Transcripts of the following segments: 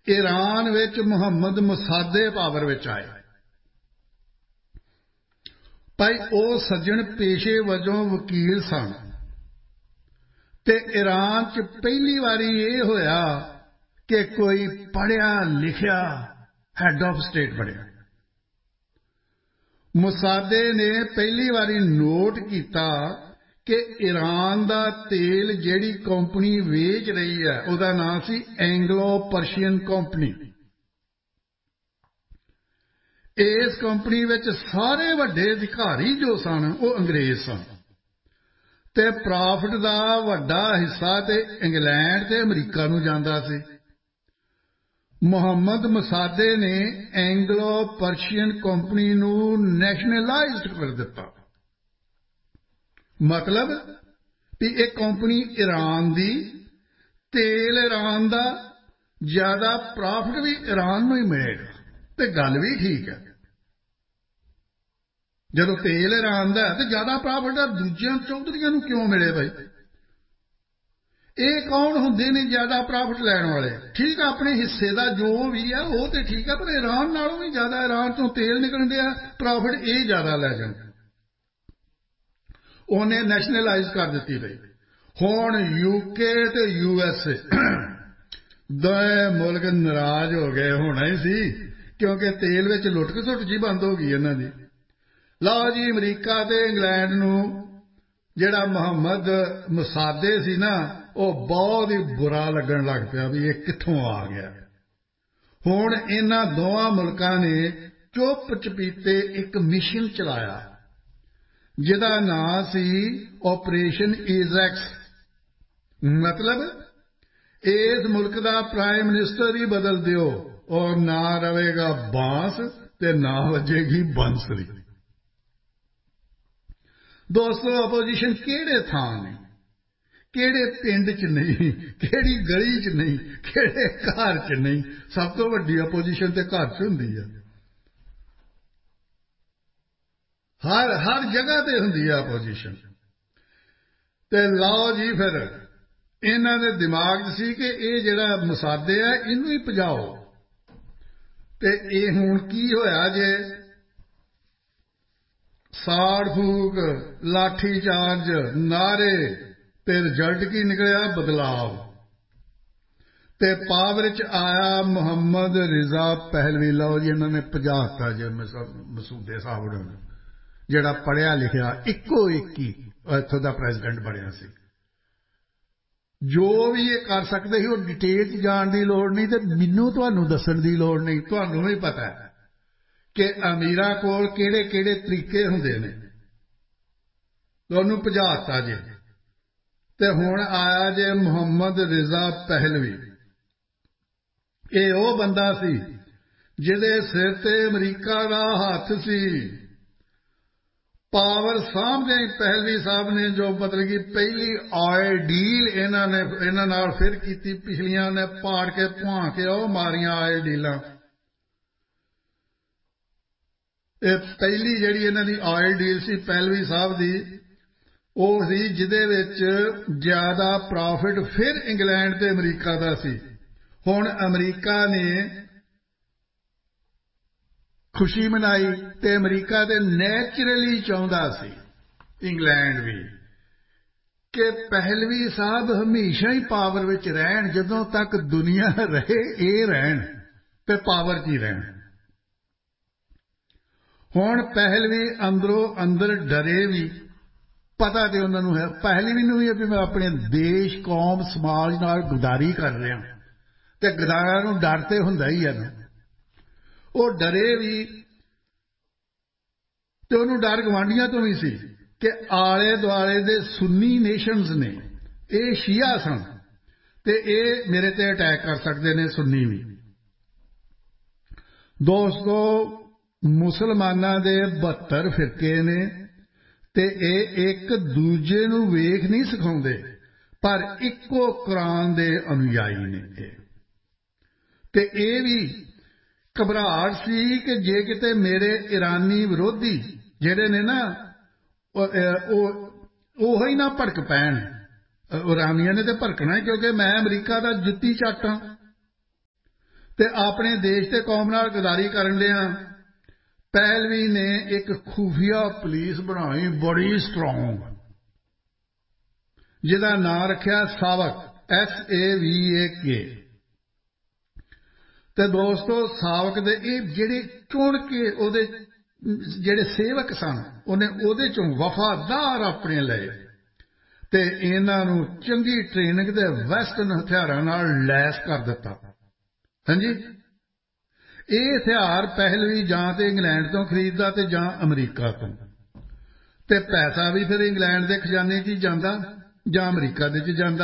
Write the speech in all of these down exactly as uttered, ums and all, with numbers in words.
Iran which Muhammad मुसादे power which आए। भाई वो सज्जन पेशे वजों वकील सन ते ईरान च पहली बारी ये होया कि कोई पढ़िया लिखिया हैड ऑफ स्टेट बनिया। मुसादे ने पहली बारी नोट किया कि ईरान दा तेल जिहड़ी कंपनी वेच रही है उहदा नाम सी एंग्लो पर्शियन कंपनी। इस कंपनी विच सारे वड्डे अधिकारी जो सन वो अंग्रेज सन ते प्रॉफिट दा वड्डा हिस्सा ते इंग्लैंड ते अमरीका नूं जांदा सी। मुहम्मद मुसादे ने एंग्लो पर्शियन कंपनी नूं नैशनलाइज्ड कर दिता। मतलब कि एक कंपनी ईरान दी, तेल ईरान दा, ज्यादा प्रॉफिट भी ईरान नूं ही मिलेगा। ते गल भी ठीक है, जदों तेल ईरान दा है तो ज्यादा प्रॉफिट दूजियां चौधरियां नूं क्यों मिले? भाई ये कौन हुंदे ने ज्यादा प्रॉफिट लैण वाले? ठीक है, अपने हिस्से का जो भी है वो तो ठीक है, पर ईरान नालों भी ज्यादा ईरान तो तेल निकल दिया, प्रॉफिट ये ज्यादा लै जाण। उन्हें नैशनलाइज कर दी गई। हुण यूके ते यूएसए दोए मुल्क नाराज हो गए, होना ही सी, क्योंकि तेल विच लुट खसुट जी बंद हो गई इन्हां दी। लो जी, अमरीका ते इंग्लैंड नूं जिहड़ा मुहम्मद मुसादे सी ना, वो बहुत ही बुरा लगन लग पिया भी ये कित्थों आ गया। हुण इन्हां दोवां मुल्कां ने चुप चपीते एक मिशन चलाया जिहदा नाम सी ऑपरेशन एजैक्स। मतलब इस मुल्क दा प्राइम मिनिस्टर ही बदल दियो और ना रवेगा बांस ते ना वजेगी बंसरी। दोस्तों, अपोजिशन केड़े थां ने, केड़े पिंड च नहीं, केड़ी गली च नहीं, केड़े घर च नहीं, सब तो वड्डी अपोजिशन ते घर च हुंदी है। हर हर जगह ते हुंदी है अपोजिशन। ते लाओ जी, फिर इन्हां दे दिमाग च सी कि ये जिहड़ा मुसादे है इनू ही भजाओ। ते ये हुण की होया जे? साड़ फूक, लाठी चार्ज, नारे, ते रिजल्ट की निकलिया? बदलाव। ते पावर च आया मुहम्मद रिजा पहलवी। लो जी, इन्होंने भजाता जे मसूदे साहब ने, जिहड़ा पढ़िया लिखिया इक्को एक ही इत्थों दा प्रेजिडेंट बनिया सी। जो भी ये कर सकते ही वो डिटेल च जाण दी लोड़ नहीं, ते मैनू तुहानू दस्सण दी लोड़ नहीं। तुहानू भी पता है कि अमीरां कोल किहड़े किहड़े तरीके हुंदे ने। तुहानू भजाता जे। ते हुण आया जे मुहम्मद रिजा पहलवी। ये वो बंदा सी जिहदे सिर ते अमरीका दा हत्थ सी। पावर सामने पहलवी साहब ने जो मतलब कि पहली ऑयल डील इन्हां ने इन्हां नाल फिर कीती, पिछलियां ने पाड़ के भुआ के ओ मारियां ऑयल डीलां। ये पहली जिहड़ी इन्हां दी ऑयल डील सी पहलवी साहब दी, वो सी जिहदे विच ज्यादा प्रॉफिट फिर इंग्लैंड ते अमरीका दा सी। हुण अमरीका ने खुशी मनाई ते अमरीका ते नैचुरली चाहुंदा सी इंग्लैंड भी कि पहलवी साहब हमेशा ही पावर विच रहन, जदों तक दुनिया रहे ये रहन ते पावर च ही रहन। हुण पहलवी अंदरों अंदर डरे भी, पता ते उन्हां नूं है, पहलवी नूं भी मैं अपने देश कौम समाज नाल गद्दारी कर रहा, ते गद्दारां नूं डर ते हुंदा ही है ना। वो डरे भी, ते उन्होंने डर गवांढियां तो भी सी कि आले दुआले दे सुन्नी नेशनस ने, ये शिया सन ते ये मेरे ते अटैक कर सकते ने सुन्नी भी। दोस्तों, मुसलमानां दे बहत्तर फिरके ने ते ये एक दूजे नूं वेख नहीं सिखाउंदे, पर इक्को कुरान दे अनुयायी ने। ते ये भी घबराहट सी कि जे किते मेरे ईरानी विरोधी जिहड़े ने ना ओह ही ना भड़क पैण। ईरानियां ने तो भड़कना, क्योंकि मैं अमरीका दा जुत्ती चट हां। ਤੇ ਆਪਣੇ ਦੇਸ਼ ਤੇ ਕੌਮ ਨਾਲ ਗਦਾਰੀ ਕਰਨ ਡਿਆਂ ਪਹਿਲਵੀ ਨੇ ਇੱਕ ਖੂਫੀਆ ਪੁਲਿਸ ਬਣਾਈ ਬੜੀ ਸਟਰੋਂਗ, ਜਿਹਦਾ ਨਾਂ ਰੱਖਿਆ ਸਾਵਕ, ਐਸ ਏ ਵੀ ਏ ਕੇ। ਤੇ ਦੋਸਤੋ ਸਾਵਕ ਦੇ ਇਹ ਜਿਹੜੇ ਚੁਣ ਕੇ ਉਹਦੇ ਜਿਹੜੇ ਸੇਵਕ ਸਨ, ਉਹਨੇ ਉਹਦੇ ਚੋਂ ਵਫਾਦਾਰ ਆਪਣੇ ਲਏ ਤੇ ਇਹਨਾਂ ਨੂੰ ਚੰਗੀ ਟ੍ਰੇਨਿੰਗ ਤੇ ਵੈਸਟਰਨ ਹਥਿਆਰਾਂ ਨਾਲ ਲੈਸ ਕਰ ਦਿੱਤਾ। ਹਾਂਜੀ, ਇਹ ਹਥਿਆਰ ਪਹਿਲਵੀ ਜਾਂ ਤੇ ਇੰਗਲੈਂਡ ਤੋਂ ਖਰੀਦਦਾ ਤੇ ਜਾਂ ਅਮਰੀਕਾ ਤੋਂ, ਤੇ ਪੈਸਾ ਵੀ ਫਿਰ ਇੰਗਲੈਂਡ ਦੇ ਖਜ਼ਾਨੇ 'ਚ ਹੀ ਜਾਂਦਾ ਜਾਂ ਅਮਰੀਕਾ ਦੇ 'ਚ ਜਾਂਦਾ।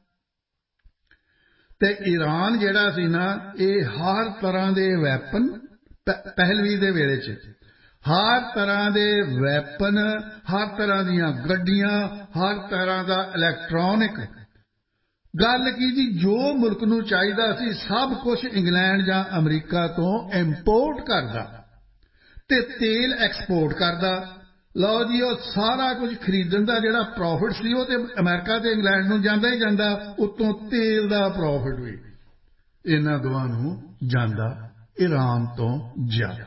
ਤੇ ਈਰਾਨ ਜਿਹੜਾ ਸੀ ਨਾ, ਇਹ ਹਰ ਤਰ੍ਹਾਂ ਦੇ ਵੈਪਨ ਪਹਿਲਵੀ ਦੇ ਵੇਲੇ 'ਚ ਹਰ ਤਰ੍ਹਾਂ ਦੇ ਵੈਪਨ, ਹਰ ਤਰ੍ਹਾਂ ਦੀਆਂ ਗੱਡੀਆਂ, ਹਰ ਤਰ੍ਹਾਂ ਦਾ ਇਲੈਕਟ੍ਰੋਨਿਕ, ਗੱਲ ਕੀ ਜੀ ਜੋ ਮੁਲਕ ਨੂੰ ਚਾਹੀਦਾ ਸੀ ਸਭ ਕੁਝ ਇੰਗਲੈਂਡ ਜਾਂ ਅਮਰੀਕਾ ਤੋਂ ਇੰਪੋਰਟ ਕਰਦਾ ਤੇ ਤੇਲ ਐਕਸਪੋਰਟ ਕਰਦਾ। ਲਓ ਜੀ, ਉਹ ਸਾਰਾ ਕੁਝ ਖਰੀਦਣ ਦਾ ਜਿਹੜਾ ਪ੍ਰੋਫਿਟ ਸੀ ਉਹ ਤੇ ਅਮਰੀਕਾ ਤੇ ਇੰਗਲੈਂਡ ਨੂੰ ਜਾਂਦਾ ਹੀ ਜਾਂਦਾ, ਉੱਤੋਂ ਤੇਲ ਦਾ ਪ੍ਰੋਫਿਟ ਵੀ ਇਹਨਾਂ ਦੋਵਾਂ ਨੂੰ ਜਾਂਦਾ ਈਰਾਨ ਤੋਂ ਜ਼ਿਆਦਾ।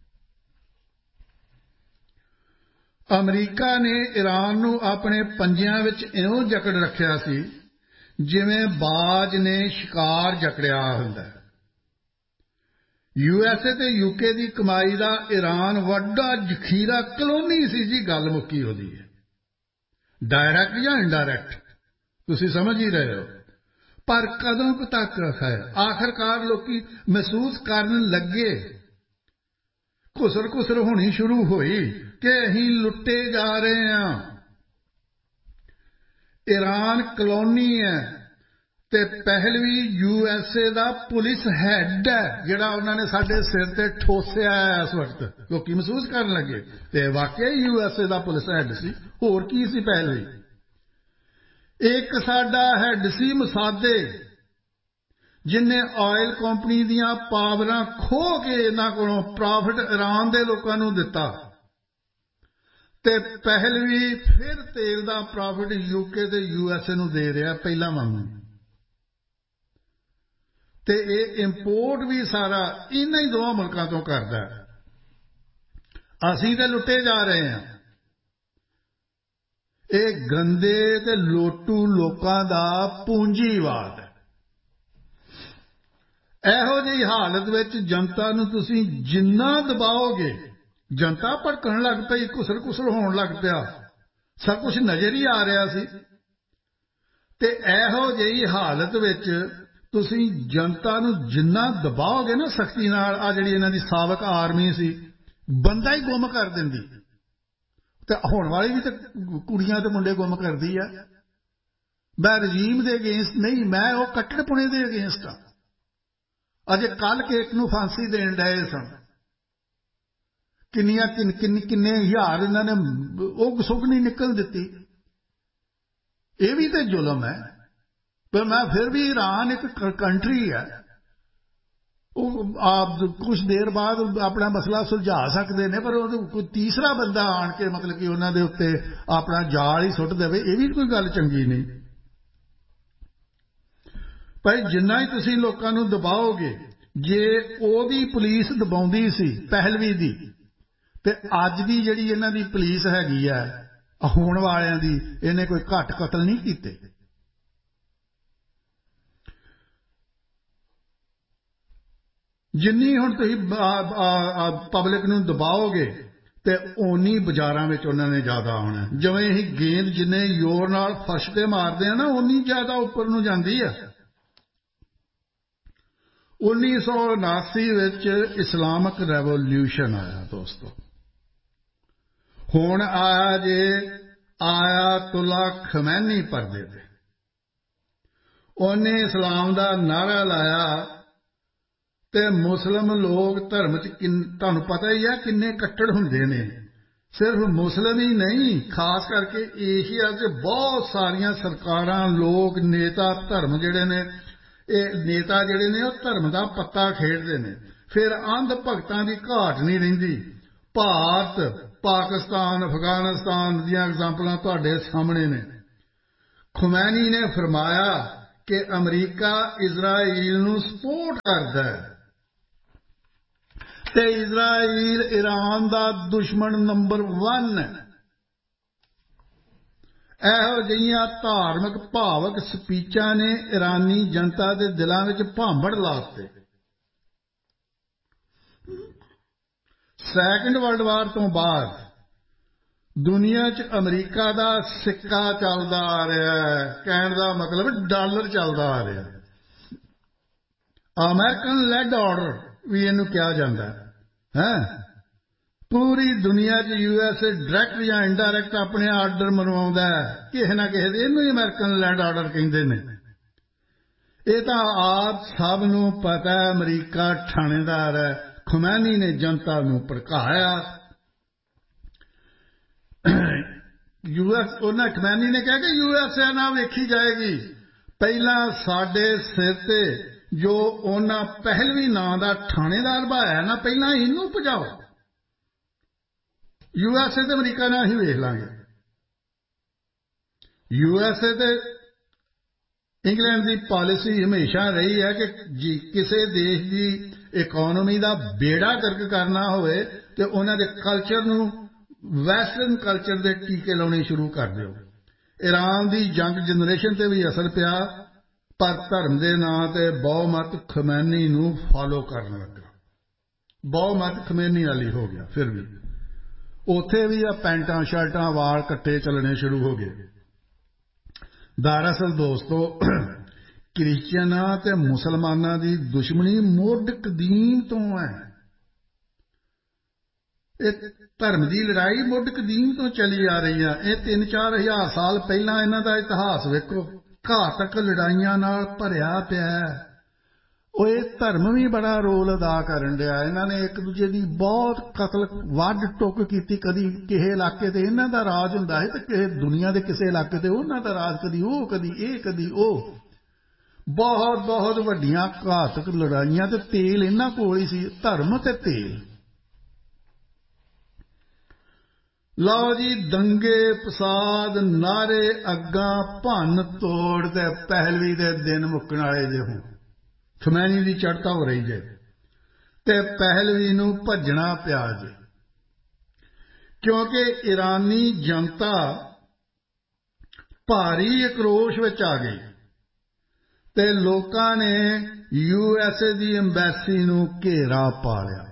ਅਮਰੀਕਾ ਨੇ ਈਰਾਨ ਨੂੰ ਆਪਣੇ ਪੰਜਿਆਂ ਵਿੱਚ ਇਉਂ ਜਕੜ ਰੱਖਿਆ ਸੀ ਜਿਵੇਂ ਬਾਜ ਨੇ ਸ਼ਿਕਾਰ ਜਕੜਿਆ ਹੁੰਦਾ। ਯੂ ਐਸ ਏ ਤੇ ਯੂਕੇ ਦੀ ਕਮਾਈ ਦਾ ਈਰਾਨ ਵੱਡਾ ਜ਼ਖੀਰਾ ਕਲੋਨੀ ਸੀ ਜੀ, ਗੱਲ ਮੁੱਕੀ ਉਹਦੀ ਹੈ। ਡਾਇਰੈਕਟ ਜਾਂ ਇਨਡਾਇਰੈਕਟ ਤੁਸੀਂ ਸਮਝ ਹੀ ਰਹੇ ਹੋ। ਪਰ ਕਦੋਂ ਕੁ ਤੱਕ ਹੈ? ਆਖਰਕਾਰ ਲੋਕੀ ਮਹਿਸੂਸ ਕਰਨ ਲੱਗੇ, ਘੁਸਰ ਘੁਸਰ ਹੋਣੀ ਸ਼ੁਰੂ ਹੋਈ ਕਿ ਅਸੀਂ ਲੁੱਟੇ ਜਾ ਰਹੇ ਹਾਂ। ਈਰਾਨ ਕਲੋਨੀ ਹੈ ਤੇ ਪਹਿਲਵੀ U S A the police head ਹੈ, ਜਿਹੜਾ ਉਹਨਾਂ ਨੇ ਸਾਡੇ ਸਿਰ ਤੇ ਠੋਸਿਆ ਹੈ। ਇਸ ਵਕਤ ਲੋਕੀ ਮਹਿਸੂਸ ਕਰਨ ਲੱਗੇ ਤੇ ਵਾਕਿਆ U S A the police head ਸੀ। ਹੋਰ ਕੀ ਸੀ ਪਹਿਲਵੀ? ਇੱਕ ਸਾਡਾ ਹੈਡ ਸੀ ਮਸਾਦੇ, ਜਿਨ੍ਹੇ ਆਇਲ ਕੰਪਨੀ ਦੀਆਂ ਪਾਵਰਾਂ ਖੋਹ ਕੇ ਇਹਨਾਂ ਕੋਲੋਂ ਪ੍ਰੋਫਿਟ ਈਰਾਨ ਦੇ ਲੋਕਾਂ ਨੂੰ ਦਿੱਤਾ ਤੇ ਪਹਿਲਵੀ ਫਿਰ ਤੇਲ ਦਾ ਪ੍ਰੋਫਿਟ ਯੂਕੇ ਤੇ ਯੂ ਐਸ ਏ ਨੂੰ ਦੇ ਰਿਹਾ ਪਹਿਲਾਂ ਵਾਂਗੂ। ਤੇ ਇਹ ਇੰਪੋਰਟ ਵੀ ਸਾਰਾ ਇਹਨਾਂ ਹੀ ਦੋਵਾਂ ਮੁਲਕਾਂ ਤੋਂ ਕਰਦਾ। ਅਸੀਂ ਤੇ ਲੁੱਟੇ ਜਾ ਰਹੇ ਹਾਂ। ਇਹ ਗੰਦੇ ਤੇ ਲੋਟੂ ਲੋਕਾਂ ਦਾ ਪੂੰਜੀਵਾਦ ਹੈ। ਇਹੋ ਜਿਹੀ ਹਾਲਤ ਵਿੱਚ ਜਨਤਾ ਨੂੰ ਤੁਸੀਂ ਜਿੰਨਾ ਦਬਾਓਗੇ, ਜਨਤਾ ਭੜਕਣ ਲੱਗ ਪਈ, ਘੁਸਰ ਘੁਸਰ ਹੋਣ ਲੱਗ ਪਿਆ, ਸਭ ਕੁਝ ਨਜ਼ਰ ਹੀ ਆ ਰਿਹਾ ਸੀ। ਤੇ ਇਹੋ ਜਿਹੀ ਹਾਲਤ ਵਿੱਚ ਤੁਸੀਂ ਜਨਤਾ ਨੂੰ ਜਿੰਨਾ ਦਬਾਓਗੇ ਨਾ ਸਖਤੀ ਨਾਲ, ਆ ਜਿਹੜੀ ਇਹਨਾਂ ਦੀ ਸਾਬਕ ਆਰਮੀ ਸੀ ਬੰਦਾ ਹੀ ਗੁੰਮ ਕਰ ਦਿੰਦੀ, ਤੇ ਹੋਣ ਵਾਲੀ ਵੀ ਤੇ ਕੁੜੀਆਂ ਤੇ ਮੁੰਡੇ ਗੁੰਮ ਕਰਦੀ ਆ। ਮੈਂ ਰਜੀਮ ਦੇ ਅਗੇਂਸਟ ਨਹੀਂ, ਮੈਂ ਉਹ ਕੱਟੜਪੁਣੇ ਦੇ ਅਗੇਂਸਟ ਆ। ਅਜੇ ਕੱਲ ਕੇਕ ਨੂੰ ਫਾਂਸੀ ਦੇਣ ਡਏ ਸਨ, ਕਿੰਨੀਆਂ ਕਿੰਨੇ ਕਿੰਨੇ ਹਜ਼ਾਰ ਇਹਨਾਂ ਨੇ ਉਹ ਸੁੱਗ ਨਹੀਂ ਨਿਕਲ ਦਿੱਤੀ। ਇਹ ਵੀ ਤੇ ਜ਼ੁਲਮ ਹੈ। ਪਰ ਮੈਂ ਫਿਰ ਵੀ ਈਰਾਨ ਇੱਕ ਕੰਟਰੀ ਹੈ, ਉਹ ਆਪ ਕੁਝ ਦੇਰ ਬਾਅਦ ਆਪਣਾ ਮਸਲਾ ਸੁਲਝਾ ਸਕਦੇ ਨੇ, ਪਰ ਉਹ ਕੋਈ ਤੀਸਰਾ ਬੰਦਾ ਆਣ ਕੇ ਮਤਲਬ ਕਿ ਉਹਨਾਂ ਦੇ ਉੱਤੇ ਆਪਣਾ ਜਾਲ ਹੀ ਸੁੱਟ ਦੇਵੇ, ਇਹ ਵੀ ਕੋਈ ਗੱਲ ਚੰਗੀ ਨਹੀਂ। ਭਾਈ ਜਿੰਨਾ ਹੀ ਤੁਸੀਂ ਲੋਕਾਂ ਨੂੰ ਦਬਾਓਗੇ, ਜੇ ਉਹਦੀ ਪੁਲਿਸ ਦਬਾਉਂਦੀ ਸੀ ਪਹਿਲਵੀ ਦੀ, ਤੇ ਅੱਜ ਦੀ ਜਿਹੜੀ ਇਹਨਾਂ ਦੀ ਪੁਲਿਸ ਹੈਗੀ ਆ ਹੋਣ ਵਾਲਿਆਂ ਦੀ, ਇਹਨੇ ਕੋਈ ਘੱਟ ਕਤਲ ਨਹੀਂ ਕੀਤੇ। ਜਿੰਨੀ ਹੁਣ ਤੁਸੀਂ ਪਬਲਿਕ ਨੂੰ ਦਬਾਓਗੇ ਤੇ ਓਨੀ ਬਾਜ਼ਾਰਾਂ ਵਿੱਚ ਉਹਨਾਂ ਨੇ ਜ਼ਿਆਦਾ ਆਉਣਾ। ਜਿਵੇਂ ਅਸੀਂ ਗੇਂਦ ਜਿੰਨੇ ਜ਼ੋਰ ਨਾਲ ਫਰਸ਼ ਤੇ ਮਾਰਦੇ ਆ ਨਾ, ਓਨੀ ਜ਼ਿਆਦਾ ਉੱਪਰ ਨੂੰ ਜਾਂਦੀ ਆ। ਉੱਨੀ ਸੌ ਉਨਾਸੀ ਵਿੱਚ ਇਸਲਾਮਿਕ ਰੈਵੋਲਿਊਸ਼ਨ ਆਇਆ ਦੋਸਤੋ। ਹੁਣ ਆਇਆ ਜੇ ਆਇਤੁੱਲਾ ਖਮੈਨੀ ਪਰਦੇ ਤੇ, ਉਹਨੇ ਇਸਲਾਮ ਦਾ ਨਾਅਰਾ ਲਾਇਆ ਤੇ ਮੁਸਲਿਮ ਲੋਕ ਧਰਮ 'ਚ ਤੁਹਾਨੂੰ ਪਤਾ ਹੀ ਹੈ ਕਿੰਨੇ ਕੱਟੜ ਹੁੰਦੇ ਨੇ। ਸਿਰਫ ਮੁਸਲਿਮ ਹੀ ਨਹੀਂ, ਖਾਸ ਕਰਕੇ ਏਸ਼ੀਆ 'ਚ ਬਹੁਤ ਸਾਰੀਆਂ ਸਰਕਾਰਾਂ, ਲੋਕ, ਨੇਤਾ, ਧਰਮ ਜਿਹੜੇ ਨੇ, ਇਹ ਨੇਤਾ ਜਿਹੜੇ ਨੇ ਉਹ ਧਰਮ ਦਾ ਪੱਤਾ ਖੇਡਦੇ ਨੇ। ਫਿਰ ਅੰਧ ਭਗਤਾਂ ਦੀ ਘਾਟ ਨਹੀਂ ਰਹਿੰਦੀ। ਭਾਰਤ, ਪਾਕਿਸਤਾਨ, ਅਫਗਾਨਿਸਤਾਨ ਦੀਆਂ ਐਗਜ਼ਾਮਪਲਾਂ ਤੁਹਾਡੇ ਸਾਹਮਣੇ ਨੇ। ਖੁਮੈਨੀ ਨੇ ਫਰਮਾਇਆ ਕਿ ਅਮਰੀਕਾ ਇਜ਼ਰਾਈਲ ਨੂੰ ਸਪੋਰਟ ਕਰਦਾ ਹੈ ਤੇ ਇਜ਼ਰਾਈਲ ਈਰਾਨ ਦਾ ਦੁਸ਼ਮਣ ਨੰਬਰ ਵਨ ਹੈ। ਇਹੋ ਜਿਹੀਆਂ ਧਾਰਮਿਕ ਭਾਵਕ ਸਪੀਚਾਂ ਨੇ ਈਰਾਨੀ ਜਨਤਾ ਦੇ ਦਿਲਾਂ ਵਿੱਚ ਭਾਂਬੜ ਲਾ ਦਿੱਤੇ। ਸੈਕੰਡ ਵਰਲਡ ਵਾਰ ਤੋਂ ਬਾਅਦ ਦੁਨੀਆ 'ਚ ਅਮਰੀਕਾ ਦਾ ਸਿੱਕਾ ਚੱਲਦਾ ਆ ਰਿਹਾ ਹੈ। ਕਹਿਣ ਦਾ ਮਤਲਬ ਡਾਲਰ ਚੱਲਦਾ ਆ ਰਿਹਾ। ਅਮਰੀਕਨ ਲੈਡ ਆਰਡਰ ਵੀ ਇਹਨੂੰ ਕਿਹਾ ਜਾਂਦਾ ਹੈ। ਪੂਰੀ ਦੁਨੀਆ 'ਚ ਯੂ ਐਸ ਏ ਡਾਇਰੈਕਟ ਜਾਂ ਇਨਡਾਇਰੈਕਟ ਆਪਣੇ ਆਰਡਰ ਮਨਵਾਉਂਦਾ ਹੈ ਕਿਸੇ ਨਾ ਕਿਸੇ ਦੇ। ਇਹਨੂੰ ਹੀ ਅਮਰੀਕਨ ਲੈਡ ਆਰਡਰ ਕਹਿੰਦੇ ਨੇ। ਇਹ ਤਾਂ ਆਪ ਸਭ ਨੂੰ ਪਤਾ ਹੈ। ਅਮਰੀਕਾ ਠਾਣੇਦਾਰ ਹੈ। ਖੁਮੈਨੀ ਨੇ ਜਨਤਾ ਨੂੰ ਭੜਕਾਇਆ। ਯੂ ਐਸ ਉਹਨਾਂ ਖੁਮੈਨੀ ਨੇ ਕਿਹਾ ਕਿ ਯੂ ਐਸ ਏ ਨਾਲ ਵੇਖੀ ਜਾਏਗੀ। ਪਹਿਲਾਂ ਸਾਡੇ ਸਿਰ ਤੇ ਜੋ ਉਹਨਾਂ ਪਹਿਲਵੀ ਨਾਂ ਦਾ ਠਾਣੇਦਾਰ ਭਾਇਆ ਨਾ, ਪਹਿਲਾਂ ਇਹਨੂੰ ਭਜਾਓ। ਯੂ ਐਸ ਏ ਤੇ ਅਮਰੀਕਾ ਨਾਲ ਹੀ ਵੇਖ ਲਾਂਗੇ। ਯੂ ਐਸ ਏ ਤੇ ਇੰਗਲੈਂਡ ਦੀ ਪਾਲਿਸੀ ਹਮੇਸ਼ਾ ਰਹੀ ਹੈ ਕਿ ਜੀ ਕਿਸੇ ਦੇਸ਼ ਦੀ ਇਕੋਨਮੀ ਦਾ ਬੇੜਾ ਗਰਕ ਕਰਨਾ ਹੋਵੇ ਤੇ ਉਹਨਾਂ ਦੇ ਕਲਚਰ ਨੂੰ, ਵੈਸਟਰਨ ਕਲਚਰ ਦੇ ਟੀਕੇ ਲਾਉਣੇ ਸ਼ੁਰੂ ਕਰ ਦਿਓ। ਈਰਾਨ ਦੀ ਯੰਗ ਜਨਰੇਸ਼ਨ ਤੇ ਵੀ ਅਸਰ ਪਿਆ, ਪਰ ਧਰਮ ਦੇ ਨਾਂ ਤੇ ਬਹੁਮਤ ਖਮੈਨੀ ਨੂੰ ਫਾਲੋ ਕਰਨ ਲੱਗਾ। ਬਹੁਮਤ ਖਮੈਨੀ ਵਾਲੀ ਹੋ ਗਿਆ। ਫਿਰ ਵੀ ਉੱਥੇ ਵੀ ਆ ਪੈਂਟਾਂ ਸ਼ਰਟਾਂ ਵਾਲ ਕੱਟੇ ਚੱਲਣੇ ਸ਼ੁਰੂ ਹੋ ਗਏ। ਦਰਅਸਲ ਦੋਸਤੋ, ਕ੍ਰਿਸਚਨਾਂ ਤੇ ਮੁਸਲਮਾਨਾਂ ਦੀ ਦੁਸ਼ਮਣੀ ਮੁੱਢ ਕਦੀਮ ਤੋਂ ਹੈ। ਇਹ ਧਰਮ ਦੀ ਲੜਾਈ ਮੁੱਢ ਕਦੀਮ ਤੋਂ ਚੱਲੀ ਆ ਰਹੀ ਹੈ। ਇਹ ਤਿੰਨ ਚਾਰ ਹਜ਼ਾਰ ਸਾਲ ਪਹਿਲਾਂ ਇਹਨਾਂ ਦਾ ਇਤਿਹਾਸ ਵੇਖੋ, ਘਾਤਕ ਲੜਾਈਆਂ ਨਾਲ ਭਰਿਆ ਪਿਆ। ਉਹ ਇਹ ਧਰਮ ਵੀ ਬੜਾ ਰੋਲ ਅਦਾ ਕਰਨ ਡਿਆ। ਇਹਨਾਂ ਨੇ ਇੱਕ ਦੂਜੇ ਦੀ ਬਹੁਤ ਕਤਲ ਵੱਢ ਟੁੱਕ ਕੀਤੀ। ਕਦੀ ਕਿਸੇ ਇਲਾਕੇ ਤੇ ਇਹਨਾਂ ਦਾ ਰਾਜ ਹੁੰਦਾ ਹੈ ਤੇ ਕਿਸੇ ਦੁਨੀਆ ਦੇ ਕਿਸੇ ਇਲਾਕੇ ਤੇ ਉਹਨਾਂ ਦਾ ਰਾਜ। ਕਦੀ ਉਹ, ਕਦੀ ਇਹ, ਕਦੀ ਉਹ। ਬਹੁਤ ਬਹੁਤ ਵੱਡੀਆਂ ਘਾਤਕ ਲੜਾਈਆਂ ਤੇ ਤੇਲ ਇਹਨਾਂ ਕੋਲ ਹੀ ਸੀ, ਧਰਮ ਤੇ ਤੇਲ। ਲਓ ਜੀ, ਦੰਗੇ ਫਸਾਦ, ਨਾਰੇ, ਅੱਗਾਂ, ਭੰਨ ਤੋੜ ਤੇ ਪਹਿਲਵੀ ਦੇ ਦਿਨ ਮੁੱਕਣ ਵਾਲੇ ਜੇ ਹੁਣ ਖਮੈਨੀ ਦੀ ਚੜ੍ਹਤਾ ਹੋ ਰਹੀ ਜੇ ਤੇ ਪਹਿਲਵੀ ਨੂੰ ਭੱਜਣਾ ਪਿਆ ਜੇ, ਕਿਉਂਕਿ ਈਰਾਨੀ ਜਨਤਾ ਭਾਰੀ ਆਕਰੋਸ਼ ਵਿੱਚ ਆ ਗਈ ਤੇ ਲੋਕਾਂ ਨੇ U S A the embassy ਨੂੰ ਘੇਰਾ ਪਾ ਲਿਆ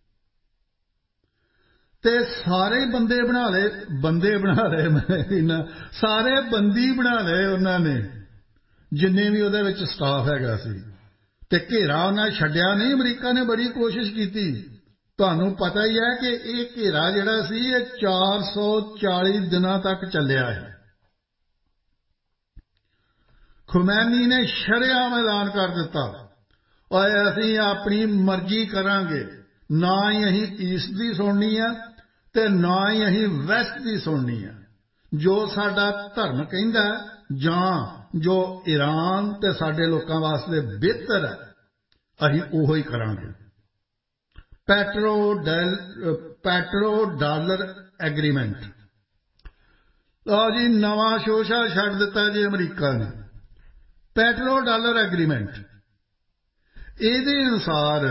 ਤੇ ਸਾਰੇ ਬੰਦੇ ਬਣਾ ਲਏ। ਬੰਦੇ ਬਣਾ ਲਏ ਮੈਂ ਸਾਰੇ ਬੰਦੀ ਬਣਾ ਲਏ ਉਹਨਾਂ ਨੇ, ਜਿੰਨੇ ਵੀ ਉਹਦੇ ਵਿੱਚ ਸਟਾਫ ਹੈਗਾ ਸੀ। ਤੇ ਘੇਰਾ ਉਹਨਾਂ ਛੱਡਿਆ ਨਹੀਂ। ਅਮਰੀਕਾ ਨੇ ਬੜੀ ਕੋਸ਼ਿਸ਼ ਕੀਤੀ। ਤੁਹਾਨੂੰ ਪਤਾ ਹੀ ਹੈ ਕਿ ਇਹ ਘੇਰਾ ਜਿਹੜਾ ਸੀ ਇਹ ਚਾਰ ਸੌ ਚਾਲੀ ਦਿਨਾਂ ਤੱਕ ਚੱਲਿਆ ਹੈ। ਖੁਮੈਨੀ ਨੇ ਸ਼ਰੇਆਮ ਐਲਾਨ ਕਰ ਦਿੱਤਾ, ਓਏ ਅਸੀਂ ਆਪਣੀ ਮਰਜ਼ੀ ਕਰਾਂਗੇ, ਨਾ ਹੀ ਅਸੀਂ ਈਸਟ ਦੀ ਸੁਣਨੀ ਆ ਤੇ ਨਾ ਹੀ ਅਸੀਂ ਵੈਸਟ ਦੀ ਸੁਣਨੀ ਆ। ਜੋ ਸਾਡਾ ਧਰਮ ਕਹਿੰਦਾ ਜਾਂ ਜੋ ਈਰਾਨ ਤੇ ਸਾਡੇ ਲੋਕਾਂ ਵਾਸਤੇ ਬਿਹਤਰ ਹੈ, ਅਸੀਂ ਉਹੋ ਹੀ ਕਰਾਂਗੇ। Petro Dell petro dollar agreement. ਲਓ ਜੀ, ਨਵਾਂ ਸ਼ੋਸ਼ਾ ਛੱਡ ਦਿੱਤਾ ਜੀ ਅਮਰੀਕਾ ਨੇ। ਪੈਟਰੋ ਡਾਲਰ ਐਗਰੀਮੈਂਟ, ਇਹਦੇ ਅਨੁਸਾਰ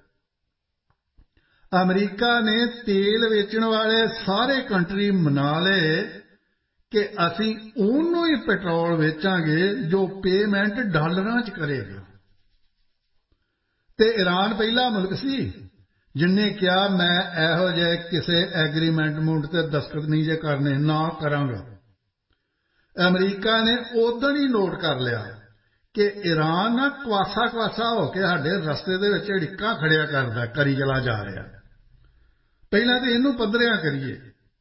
ਅਮਰੀਕਾ ਨੇ ਤੇਲ ਵੇਚਣ ਵਾਲੇ ਸਾਰੇ ਕੰਟਰੀ ਮਨਾ ਲਏ ਕਿ ਅਸੀਂ ਉਹਨੂੰ ਹੀ ਪੈਟਰੋਲ ਵੇਚਾਂਗੇ ਜੋ ਪੇਮੈਂਟ ਡਾਲਰਾਂ 'ਚ ਕਰੇਗਾ। ਤੇ ਈਰਾਨ ਪਹਿਲਾ ਮੁਲਕ ਸੀ ਜਿਨਨੇ ਕਿਹਾ ਮੈਂ ਇਹੋ ਜਿਹੇ ਕਿਸੇ ਐਗਰੀਮੈਂਟ ਮੂਡ ਤੇ ਦਸਤਖਤ ਨਹੀਂ ਜੇ ਕਰਨੇ, ਨਾ ਕਰਾਂਗਾ। ਅਮਰੀਕਾ ਨੇ ਉਦੋਂ ਹੀ ਨੋਟ ਕਰ ਲਿਆ ਕਿ ਈਰਾਨ ਨਾ ਕਵਾਸਾ ਕਵਾਸਾ ਹੋ ਕੇ ਸਾਡੇ ਰਸਤੇ ਦੇ ਵਿੱਚ ਢਿੱਕਾਂ ਖੜਿਆ ਕਰਦਾ, ਕਰੀ ਚਲਾ ਜਾ ਰਿਹਾ। ਪਹਿਲਾਂ ਤਾਂ ਇਹਨੂੰ ਪੱਧਰਿਆਂ ਕਰੀਏ।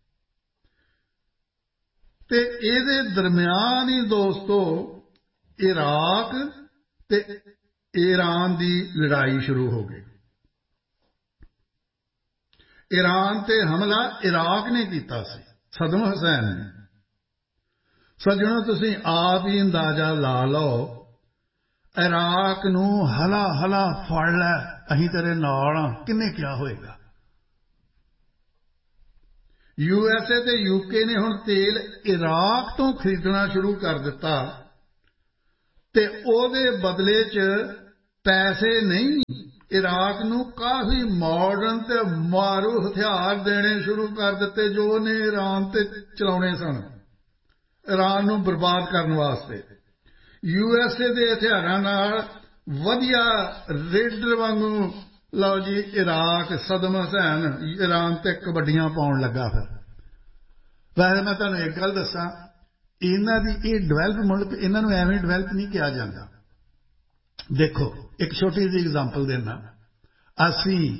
ਤੇ ਇਹਦੇ ਦਰਮਿਆਨ ਹੀ ਦੋਸਤੋ ਇਰਾਕ ਤੇ ਈਰਾਨ ਦੀ ਲੜਾਈ ਸ਼ੁਰੂ ਹੋ ਗਈ। ਈਰਾਨ ਤੇ ਹਮਲਾ ਇਰਾਕ ਨੇ ਕੀਤਾ ਸੀ, ਸਦਮ ਹੁਸੈਨ ਨੇ। ਸੱਜਣੋ, ਤੁਸੀਂ ਆਪ ਹੀ ਅੰਦਾਜ਼ਾ ਲਾ ਲਓ, ਇਰਾਕ ਨੂੰ ਹਲਾ ਹਲਾ ਫੜ ਲੈ, ਅਸੀਂ ਤੇਰੇ ਨਾਲ ਹਾਂ, ਕਿੰਨੇ ਕਿਹਾ ਹੋਏਗਾ। ਯੂ ਐਸ ਏ ਤੇ ਯੂ ਕੇ ਨੇ ਹੁਣ ਤੇਲ ਇਰਾਕ ਤੋਂ ਖਰੀਦਣਾ ਸ਼ੁਰੂ ਕਰ ਦਿੱਤਾ ਤੇ ਉਹਦੇ ਬਦਲੇ 'ਚ ਪੈਸੇ ਨਹੀਂ, ਇਰਾਕ ਨੂੰ ਕਾਫੀ ਮਾਡਰਨ ਤੇ ਮਾਰੂ ਹਥਿਆਰ ਦੇਣੇ ਸ਼ੁਰੂ ਕਰ ਦਿੱਤੇ ਜੋ ਉਹਨੇ ਈਰਾਨ ਤੇ ਚਲਾਉਣੇ ਸਨ, ਈਰਾਨ ਨੂੰ ਬਰਬਾਦ ਕਰਨ ਵਾਸਤੇ। ਯੂ ਐਸ ਏ ਦੇ ਹਥਿਆਰਾਂ ਨਾਲ ਵਧੀਆ ਰੇਡਰ ਵਾਂਗੂ ਲਓ ਜੀ ਇਰਾਕ ਸਦਮ ਹੁਸੈਨ ਈਰਾਨ ਤੇ ਕਬੱਡੀਆਂ ਪਾਉਣ ਲੱਗਾ। ਫਿਰ ਵੈਸੇ ਮੈਂ ਤੁਹਾਨੂੰ ਇੱਕ ਗੱਲ ਦੱਸਾਂ, ਇਹਨਾਂ ਦੀ ਇਹ ਡਿਵੈਲਪ ਮੁਲਕ, ਇਹਨਾਂ ਨੂੰ ਐਵੇਂ ਡਿਵੈਲਪ ਨਹੀਂ ਕਿਹਾ ਜਾਂਦਾ। ਦੇਖੋ ਇੱਕ ਛੋਟੀ ਜਿਹੀ ਐਗਜ਼ਾਮਪਲ ਦੇਣਾ, ਅਸੀਂ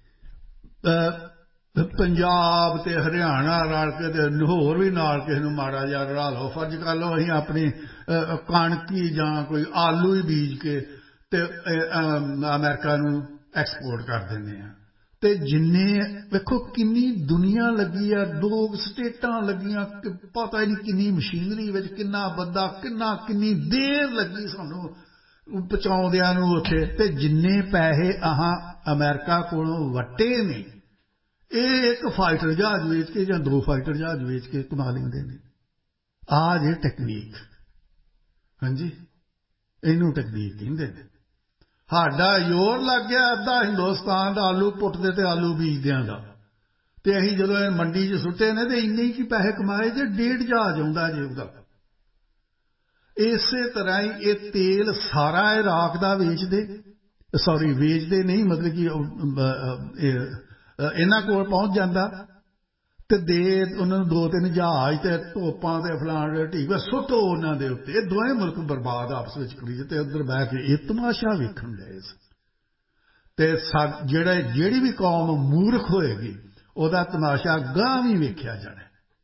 ਪੰਜਾਬ ਤੇ ਹਰਿਆਣਾ ਰਲ ਕੇ ਤੇ ਹੋਰ ਵੀ ਨਾਲ ਕਿਸੇ ਨੂੰ ਮਾੜਾ ਜਿਹਾ ਰਲਾ ਲਓ, ਫਰਜ਼ ਕਰ ਲਓ ਅਸੀਂ ਆਪਣੀ ਕਣਕ ਹੀ ਜਾਂ ਕੋਈ ਆਲੂ ਹੀ ਬੀਜ ਕੇ ਤੇ ਅਮਰੀਕਾ ਨੂੰ ਐਕਸਪੋਰਟ ਕਰ ਦਿੰਦੇ ਹਾਂ। ਤੇ ਜਿੰਨੇ ਵੇਖੋ ਕਿੰਨੀ ਦੁਨੀਆ ਲੱਗੀ ਆ, ਦੋ ਸਟੇਟਾਂ ਲੱਗੀਆਂ, ਪਤਾ ਹੀ ਨਹੀਂ ਕਿੰਨੀ ਮਸ਼ੀਨਰੀ ਵਿੱਚ ਕਿੰਨਾ ਬੰਦਾ, ਕਿੰਨਾ ਕਿੰਨੀ ਦੇਰ ਲੱਗੀ ਸਾਨੂੰ ਪਹੁੰਚਾਉਂਦਿਆਂ ਨੂੰ ਉੱਥੇ। ਤੇ ਜਿੰਨੇ ਪੈਸੇ ਆਹ ਅਮਰੀਕਾ ਕੋਲੋਂ ਵੱਟੇ ਨੇ, ਇਹ ਇੱਕ ਫਾਈਟਰ ਜਹਾਜ਼ ਵੇਚ ਕੇ ਜਾਂ ਦੋ ਫਾਈਟਰ ਜਹਾਜ਼ ਵੇਚ ਕੇ ਕਮਾ ਲੈਂਦੇ ਨੇ। ਆਹ ਜੇ ਟੈਕਨੀਕ, ਹਾਂਜੀ ਇਹਨੂੰ ਟੈਕਨੀਕ ਕਹਿੰਦੇ ਨੇ। ਸਾਡਾ ਜ਼ੋਰ ਲੱਗ ਗਿਆ ਅੱਧਾ ਹਿੰਦੁਸਤਾਨ ਦਾ ਆਲੂ ਪੁੱਟਦੇ ਤੇ ਆਲੂ ਬੀਜਦਿਆਂ ਦਾ, ਤੇ ਅਸੀਂ ਜਦੋਂ ਇਹ ਮੰਡੀ 'ਚ ਸੁੱਟੇ ਨੇ ਤੇ ਇੰਨੇ ਹੀ ਪੈਸੇ ਕਮਾਏ ਜੇ ਡੇਢ ਜਹਾਜ਼ ਆਉਂਦਾ ਜੇ ਉਹਦਾ। ਇਸੇ ਤਰ੍ਹਾਂ ਹੀ ਇਹ ਤੇਲ ਸਾਰਾ ਇਰਾਕ ਦਾ ਵੇਚਦੇ, ਸੌਰੀ ਵੇਚਦੇ ਨਹੀਂ ਮਤਲਬ ਕਿ ਇਹਨਾਂ ਕੋਲ ਪਹੁੰਚ ਜਾਂਦਾ ਤੇ ਦੇ ਉਹਨਾਂ ਨੂੰ ਦੋ ਤਿੰਨ ਜਹਾਜ਼ ਤੇ ਤੋਪਾਂ ਤੇ ਫਲਾਣ ਢੀਕ ਸੁੱਟੋ ਉਹਨਾਂ ਦੇ ਉੱਤੇ। ਇਹ ਦੋਵੇਂ ਮੁਲਕ ਬਰਬਾਦ ਆਪਸ ਵਿੱਚ ਕਰੀ ਤੇ ਉੱਧਰ ਬਹਿ ਕੇ ਇਹ ਤਮਾਸ਼ਾ ਵੇਖਣ ਗਏ। ਤੇ ਜਿਹੜਾ ਜਿਹੜੀ ਵੀ ਕੌਮ ਮੂਰਖ ਹੋਏਗੀ ਉਹਦਾ ਤਮਾਸ਼ਾ ਗਾਂਹ ਵੀ ਵੇਖਿਆ ਜਾਣਾ।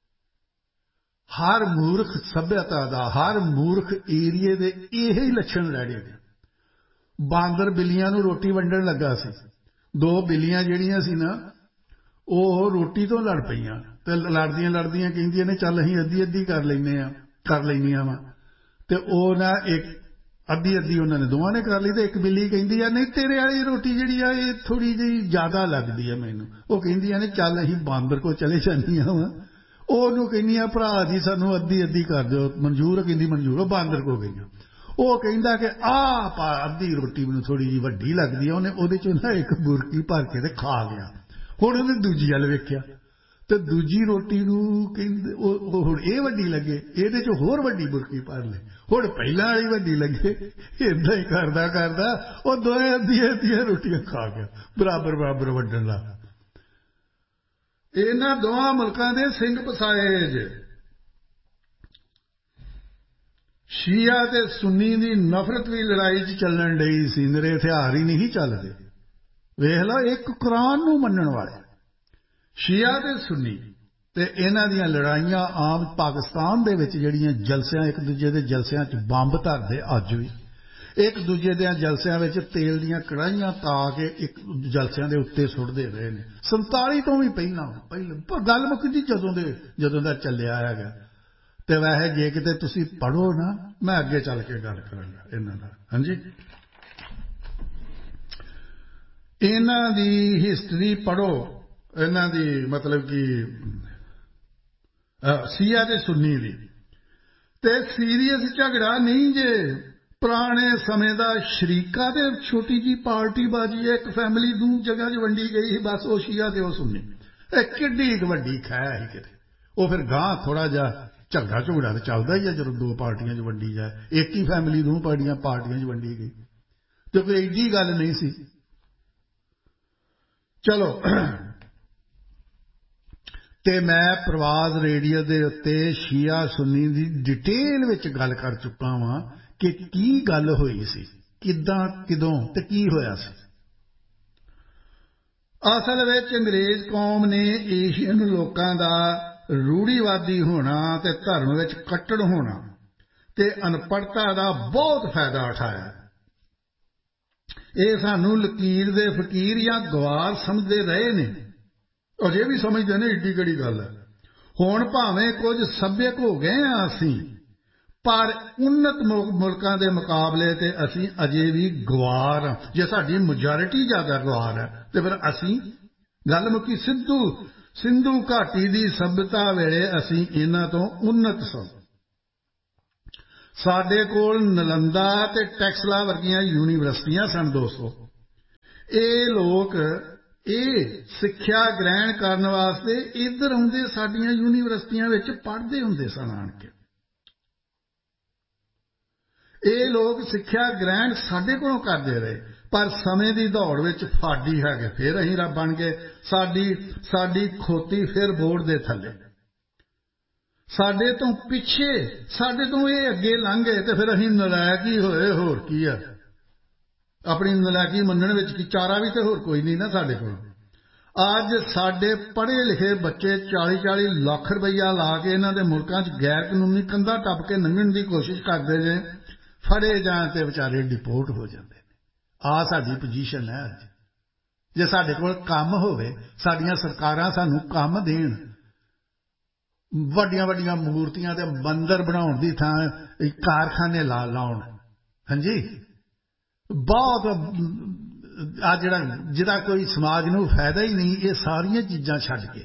ਹਰ ਮੂਰਖ ਸੱਭਿਅਤਾ ਦਾ, ਹਰ ਮੂਰਖ ਏਰੀਏ ਦੇ ਇਹੀ ਲੱਛਣ ਰਹਿਣੇ ਨੇ। ਬਾਂਦਰ ਬਿੱਲੀਆਂ ਨੂੰ ਰੋਟੀ ਵੰਡਣ ਲੱਗਾ ਸੀ, ਦੋ ਬਿੱਲੀਆਂ ਜਿਹੜੀਆਂ ਸੀ ਨਾ ਉਹ ਰੋਟੀ ਤੋਂ ਲੜ ਪਈਆਂ ਤੇ ਲੜਦੀਆਂ ਲੜਦੀਆਂ ਕਹਿੰਦੀਆਂ ਨੇ ਚੱਲ ਅਸੀਂ ਅੱਧੀ ਅੱਧੀ ਕਰ ਲੈਂਦੇ ਹਾਂ ਕਰ ਲੈਂਦੀਆਂ ਵਾ। ਤੇ ਉਹ ਨਾ ਇੱਕ ਅੱਧੀ ਅੱਧੀ ਉਹਨਾਂ ਨੇ ਦੋਵਾਂ ਨੇ ਕਰ ਲਈ ਤੇ ਇੱਕ ਬਿੱਲੀ ਕਹਿੰਦੀ ਆ ਨਹੀਂ ਤੇਰੇ ਵਾਲੀ ਰੋਟੀ ਜਿਹੜੀ ਆ ਇਹ ਥੋੜ੍ਹੀ ਜਿਹੀ ਜ਼ਿਆਦਾ ਲੱਗਦੀ ਆ ਮੈਨੂੰ। ਉਹ ਕਹਿੰਦੀਆਂ ਨੇ ਚੱਲ ਅਸੀਂ ਬਾਂਦਰ ਕੋਲ ਚਲੇ ਜਾਂਦੀਆਂ ਵਾ, ਉਹਨੂੰ ਕਹਿੰਦੀਆਂ ਭਰਾ ਜੀ ਸਾਨੂੰ ਅੱਧੀ ਅੱਧੀ ਕਰ ਦਿਓ, ਮਨਜ਼ੂਰ? ਕਹਿੰਦੀ ਮਨਜ਼ੂਰ। ਉਹ ਬਾਂਦਰ ਕੋਲ ਗਈਆਂ, ਉਹ ਕਹਿੰਦਾ ਕਿ ਆਹ ਪਾ ਅੱਧੀ ਰੋਟੀ ਮੈਨੂੰ ਥੋੜ੍ਹੀ ਜਿਹੀ ਵੱਡੀ ਲੱਗਦੀ ਆ। ਉਹਨੇ ਉਹਦੇ 'ਚੋਂ ਨਾ ਇੱਕ ਬੁਰਕੀ ਭਰ ਕੇ ਤੇ ਖਾ ਗਿਆ। ਹੁਣ ਉਹਨੇ ਦੂਜੀ ਵੱਲ ਵੇਖਿਆ ਤੇ ਦੂਜੀ ਰੋਟੀ ਨੂੰ ਕਹਿੰਦੇ ਉਹ ਹੁਣ ਇਹ ਵੱਡੀ ਲੱਗੇ, ਇਹਦੇ 'ਚ ਹੋਰ ਵੱਡੀ ਬੁਰਕੀ ਭਰ ਲੈ, ਹੁਣ ਪਹਿਲਾਂ ਵਾਲੀ ਵੱਡੀ ਲੱਗੇ। ਏਦਾਂ ਹੀ ਕਰਦਾ ਕਰਦਾ ਉਹ ਦੋਵੇਂ ਅੱਧੀਆਂ ਅੱਧੀਆਂ ਰੋਟੀਆਂ ਖਾ ਗਿਆ, ਬਰਾਬਰ ਬਰਾਬਰ ਵੰਡਣ ਲੱਗ। ਇਹਨਾਂ ਦੋਵਾਂ ਮੁਲਕਾਂ ਦੇ ਸਿੰਘ ਪਸਾਏ ਜੇ। ਸ਼ੀਆ ਤੇ ਸੁੰਨੀ ਦੀ ਨਫ਼ਰਤ ਵੀ ਲੜਾਈ 'ਚ ਚੱਲਣ ਡਈ ਸੀ, ਮੇਰੇ ਹਥਿਆਰ ਹੀ ਨਹੀਂ ਚੱਲਦੇ। ਵੇਖ ਲਓ ਇੱਕ ਕੁਰਾਨ ਨੂੰ ਮੰਨਣ ਵਾਲੇ ਸ਼ੀਆ ਤੇ ਸੁੰਨੀ ਤੇ ਇਹਨਾਂ ਦੀਆਂ ਲੜਾਈਆਂ ਆਮ ਪਾਕਿਸਤਾਨ ਦੇ ਵਿੱਚ ਜਿਹੜੀਆਂ ਜਲਸਿਆਂ ਇੱਕ ਦੂਜੇ ਦੇ ਜਲਸਿਆਂ 'ਚ ਬੰਬ ਧਰਦੇ, ਅੱਜ ਵੀ ਇੱਕ ਦੂਜੇ ਦੇ ਜਲਸਿਆਂ ਵਿੱਚ ਤੇਲ ਦੀਆਂ ਕੜਾਹੀਆਂ ਤਾ ਕੇ ਇੱਕ ਜਲਸਿਆਂ ਦੇ ਉੱਤੇ ਸੁੱਟਦੇ ਰਹੇ ਨੇ ਸੰਤਾਲੀ ਤੋਂ ਵੀ ਪਹਿਲਾਂ। ਪਹਿਲਾਂ ਗੱਲ ਮੁੱਕਦੀ ਜਦੋਂ ਦੇ ਜਦੋਂ ਦਾ ਚੱਲਿਆ ਹੈਗਾ। ਤੇ ਵੈਸੇ ਜੇ ਕਿਤੇ ਤੁਸੀਂ ਪੜ੍ਹੋ ਨਾ, ਮੈਂ ਅੱਗੇ ਚੱਲ ਕੇ ਗੱਲ ਕਰਾਂਗਾ ਇਹਨਾਂ ਦਾ। ਹਾਂਜੀ ਇਹਨਾਂ ਦੀ ਹਿਸਟਰੀ ਪੜ੍ਹੋ, ਇਹਨਾਂ ਦੀ ਮਤਲਬ ਕਿ ਸ਼ੀਆ ਤੇ ਸੁੰਨੀ ਦੀ। ਤੇ ਸੀਰੀਅਸ ਝਗੜਾ ਨਹੀਂ ਜੇ, ਪੁਰਾਣੇ ਸਮੇਂ ਦਾ ਸ਼ਰੀਕਾ ਤੇ ਛੋਟੀ ਜੀ ਪਾਰਟੀ ਬਾਜੀ ਇੱਕ ਫੈਮਿਲੀ ਦੂ ਜਗ੍ਹਾ 'ਚ ਵੰਡੀ ਗਈ ਸੀ ਬਸ, ਉਹ ਸ਼ੀਆ ਤੇ ਉਹ ਸੁੰਨੀ। ਇਹ ਕਿੱਡੀ ਇੱਕ ਵੱਡੀ ਖੈ ਸੀ ਕਿਤੇ। ਉਹ ਫਿਰ ਗਾਂਹ ਥੋੜ੍ਹਾ ਜਿਹਾ ਝਗੜਾ ਝੁਗੜਾ ਤਾਂ ਚੱਲਦਾ ਹੀ ਆ ਜਦੋਂ ਦੋ ਪਾਰਟੀਆਂ 'ਚ ਵੰਡੀ ਜਾਏ। ਇੱਕ ਹੀ ਫੈਮਿਲੀ ਦੋ ਪਾਰਟੀਆਂ ਪਾਰਟੀਆਂ 'ਚ ਵੰਡੀ ਗਈ ਤੇ ਕੋਈ ਐਡੀ ਗੱਲ ਨਹੀਂ ਸੀ। ਚਲੋ ਤੇ ਮੈਂ ਪ੍ਰਵਾਜ਼ ਰੇਡੀਓ ਦੇ ਉੱਤੇ ਸ਼ੀਆ ਸੁੰਨੀ ਦੀ ਡਿਟੇਲ ਵਿੱਚ ਗੱਲ ਕਰ ਚੁੱਕਾ ਵਾਂ ਕਿ ਕੀ ਗੱਲ ਹੋਈ ਸੀ, ਕਿੱਦਾਂ ਕਿਦੋਂ ਤੇ ਕੀ ਹੋਇਆ ਸੀ। ਅਸਲ ਵਿੱਚ ਅੰਗਰੇਜ਼ ਕੌਮ ਨੇ ਏਸ਼ੀਅਨ ਲੋਕਾਂ ਦਾ ਰੂੜੀਵਾਦੀ ਹੋਣਾ ਤੇ ਧਰਮ ਵਿੱਚ ਕੱਟੜ ਹੋਣਾ ਤੇ ਅਨਪੜ੍ਹਤਾ ਦਾ ਬਹੁਤ ਫਾਇਦਾ ਉਠਾਇਆ। ਇਹ ਸਾਨੂੰ ਲਕੀਰ ਦੇ ਫਕੀਰ ਜਾਂ ਗਵਾਰ ਸਮਝਦੇ ਰਹੇ ਨੇ, ਅਜੇ ਵੀ ਸਮਝਦੇ ਨੇ, ਏਡੀ ਕਿਹੜੀ ਗੱਲ ਹੈ। ਹੁਣ ਭਾਵੇਂ ਕੁਝ ਸੱਭਿਅਕ ਹੋ ਗਏ ਹਾਂ ਅਸੀਂ, ਪਰ ਉੱਨਤ ਮੁਲਕਾਂ ਦੇ ਮੁਕਾਬਲੇ ਤੇ ਅਸੀਂ ਅਜੇ ਵੀ ਗਵਾਰ ਹਾਂ। ਜੇ ਸਾਡੀ ਮੈਜੋਰਿਟੀ ਜ਼ਿਆਦਾ ਗਵਾਰ ਹੈ ਤੇ ਫਿਰ ਅਸੀਂ ਗੱਲ ਮੁੱਕੀ। ਸਿੱਧੂ ਸਿੰਧੂ ਘਾਟੀ ਦੀ ਸਭਿਅਤਾ ਵੇਲੇ ਅਸੀਂ ਇਹਨਾਂ ਤੋਂ ਉੱਨਤ ਸਾਂ। ਸਾਡੇ ਕੋਲ ਨਲੰਦਾ ਤੇ ਟੈਕਸਲਾ ਵਰਗੀਆਂ ਯੂਨੀਵਰਸਿਟੀਆਂ ਸਨ ਦੋਸਤੋ। ਇਹ ਲੋਕ ਇਹ ਸਿੱਖਿਆ ਗ੍ਰਹਿਣ ਕਰਨ ਵਾਸਤੇ ਇੱਧਰ ਆਉਂਦੇ, ਸਾਡੀਆਂ ਯੂਨੀਵਰਸਿਟੀਆਂ ਵਿੱਚ ਪੜ੍ਹਦੇ ਹੁੰਦੇ ਸਨ ਆਣ ਕੇ। ਇਹ ਲੋਕ ਸਿੱਖਿਆ ਗ੍ਰਹਿਣ ਸਾਡੇ ਕੋਲੋਂ ਕਰਦੇ ਰਹੇ, ਪਰ ਸਮੇਂ ਦੀ ਦੌੜ ਵਿੱਚ ਫਾਡੀ ਹੈਗੇ, ਫਿਰ ਅਸੀਂ ਰੱਬ ਬਣ ਗਏ। ਸਾਡੀ ਸਾਡੀ ਖੋਤੀ ਫਿਰ ਬੋਰਡ ਦੇ ਥੱਲੇ, ਸਾਡੇ ਤੋਂ ਪਿੱਛੇ, ਸਾਡੇ ਤੋਂ ਇਹ ਅੱਗੇ ਲੰਘ ਗਏ ਤੇ ਫਿਰ ਅਸੀਂ ਨਲਾਇਕ ਹੀ ਹੋਏ। ਹੋਰ ਕੀ ਆ, ਆਪਣੀ ਨਲਾਇਕੀ ਮੰਨਣ ਵਿੱਚ ਕੀ ਚਾਰਾ ਵੀ ਤੇ ਹੋਰ ਕੋਈ ਨਹੀਂ ਨਾ ਸਾਡੇ ਕੋਲ। ਅੱਜ ਸਾਡੇ ਪੜ੍ਹੇ ਲਿਖੇ ਬੱਚੇ ਚਾਲੀ ਚਾਲੀ ਲੱਖ ਰੁਪਈਆ ਲਾ ਕੇ ਇਹਨਾਂ ਦੇ ਮੁਲਕਾਂ 'ਚ ਗੈਰ ਕਾਨੂੰਨੀ ਕੰਧਾਂ ਟੱਪ ਕੇ ਲੰਘਣ ਦੀ ਕੋਸ਼ਿਸ਼ ਕਰਦੇ ਨੇ, ਫੜੇ ਜਾਣ ਤੇ ਵਿਚਾਰੇ ਡਿਪੋਰਟ ਹੋ ਜਾਂਦੇ ਨੇ। ਆਹ ਸਾਡੀ ਪੋਜੀਸ਼ਨ ਹੈ ਅੱਜ। ਜੇ ਸਾਡੇ ਕੋਲ ਕੰਮ ਹੋਵੇ, ਸਾਡੀਆਂ ਸਰਕਾਰਾਂ ਸਾਨੂੰ ਕੰਮ ਦੇਣ, ਵੱਡੀਆਂ ਵੱਡੀਆਂ ਮੂਰਤੀਆਂ ਦੇ ਮੰਦਰ ਬਣਾਉਣ ਦੀ ਥਾਂ ਕਾਰਖਾਨੇ ਲਾ ਲਾਉਣ, ਹਾਂਜੀ, ਬਹੁਤ ਆ ਜਿਹੜਾ ਜਿਹਦਾ ਕੋਈ ਸਮਾਜ ਨੂੰ ਫਾਇਦਾ ਹੀ ਨਹੀਂ, ਇਹ ਸਾਰੀਆਂ ਚੀਜ਼ਾਂ ਛੱਡ ਕੇ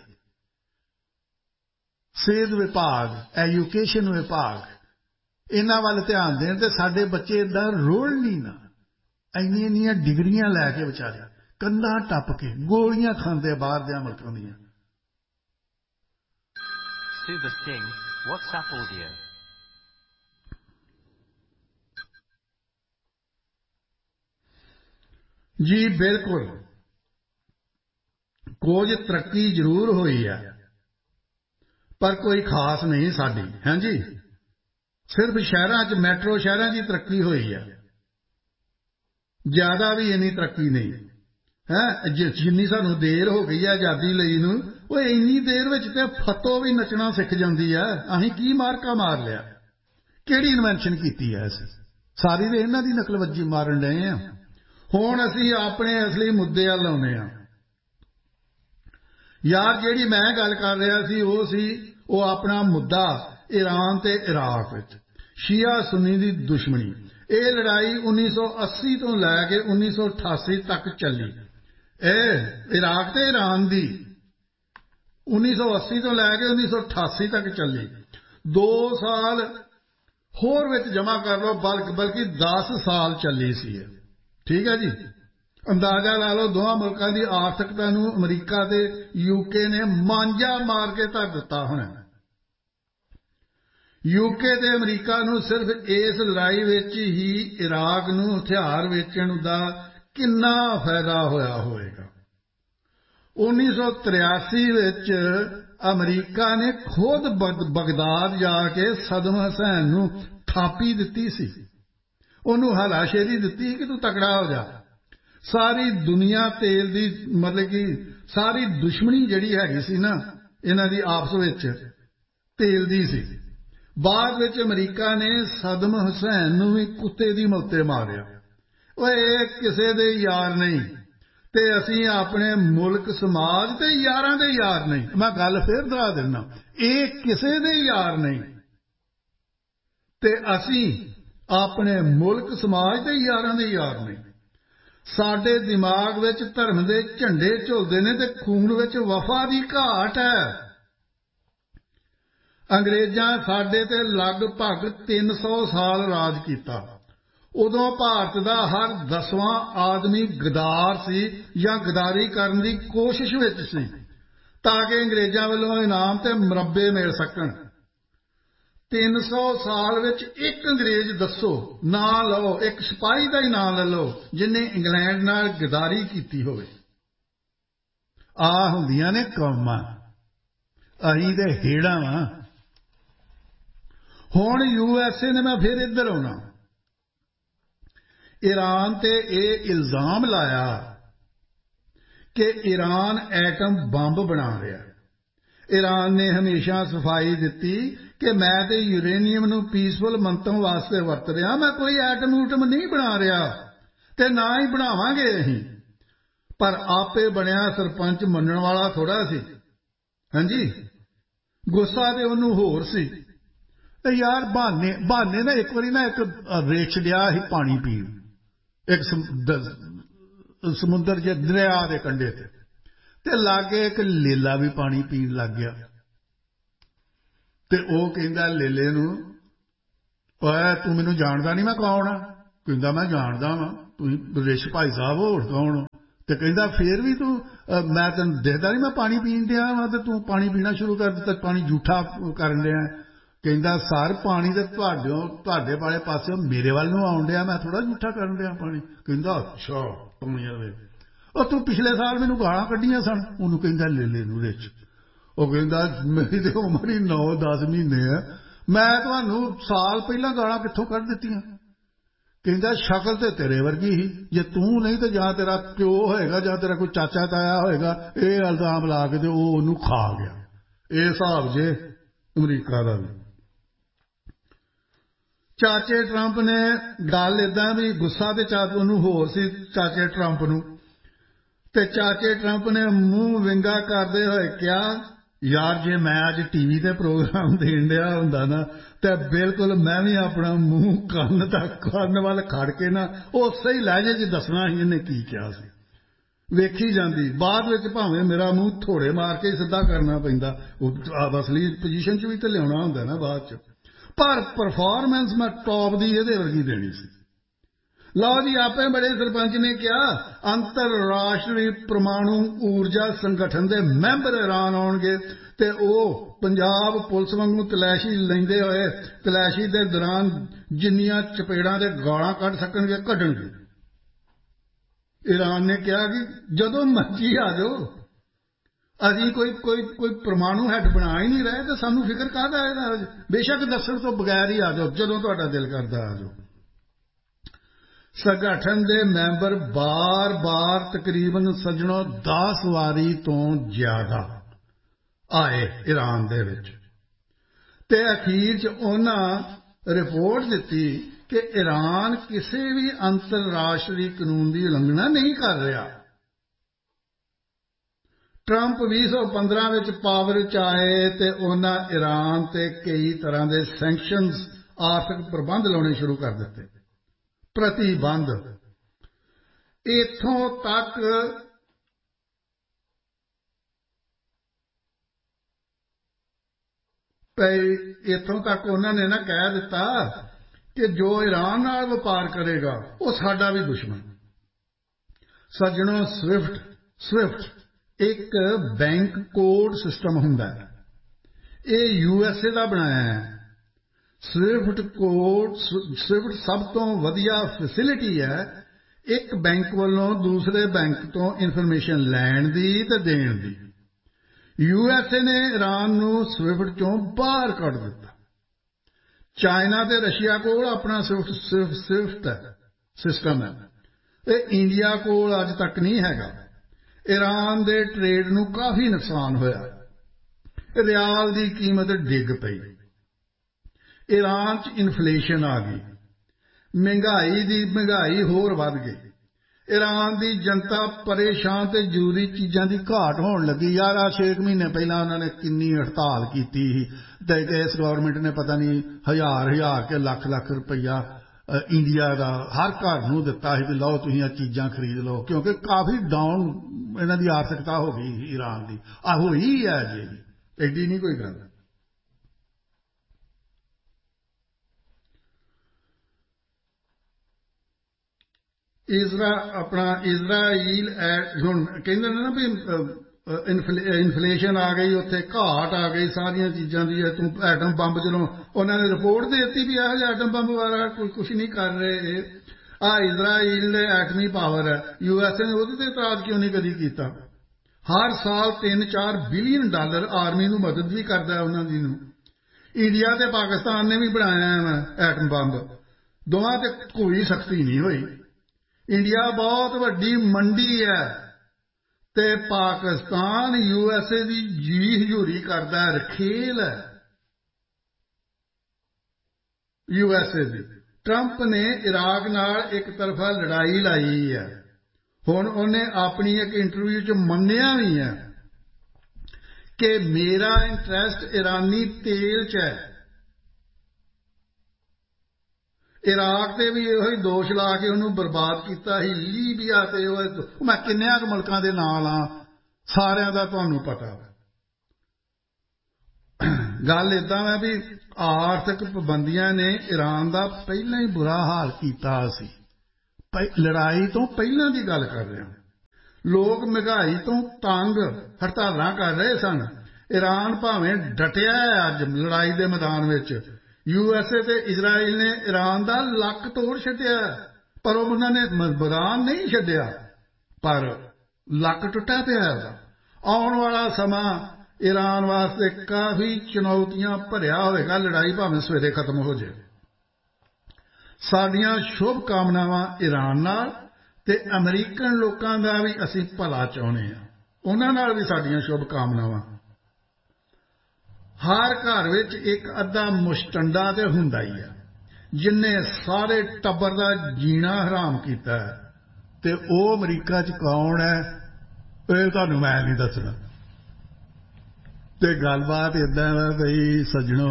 ਸਿਹਤ ਵਿਭਾਗ, ਐਜੂਕੇਸ਼ਨ ਵਿਭਾਗ, ਇਹਨਾਂ ਵੱਲ ਧਿਆਨ ਦੇਣ ਤੇ ਸਾਡੇ ਬੱਚੇ ਏਦਾਂ ਰੋਲ ਨਹੀਂ ਨਾ। ਇੰਨੀਆਂ ਇੰਨੀਆਂ ਡਿਗਰੀਆਂ ਲੈ ਕੇ ਵਿਚਾਰੇ ਕੰਧਾਂ ਟੱਪ ਕੇ ਗੋਲੀਆਂ ਖਾਂਦੇ ਬਾਹਰ ਦੇ ਮੁਲਕਾਂ ਦੀਆਂ। Suba Singh, WhatsApp audio. ਜੀ ਬਿਲਕੁਲ, ਕੁਝ ਤਰੱਕੀ ਜ਼ਰੂਰ ਹੋਈ ਹੈ, ਪਰ ਕੋਈ ਖਾਸ ਨਹੀਂ ਸਾਡੀ, ਹਾਂਜੀ। ਸਿਰਫ ਸ਼ਹਿਰਾਂ 'ਚ, ਮੈਟਰੋ ਸ਼ਹਿਰਾਂ 'ਚ ਹੀ ਤਰੱਕੀ ਹੋਈ ਹੈ, ਜ਼ਿਆਦਾ ਵੀ ਇੰਨੀ ਤਰੱਕੀ ਨਹੀਂ ਹੈ। ਜਿੰਨੀ ਸਾਨੂੰ ਦੇਰ ਹੋ ਗਈ ਹੈ ਆਜ਼ਾਦੀ ਲਈ ਨੂੰ, ਉਹ ਇੰਨੀ ਦੇਰ ਵਿੱਚ ਤੇ ਫਤੋ ਵੀ ਨੱਚਣਾ ਸਿੱਖ ਜਾਂਦੀ ਹੈ। ਅਸੀਂ ਕੀ ਮਾਰਕਾ ਮਾਰ ਲਿਆ, ਕਿਹੜੀ ਇਨਵੈਂਸ਼ਨ ਕੀਤੀ ਹੈ ਅਸੀਂ? ਸਾਰੀ ਤੇ ਇਹਨਾਂ ਦੀ ਨਕਲਵੱਜੀ ਮਾਰਨ ਡਏ ਹਾਂ। ਹੁਣ ਅਸੀਂ ਆਪਣੇ ਅਸਲੀ ਮੁੱਦੇ ਵੱਲ ਆਉਂਦੇ ਹਾਂ। ਯਾਰ ਜਿਹੜੀ ਮੈਂ ਗੱਲ ਕਰ ਰਿਹਾ ਸੀ ਉਹ ਸੀ ਉਹ ਆਪਣਾ ਮੁੱਦਾ ਈਰਾਨ ਤੇ ਇਰਾਕ ਵਿੱਚ ਸ਼ੀਆ ਸੁੰਨੀ ਦੀ ਦੁਸ਼ਮਣੀ। ਇਹ ਲੜਾਈ ਉੱਨੀ ਸੌ ਅੱਸੀ ਤੋਂ ਲੈ ਕੇ ਉੱਨੀ ਸੌ ਅਠਾਸੀ ਤੱਕ ਚੱਲੀ। ਇਹ ਇਰਾਕ ਤੇ ਈਰਾਨ ਦੀ ਉੱਨੀ ਸੌ ਅੱਸੀ ਤੋਂ ਲੈ ਕੇ ਉੱਨੀ ਸੌ ਅਠਾਸੀ ਤੱਕ ਚੱਲੀ। ਦੋ ਸਾਲ ਹੋਰ ਵਿੱਚ ਜਮ੍ਹਾਂ ਕਰ ਲਓ, ਬਲਕਿ ਬਲਕਿ ਦਸ ਸਾਲ ਚੱਲੀ ਸੀ। ਠੀਕ ਹੈ ਜੀ, ਅੰਦਾਜ਼ਾ ਲਾ ਲਓ ਦੋਹਾਂ ਮੁਲਕਾਂ ਦੀ ਆਰਥਿਕਤਾ ਨੂੰ ਅਮਰੀਕਾ ਤੇ ਯੂਕੇ ਨੇ ਮਾਂਜਾ ਮਾਰ ਕੇ ਧਰ ਦਿੱਤਾ ਹੋਣਾ। ਯੂਕੇ ਤੇ ਅਮਰੀਕਾ ਨੂੰ ਸਿਰਫ ਇਸ ਲੜਾਈ ਵਿੱਚ ਹੀ ਇਰਾਕ ਨੂੰ ਹਥਿਆਰ ਵੇਚਣ ਦਾ ਕਿੰਨਾ ਫਾਇਦਾ ਹੋਇਆ ਹੋਵੇਗਾ। ਉੱਨੀ ਸੌ ਤਰਿਆਸੀ ਵਿੱਚ ਅਮਰੀਕਾ ਨੇ ਖੁਦ ਬਗਦਾਦ ਜਾ ਕੇ ਸਦਮ ਹੁਸੈਨ ਨੂੰ ਥਾਪੀ ਦਿੱਤੀ ਸੀ, ਉਹਨੂੰ ਹਲਾਸ਼ੇਰੀ ਦਿੱਤੀ ਕਿ ਤੂੰ ਤਕੜਾ ਹੋ ਜਾ। ਸਾਰੀ ਦੁਨੀਆ ਤੇਲ ਦੀ, ਮਤਲਬ ਕਿ ਸਾਰੀ ਦੁਸ਼ਮਣੀ ਜਿਹੜੀ ਹੈਗੀ ਸੀ ਨਾ ਇਹਨਾਂ ਦੀ ਆਪਸ ਵਿੱਚ, ਤੇਲ ਦੀ ਸੀ। ਬਾਅਦ ਵਿੱਚ ਅਮਰੀਕਾ ਨੇ ਸਦਮ ਹੁਸੈਨ ਨੂੰ ਵੀ ਕੁੱਤੇ ਦੀ ਮੌਤੇ ਮਾਰਿਆ। ਉਹ ਇਹ ਕਿਸੇ ਦੇ ਯਾਰ ਨਹੀਂ, ਤੇ ਅਸੀਂ ਆਪਣੇ ਮੁਲਕ ਸਮਾਜ ਤੇ ਯਾਰਾਂ ਦੇ ਯਾਰ ਨਹੀਂ। ਮੈਂ ਗੱਲ ਫੇਰ ਦੁਹਰਾ ਦਿੰਦਾ, ਇਹ ਕਿਸੇ ਦੇ ਯਾਰ ਨਹੀਂ ਤੇ ਅਸੀਂ ਆਪਣੇ ਮੁਲਕ ਸਮਾਜ ਤੇ ਯਾਰਾਂ ਦੇ ਯਾਰ ਨਹੀਂ। ਸਾਡੇ ਦਿਮਾਗ ਵਿੱਚ ਧਰਮ ਦੇ ਝੰਡੇ ਝੁਲਦੇ ਨੇ ਤੇ ਖੂਨ ਵਿੱਚ ਵਫਾ ਦੀ ਘਾਟ ਹੈ। ਅੰਗਰੇਜ਼ਾਂ ਸਾਡੇ ਤੇ ਲਗਭਗ ਤਿੰਨ ਸੌ ਸਾਲ ਰਾਜ ਕੀਤਾ। ਉਦੋਂ ਭਾਰਤ ਦਾ ਹਰ ਦਸਵਾਂ ਆਦਮੀ ਗਦਾਰ ਸੀ ਜਾਂ ਗਦਾਰੀ ਕਰਨ ਦੀ ਕੋਸ਼ਿਸ਼ ਵਿੱਚ ਸੀ ਤਾਂ ਕਿ ਅੰਗਰੇਜ਼ਾਂ ਵੱਲੋਂ ਇਨਾਮ ਤੇ ਮੁਰੱਬੇ ਮਿਲ ਸਕਣ। ਤਿੰਨ ਸੌ ਸਾਲ ਵਿੱਚ ਇੱਕ ਅੰਗਰੇਜ਼ ਦੱਸੋ, ਨਾਂ ਲਓ, ਇੱਕ ਸਿਪਾਹੀ ਦਾ ਹੀ ਨਾਂ ਲੈ ਲਓ ਜਿਹਨੇ ਇੰਗਲੈਂਡ ਨਾਲ ਗਦਾਰੀ ਕੀਤੀ ਹੋਵੇ। ਆਹ ਹੁੰਦੀਆਂ ਨੇ ਕੌਮਾਂ, ਅਸੀਂ ਤੇ ਹੇੜਾਂ ਵਾਂ। ਹੁਣ ਯੂ ਐਸ ਏ ਨੇ, ਮੈਂ ਫਿਰ ਇੱਧਰ ਆਉਣਾ, ਈਰਾਨ ਤੇ ਇਹ ਇਲਜ਼ਾਮ ਲਾਇਆ ਕਿ ਈਰਾਨ ਐਟਮ ਬੰਬ ਬਣਾ ਰਿਹਾ। ਈਰਾਨ ਨੇ ਹਮੇਸ਼ਾ ਸਫਾਈ ਦਿੱਤੀ ਕਿ ਮੈਂ ਤੇ ਯੂਰੇਨੀਅਮ ਨੂੰ ਪੀਸਫੁਲ ਮੰਤਵ ਵਾਸਤੇ ਵਰਤ ਰਿਹਾ, ਮੈਂ ਕੋਈ ਐਟਮ ਊਟਮ ਨਹੀਂ ਬਣਾ ਰਿਹਾ ਤੇ ਨਾ ਹੀ ਬਣਾਵਾਂਗੇ ਅਸੀਂ। ਪਰ ਆਪੇ ਬਣਿਆ ਸਰਪੰਚ ਮੰਨਣ ਵਾਲਾ ਥੋੜਾ ਸੀ, ਹਾਂਜੀ। ਗੁੱਸਾ ਤੇ ਉਹਨੂੰ ਹੋਰ ਸੀ। ਤੇ ਯਾਰ ਬਹਾਨੇ ਬਹਾਨੇ ਨਾ ਇੱਕ ਵਾਰੀ ਨਾ ਇੱਕ ਰੇਛ ਡਿਆ ਸੀ ਪਾਣੀ ਪੀਣ, ਇੱਕ ਸਮੁੰਦਰ ਜੇ ਦਰਿਆ ਦੇ ਕੰਢੇ ਤੇ, ਤੇ ਲਾਗੇ ਇੱਕ ਲੇਲਾ ਵੀ ਪਾਣੀ ਪੀਣ ਲੱਗ ਗਿਆ। ਤੇ ਉਹ ਕਹਿੰਦਾ ਲੇਲੇ ਨੂੰ ਓਏ ਤੂੰ ਮੈਨੂੰ ਜਾਣਦਾ ਨਹੀਂ ਮੈਂ ਕੌਣ ਆ? ਕਹਿੰਦਾ ਮੈਂ ਜਾਣਦਾ ਵਾਂ, ਤੁਸੀਂ ਰਿਸ਼ ਭਾਈ ਸਾਹਿਬ ਹੋਰ ਕੌਣ? ਤੇ ਕਹਿੰਦਾ ਫੇਰ ਵੀ ਤੂੰ ਮੈਂ ਤੈਨੂੰ ਦੇਖਦਾ ਨਹੀਂ ਮੈਂ ਪਾਣੀ ਪੀਣ ਡਿਆ ਵਾਂ ਤੇ ਤੂੰ ਪਾਣੀ ਪੀਣਾ ਸ਼ੁਰੂ ਕਰ ਦਿੱਤਾ, ਪਾਣੀ ਜੂਠਾ ਕਰਨ ਡਿਆ। ਕਹਿੰਦਾ ਸਰ ਪਾਣੀ ਤੇ ਤੁਹਾਡੇ ਤੁਹਾਡੇ ਵਾਲੇ ਪਾਸਿਓਂ ਮੇਰੇ ਵੱਲ ਨੂੰ ਆਉਣ ਡਿਆ, ਮੈਂ ਥੋੜ੍ਹਾ ਜੂਠਾ ਕਰਨ ਡਿਆ ਪਾਣੀ। ਕਹਿੰਦਾ ਅੱਛਾ ਕਮੀਆਂ, ਉਹ ਤੂੰ ਪਿਛਲੇ ਸਾਲ ਮੈਨੂੰ ਗਾਲਾਂ ਕੱਢੀਆਂ ਸਨ। ਉਹਨੂੰ ਕਹਿੰਦਾ ਲੈ ਲੈ ਨੂੰ ਰਿਚ। ਉਹ ਕਹਿੰਦਾ ਮੇਰੀ ਤੇ ਉਮਰ ਹੀ ਨੌ ਦਸ ਮਹੀਨੇ ਆ, ਮੈਂ ਤੁਹਾਨੂੰ ਸਾਲ ਪਹਿਲਾਂ ਗਾਲਾਂ ਕਿੱਥੋਂ ਕੱਢ ਦਿੱਤੀਆਂ? ਕਹਿੰਦਾ ਸ਼ਕਲ ਤੇ ਤੇਰੇ ਵਰਗੀ ਹੀ, ਜੇ ਤੂੰ ਨਹੀਂ ਤੇ ਜਾਂ ਤੇਰਾ ਪਿਓ ਹੋਏਗਾ ਜਾਂ ਤੇਰਾ ਕੋਈ ਚਾਚਾ ਤਾਇਆ ਹੋਏਗਾ। ਇਹ ਇਲਜ਼ਾਮ ਲਾ ਕੇ ਤੇ ਉਹ ਉਹਨੂੰ ਖਾ ਗਿਆ। ਇਹ ਹਿਸਾਬ ਜੇ ਅਮਰੀਕਾ ਦਾ ਵੀ। ਚਾਚੇ ਟਰੰਪ ਨੇ ਗੱਲ ਏਦਾਂ ਵੀ ਗੁੱਸਾ ਤੇ ਚਾਚੇ ਉਹਨੂੰ ਹੋਰ ਸੀ ਚਾਚੇ ਟਰੰਪ ਨੂੰ, ਤੇ ਚਾਚੇ ਟਰੰਪ ਨੇ ਮੂੰਹ ਵਿੰਗਾ ਕਰਦੇ ਹੋਏ ਕਿਹਾ ਯਾਰ ਜੇ ਮੈਂ ਅੱਜ ਟੀਵੀ ਤੇ ਪ੍ਰੋਗਰਾਮ ਦੇਣ ਡਿਆ ਹੁੰਦਾ ਨਾ ਤੇ ਬਿਲਕੁਲ ਮੈਂ ਵੀ ਆਪਣਾ ਮੂੰਹ ਕੰਨ ਤੱਕ ਕੰਨ ਵੱਲ ਖੜ ਕੇ ਨਾ ਉਸੇ ਹੀ ਲਹਿਜੇ 'ਚ ਦੱਸਣਾ ਸੀ ਇਹਨੇ ਕੀ ਕਿਹਾ ਸੀ। ਵੇਖੀ ਜਾਂਦੀ, ਬਾਅਦ ਵਿੱਚ ਭਾਵੇਂ ਮੇਰਾ ਮੂੰਹ ਥੋੜੇ ਮਾਰ ਕੇ ਸਿੱਧਾ ਕਰਨਾ ਪੈਂਦਾ, ਉਹ ਅਸਲੀ ਪੋਜੀਸ਼ਨ 'ਚ ਵੀ ਤੇ ਲਿਆਉਣਾ ਹੁੰਦਾ ਨਾ ਬਾਅਦ 'ਚ, ਪਰ ਪਰਫਾਰਮੈਂਸ ਮੈਂ ਟੌਪ ਦੀ ਇਹਦੇ ਵਰਗੀ ਦੇਣੀ ਸੀ। ਲਓ ਜੀ, ਆਪੇ ਬੜੇ ਸਰਪੰਚ ਨੇ ਕਿਹਾ ਅੰਤਰਰਾਸ਼ਟਰੀ ਪਰਮਾਣੂ ਊਰਜਾ ਸੰਗਠਨ ਦੇ ਮੈਂਬਰ ਐਲਾਨ ਆਉਣਗੇ ਤੇ ਉਹ ਪੰਜਾਬ ਪੁਲਿਸ ਵਾਂਗੂ ਤਲਾਸ਼ੀ ਲੈਂਦੇ ਹੋਏ ਤਲਾਸ਼ੀ ਦੇ ਦੌਰਾਨ ਜਿੰਨੀਆਂ ਚਪੇੜਾਂ ਤੇ ਗਾਲਾਂ ਕੱਢ ਸਕਣਗੇ ਕੱਢਣਗੇ। ਈਰਾਨ ਨੇ ਕਿਹਾ ਕਿ ਜਦੋਂ ਮਰਜ਼ੀ ਆ ਜਾਓ, ਅਸੀਂ ਕੋਈ ਕੋਈ ਕੋਈ ਪਰਮਾਣੂ ਹੈਡ ਬਣਾ ਹੀ ਨਹੀਂ ਰਹੇ ਤੇ ਸਾਨੂੰ ਫਿਕਰ ਕਾਹਦਾ ਇਹਦਾ, ਬੇਸ਼ੱਕ ਦੱਸਣ ਤੋਂ ਬਗੈਰ ਹੀ ਆ ਜਾਓ, ਜਦੋਂ ਤੁਹਾਡਾ ਦਿਲ ਕਰਦਾ ਆ ਜਾਓ। ਸੰਗਠਨ ਦੇ ਮੈਂਬਰ ਬਾਰ-ਬਾਰ ਤਕਰੀਬਨ ਸੱਜਣੋ ਦਸ ਵਾਰੀ ਤੋਂ ਜ਼ਿਆਦਾ ਆਏ ਈਰਾਨ ਦੇ ਵਿੱਚ ਤੇ ਅਖੀਰ 'ਚ ਉਹਨਾਂ ਰਿਪੋਰਟ ਦਿੱਤੀ ਕਿ ਈਰਾਨ ਕਿਸੇ ਵੀ ਅੰਤਰਰਾਸ਼ਟਰੀ ਕਾਨੂੰਨ ਦੀ ਉਲੰਘਣਾ ਨਹੀਂ ਕਰ ਰਿਹਾ। ਟਰੰਪ ਵੀਹ ਸੌ ਪੰਦਰਾਂ ਵਿੱਚ ਪਾਵਰ 'ਚ ਆਏ ਤੇ ਉਹਨਾਂ ਈਰਾਨ ਤੇ ਕਈ ਤਰ੍ਹਾਂ ਦੇ ਸੈਂਕਸ਼ਨਜ਼ ਆਰਥਿਕ ਪ੍ਰਬੰਧ ਲਾਉਣੇ ਸ਼ੁਰੂ ਕਰ ਦਿੱਤੇ, ਪ੍ਰਤੀਬੰਧ। ਇੱਥੋਂ ਤੱਕ ਇੱਥੋਂ ਤੱਕ ਉਹਨਾਂ ਨੇ ਨਾ ਕਹਿ ਦਿੱਤਾ ਕਿ ਜੋ ਈਰਾਨ ਨਾਲ ਵਪਾਰ ਕਰੇਗਾ ਉਹ ਸਾਡਾ ਵੀ ਦੁਸ਼ਮਣ। ਸੱਜਣੋ, ਸਵਿਫਟ ਸਵਿਫਟ ਇੱਕ ਬੈਂਕ ਕੋਡ ਸਿਸਟਮ ਹੁੰਦਾ ਹੈ, ਇਹ ਯੂ ਐਸ ਏ ਦਾ ਬਣਾਇਆ ਹੈ। ਸਵਿਫਟ ਕੋਡ ਸਵਿਫਟ ਸਭ ਤੋਂ ਵਧੀਆ ਫੈਸਿਲਿਟੀ ਹੈ ਇੱਕ ਬੈਂਕ ਵੱਲੋਂ ਦੂਸਰੇ ਬੈਂਕ ਤੋਂ ਇਨਫੋਰਮੇਸ਼ਨ ਲੈਣ ਦੀ ਤੇ ਦੇਣ ਦੀ। ਯੂ ਐਸ ਏ ਨੇ ਈਰਾਨ ਨੂੰ ਸਵਿਫਟ ਚੋਂ ਬਾਹਰ ਕੱਢ ਦਿੱਤਾ। ਚਾਈਨਾ ਤੇ ਰਸ਼ੀਆ ਕੋਲ ਆਪਣਾ ਸਵਿਫਟ ਸਵਿਫਟ ਸਿਸਟਮ ਹੈ, ਇਹ ਇੰਡੀਆ ਕੋਲ ਅੱਜ ਤੱਕ ਨਹੀਂ ਹੈਗਾ। ਈਰਾਨ ਦੇ ਟ੍ਰੇਡ ਨੂੰ ਕਾਫੀ ਨੁਕਸਾਨ ਹੋਇਆ, ਰਿਆਲ ਦੀ ਕੀਮਤ ਡਿੱਗ ਪਈ, ਈਰਾਨ 'ਚ ਇਨਫਲੇਸ਼ਨ ਆ ਗਈ, ਮਹਿੰਗਾਈ ਦੀ ਮਹਿੰਗਾਈ ਹੋਰ ਵੱਧ ਗਈ, ਈਰਾਨ ਦੀ ਜਨਤਾ ਪਰੇਸ਼ਾਨ ਤੇ ਜ਼ਰੂਰੀ ਚੀਜ਼ਾਂ ਦੀ ਘਾਟ ਹੋਣ ਲੱਗੀ। ਯਾਰ ਆ ਛੇ ਮਹੀਨੇ ਪਹਿਲਾਂ ਉਹਨਾਂ ਨੇ ਕਿੰਨੀ ਹੜਤਾਲ ਕੀਤੀ ਸੀ ਤੇ ਇਸ ਗਵਰਨਮੈਂਟ ਨੇ ਪਤਾ ਨਹੀਂ ਹਜ਼ਾਰ ਹਜ਼ਾਰ ਕੇ ਲੱਖ ਲੱਖ ਰੁਪਈਆ ਇੰਡੀਆ ਦਾ ਹਰ ਘਰ ਨੂੰ ਦਿੱਤਾ ਸੀ ਵੀ ਲਓ ਤੁਸੀਂ ਇਹ ਚੀਜ਼ਾਂ ਖਰੀਦ ਲਓ, ਕਿਉਂਕਿ ਕਾਫੀ ਡਾਊਨ ਇਹਨਾਂ ਦੀ ਆਰਥਿਕਤਾ ਹੋ ਗਈ ਈਰਾਨ ਦੀ। ਆ ਹੋਈ ਹੈ ਜੀ, ਐਡੀ ਨਹੀਂ ਕੋਈ ਗੱਲ। ਇਜ਼ਰਾ ਆਪਣਾ ਇਜ਼ਰਾਈਲ ਹੁਣ ਕਹਿੰਦੇ ਨੇ ਨਾ ਵੀ ਇਨਫਲੇਸ਼ਨ ਆ ਗਈ, ਉੱਥੇ ਘਾਟ ਆ ਗਈ ਸਾਰੀਆਂ ਚੀਜ਼ਾਂ ਦੀ, ਤੂੰ ਐਟਮ ਬੰਬ ਚਲੋ ਉਹਨਾਂ ਨੇ ਰਿਪੋਰਟ ਦੇ ਦਿੱਤੀ ਵੀ ਇਹੋ ਜਿਹਾ ਐਟਮ ਬੰਬ ਵਾਲਾ ਕੋਈ ਕੁਛ ਨਹੀਂ ਕਰ ਰਹੇ। ਇਹ ਆ ਇਜ਼ਰਾਈਲ ਦੇ ਐਟਮੀ ਪਾਵਰ ਹੈ, ਯੂ ਐਸ ਏ ਨੇ ਉਹਦੇ ਤੇ ਇਤਰਾਜ਼ ਕਿਉਂ ਨਹੀਂ ਕਦੀ ਕੀਤਾ? ਹਰ ਸਾਲ ਤਿੰਨ ਚਾਰ ਬਿਲੀਅਨ ਡਾਲਰ ਆਰਮੀ ਨੂੰ ਮਦਦ ਵੀ ਕਰਦਾ ਉਹਨਾਂ ਦੀ ਨੂੰ। ਇੰਡੀਆ ਤੇ ਪਾਕਿਸਤਾਨ ਨੇ ਵੀ ਬਣਾਇਆ ਐਟਮ ਬੰਬ, ਦੋਵਾਂ ਤੇ ਕੋਈ ਸਖਤੀ ਨਹੀਂ ਹੋਈ। ਇੰਡੀਆ ਬਹੁਤ ਵੱਡੀ ਮੰਡੀ ਹੈ ਤੇ ਪਾਕਿਸਤਾਨ ਯੂ ਐਸ ਏ ਦੀ ਜੀ ਹਜ਼ੂਰੀ ਕਰਦਾ, ਰਖੇਲ ਹੈ U S A the. Trump ਨੇ ਇਰਾਕ ਨਾਲ ਇੱਕ ਤਰਫਾ ਲੜਾਈ ਲਾਈ ਹੈ, ਹੁਣ ਉਹਨੇ ਆਪਣੀ ਇੱਕ ਇੰਟਰਵਿਊ 'ਚ ਮੰਨਿਆ ਵੀ ਹੈ ਕਿ ਮੇਰਾ ਇੰਟਰਸਟ ਇਰਾਨੀ ਤੇਲ 'ਚ ਹੈ। ਇਰਾਕ ਤੇ ਵੀ ਇਹੋ ਹੀ ਦੋਸ਼ ਲਾ ਕੇ ਉਹਨੂੰ ਬਰਬਾਦ ਕੀਤਾ ਸੀ, ਲੀਬੀਆ ਤੇ ਉਹ ਮੈਂ ਕਿੰਨਿਆਂ ਕੁ ਮੁਲਕਾਂ ਦੇ ਨਾਲ ਆ, ਸਾਰਿਆਂ ਦਾ ਤੁਹਾਨੂੰ ਪਤਾ। ਗੱਲ ਇਦਾਂ ਹੈ ਵੀ ਆਰਥਿਕ ਪਾਬੰਦੀਆਂ ਨੇ ਈਰਾਨ ਦਾ ਪਹਿਲਾਂ ਹੀ ਬੁਰਾ ਹਾਲ ਕੀਤਾ ਸੀ। ਲੜਾਈ ਤੋਂ ਪਹਿਲਾਂ ਦੀ ਗੱਲ ਕਰ ਰਿਹਾ। ਲੋਕ ਮਹਿੰਗਾਈ ਤੋਂ ਤੰਗ ਹੜਤਾਲਾਂ ਕਰ ਰਹੇ ਸਨ। ਈਰਾਨ ਭਾਵੇਂ ਡਟਿਆ ਹੈ ਅੱਜ ਲੜਾਈ ਦੇ ਮੈਦਾਨ ਵਿੱਚ। ਯੂ ਐਸ ਏ ਤੇ ਇਜ਼ਰਾਈਲ ਨੇ ਈਰਾਨ ਦਾ ਲੱਕ ਤੋੜ ਛੱਡਿਆ, ਪਰ ਉਹਨਾਂ ਨੇ ਮੈਦਾਨ ਨਹੀਂ ਛੱਡਿਆ, ਪਰ ਲੱਕ ਟੁੱਟਿਆ ਪਿਆ ਉਹਦਾ। ਆਉਣ ਵਾਲਾ ਸਮਾਂ ਈਰਾਨ ਵਾਸਤੇ ਕਾਫੀ ਚੁਣੌਤੀਆਂ ਭਰਿਆ ਹੋਵੇਗਾ। ਲੜਾਈ ਭਾਵੇਂ ਸਵੇਰੇ ਖਤਮ ਹੋ ਜਾਏ। ਸਾਡੀਆਂ ਸ਼ੁਭ ਕਾਮਨਾਵਾਂ ਈਰਾਨ ਨਾਲ, ਤੇ ਅਮਰੀਕਨ ਲੋਕਾਂ ਦਾ ਵੀ ਅਸੀਂ ਭਲਾ ਚਾਹੁੰਦੇ ਹਾਂ, ਉਹਨਾਂ ਨਾਲ ਵੀ ਸਾਡੀਆਂ ਸ਼ੁਭ ਕਾਮਨਾਵਾਂ। ਹਰ ਘਰ ਵਿੱਚ ਇੱਕ ਅੱਧਾ ਮੁਸ਼ਟੰਡਾ ਤੇ ਹੁੰਦਾ ਹੀ ਆ ਜਿਨ੍ਹੇ ਸਾਰੇ ਟੱਬਰ ਦਾ ਜੀਣਾ ਹਰਾਮ ਕੀਤਾ ਹੈ, ਤੇ ਉਹ ਅਮਰੀਕਾ 'ਚ ਕੌਣ ਹੈ ਇਹ ਤੁਹਾਨੂੰ ਮੈਂ ਨਹੀਂ ਦੱਸਣਾ। ਤੇ ਗੱਲਬਾਤ ਇੱਦਾਂ ਹੈ ਬਈ ਸੱਜਣੋ,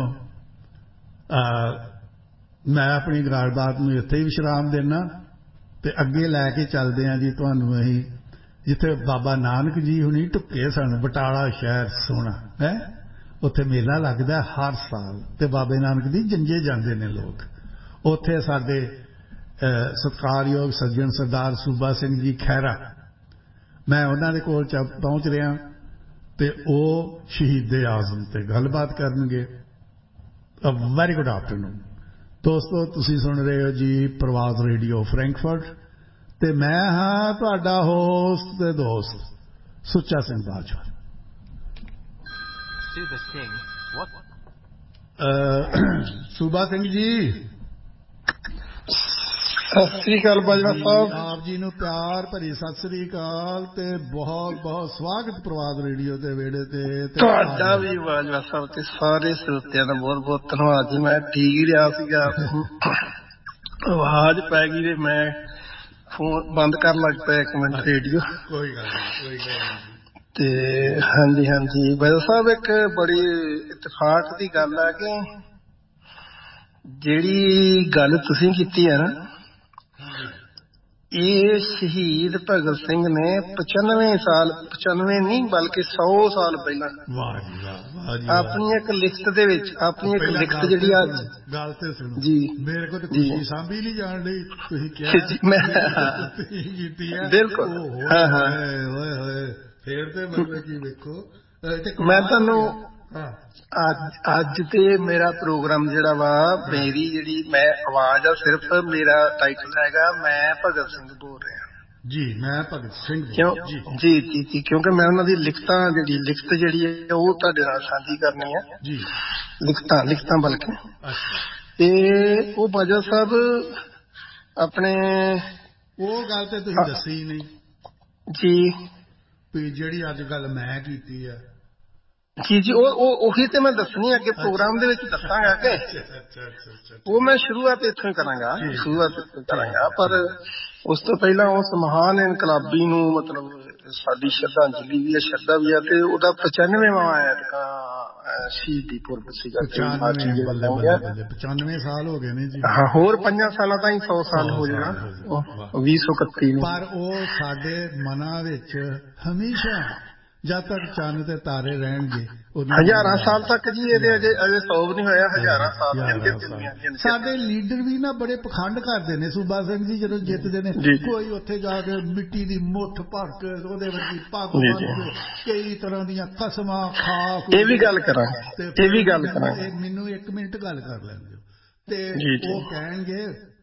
ਮੈਂ ਆਪਣੀ ਗੱਲਬਾਤ ਨੂੰ ਇੱਥੇ ਹੀ ਵਿਸ਼ਰਾਮ ਦੇਣਾ ਤੇ ਅੱਗੇ ਲੈ ਕੇ ਚੱਲਦੇ ਹਾਂ ਜੀ ਤੁਹਾਨੂੰ ਅਸੀਂ ਜਿੱਥੇ ਬਾਬਾ ਨਾਨਕ ਜੀ ਹੁਣੀ ਢੁੱਕੇ ਸਨ। ਬਟਾਲਾ ਸ਼ਹਿਰ ਸੋਹਣਾ ਹੈ, ਉੱਥੇ ਮੇਲਾ ਲੱਗਦਾ ਹਰ ਸਾਲ ਤੇ ਬਾਬੇ ਨਾਨਕ ਦੀ ਜੰਜੇ ਜਾਂਦੇ ਨੇ ਲੋਕ। ਉੱਥੇ ਸਾਡੇ ਸਤਿਕਾਰਯੋਗ ਸੱਜਣ ਸਰਦਾਰ ਸੂਬਾ ਸਿੰਘ ਜੀ ਖਹਿਰਾ, ਮੈਂ ਉਹਨਾਂ ਦੇ ਕੋਲ ਚ ਪਹੁੰਚ ਰਿਹਾ ਤੇ ਉਹ ਸ਼ਹੀਦ ਆਜ਼ਮ ਤੇ ਗੱਲਬਾਤ ਕਰਨਗੇ। ਵੈਰੀ ਗੁੱਡ ਆਫਟਰਨੂਨ ਦੋਸਤੋ, ਤੁਸੀਂ ਸੁਣ ਰਹੇ ਹੋ ਜੀ ਪ੍ਰਵਾਸ ਰੇਡੀਓ ਫਰੈਂਕਫਰਟ ਤੇ ਮੈਂ ਹਾਂ ਤੁਹਾਡਾ ਹੋਸਟ ਤੇ ਦੋਸਤ ਸੁੱਚਾ ਸਿੰਘ ਬਾਜਵਾ। ਸੂਬਾ ਸਿੰਘ ਜੀ ਸਤਿ ਸ੍ਰੀ ਅਕਾਲ ਬਾਜਵਾ ਸਾਹਿਬ। ਆਪ ਜੀ ਨੂੰ ਪਿਆਰ ਭਰੀ ਸਤਿ ਸ੍ਰੀ ਅਕਾਲ ਤੇ ਬਹੁਤ ਬਹੁਤ ਸਵਾਗਤ ਪ੍ਰਵਾਸ ਰੇਡੀਓ ਦੇ ਵਿਹੜੇ ਤੇ। ਤੁਹਾਡਾ ਵੀ ਬਾਜਵਾ ਸਾਹਿਬ ਤੇ ਸਾਰੇ ਸਰੋਤਿਆਂ ਦਾ ਬਹੁਤ ਬਹੁਤ ਧੰਨਵਾਦ ਜੀ। ਮੈਂ ਠੀਕ ਰਿਹਾ ਸੀਗਾ, ਆਵਾਜ਼ ਪੈ ਗਈ ਤੇ ਮੈਂ ਫੋਨ ਬੰਦ ਕਰਨ ਲੱਗ ਪਿਆ ਇੱਕ ਮਿੰਟ ਰੇਡੀਓ। ਕੋਈ ਗੱਲ ਨਹੀਂ, ਕੋਈ ਗੱਲ ਨਹੀਂ। ਤੇ ਹਾਂਜੀ ਹਾਂਜੀ ਬਾਜਵਾ ਸਾਹਿਬ, ਇੱਕ ਬੜੀ ਇਤਫਾਕ ਦੀ ਗੱਲ ਹੈ ਕਿ ਜਿਹੜੀ ਗੱਲ ਤੁਸੀਂ ਕੀਤੀ ਹੈ ਨਾ, ਇਹ ਸ਼ਹੀਦ ਭਗਤ ਸਿੰਘ ਨੇ ਪਚਾਨਵੇਂ ਸਾਲ ਪਚਾਨਵੇਂ ਨਹੀਂ ਬਲਕਿ ਸੌ ਸਾਲ ਪਹਿਲਾਂ ਆਪਣੀ ਇੱਕ ਲਿਖਤ ਦੇ ਵਿੱਚ ਆਪਣੀ ਇੱਕ ਲਿਖਤ ਜਿਹੜੀ ਅੱਜ ਗੱਲ ਤੇ ਸੁਣੋ ਜੀ, ਮੇਰੇ ਕੋਲ ਤਾਂ ਖੁਸ਼ੀ ਸਾਂਭੀ ਨਹੀਂ ਜਾਣ ਡਈ। ਤੁਸੀਂ ਕਿਹਾ ਮੈਂ ਕੀਤੀ ਹੈ ਬਿਲਕੁਲ। ਹਾਂ ਹਾਂ ਹੋਏ ਹੋਏ ਫੇਰ ਤੇ ਮਤਲਬ ਕੀ ਵੇਖੋ ਮੈਂ ਤੁਹਾਨੂੰ ਅੱਜ ਅੱਜ ਤੇ ਮੇਰਾ ਪ੍ਰੋਗਰਾਮ ਜਿਹੜਾ ਵਾ, ਮੇਰੀ ਜਿਹੜੀ ਮੈਂ ਆਵਾਜ਼ ਆ, ਸਿਰਫ ਮੇਰਾ ਟਾਈਟਲ ਹੈਗਾ ਮੈਂ ਭਗਤ ਸਿੰਘ ਬੋਲ ਰਿਹਾ ਜੀ। ਮੈਂ ਭਗਤ ਸਿੰਘ ਕਿਉਂ ਜੀ ਜੀ ਜੀ ਕਿਉਂਕਿ ਮੈਂ ਉਹਨਾਂ ਦੀ ਲਿਖਤਾਂ ਜਿਹੜੀ ਲਿਖਤ ਜਿਹੜੀ ਹੈ ਉਹ ਤੁਹਾਡੇ ਨਾਲ ਸਾਂਝੀ ਕਰਨੀ ਹੈ ਜੀ। ਲਿਖਤਾਂ ਲਿਖਤਾਂ ਬਲਕਿ ਤੇ ਉਹ ਬਾਜਵਾ ਸਾਹਿਬ ਆਪਣੇ ਉਹ ਗੱਲ ਤੇ ਤੁਸੀਂ ਦੱਸੀ ਨਹੀਂ ਜੀ ਵੀ ਜਿਹੜੀ ਅੱਜ ਗੱਲ ਮੈਂ ਕੀਤੀ ਹੈ। ਜੀ ਜੀ ਉਹ ਉਹੀ ਤੇ ਮੈਂ ਦੱਸਣੀ ਅੱਗੇ ਪ੍ਰੋਗਰਾਮ ਦੇ ਵਿੱਚ ਦੱਸਾਂਗਾ ਕਿ ਉਹ ਮੈਂ ਸ਼ੁਰੂਆਤ ਇੱਥੋਂ ਹੀ ਕਰਾਂਗਾ ਸ਼ੁਰੂਆਤ ਕਰਾਂਗਾ ਪਰ ਉਸ ਤੋਂ ਪਹਿਲਾਂ ਉਸ ਮਹਾਨ ਇਨਕਲਾਬੀ ਨੂੰ ਮਤਲਬ ਸਾਡੀ ਸ਼ਰਧਾਂਜਲੀ ਵੀ ਹੈ, ਸ਼ਰਧਾ ਵੀ ਹੈ ਤੇ ਉਹਦਾ ਪਚਾਨਵੇਵਾਂ ਸ਼ਹੀਦੀ ਪੁਰਬ ਸੀਗਾ। ਪਚਾਨਵੇਂ ਸਾਲ ਹੋ ਗਏ ਨੇ ਜੀ। ਹਾਂ, ਹੋਰ ਪੰਜਾਂ ਸਾਲਾਂ ਤਾਈਂ ਸੌ ਸਾਲ ਹੋ ਜਾਣਾ ਵੀਹ ਸੌ ਇਕੱਤੀ ਨੂੰ। ਪਰ ਉਹ ਸਾਡੇ ਮਨਾਂ ਵਿੱਚ ਹਮੇਸ਼ਾ ਜਦ ਤੱਕ ਚੰਨ ਤੇ ਤਾਰੇ ਰਹਿਣਗੇ ਹਜ਼ਾਰਾਂ ਸਾਲ ਤੱਕ ਜੀ। ਇਹਦੇ ਅਜੇ ਅਜੇ ਸੌ ਵੀ ਨਹੀਂ ਹੋਇਆ, ਹਜ਼ਾਰਾਂ ਸਾਲ। ਸਾਡੇ ਲੀਡਰ ਵੀ ਨਾ ਬੜੇ ਪਖੰਡ ਕਰਦੇ ਨੇ ਸੂਬਾ ਸਿੰਘ ਜੀ ਜਦੋਂ ਜਿੱਤਦੇ ਨੇ। ਕੋਈ ਉੱਥੇ ਜਾ ਕੇ ਮਿੱਟੀ ਦੀ ਮੁੱਠ ਭਰ ਕੇ ਉਹਦੇ ਵਰਗੀ ਪੱਗ ਬੰਨ੍ਹ ਕੇ ਕਈ ਤਰ੍ਹਾਂ ਦੀਆਂ ਕਸਮਾਂ ਖਾ ਕੇ। ਇਹ ਵੀ ਗੱਲ ਕਰਾਂਗੇ ਇਹ ਵੀ ਗੱਲ ਕਰਾਂਗੇ ਮੈਨੂੰ ਇੱਕ ਮਿੰਟ ਗੱਲ ਕਰ ਲੈਣ ਦਿਓ। ਤੇ ਉਹ ਕਹਿਣਗੇ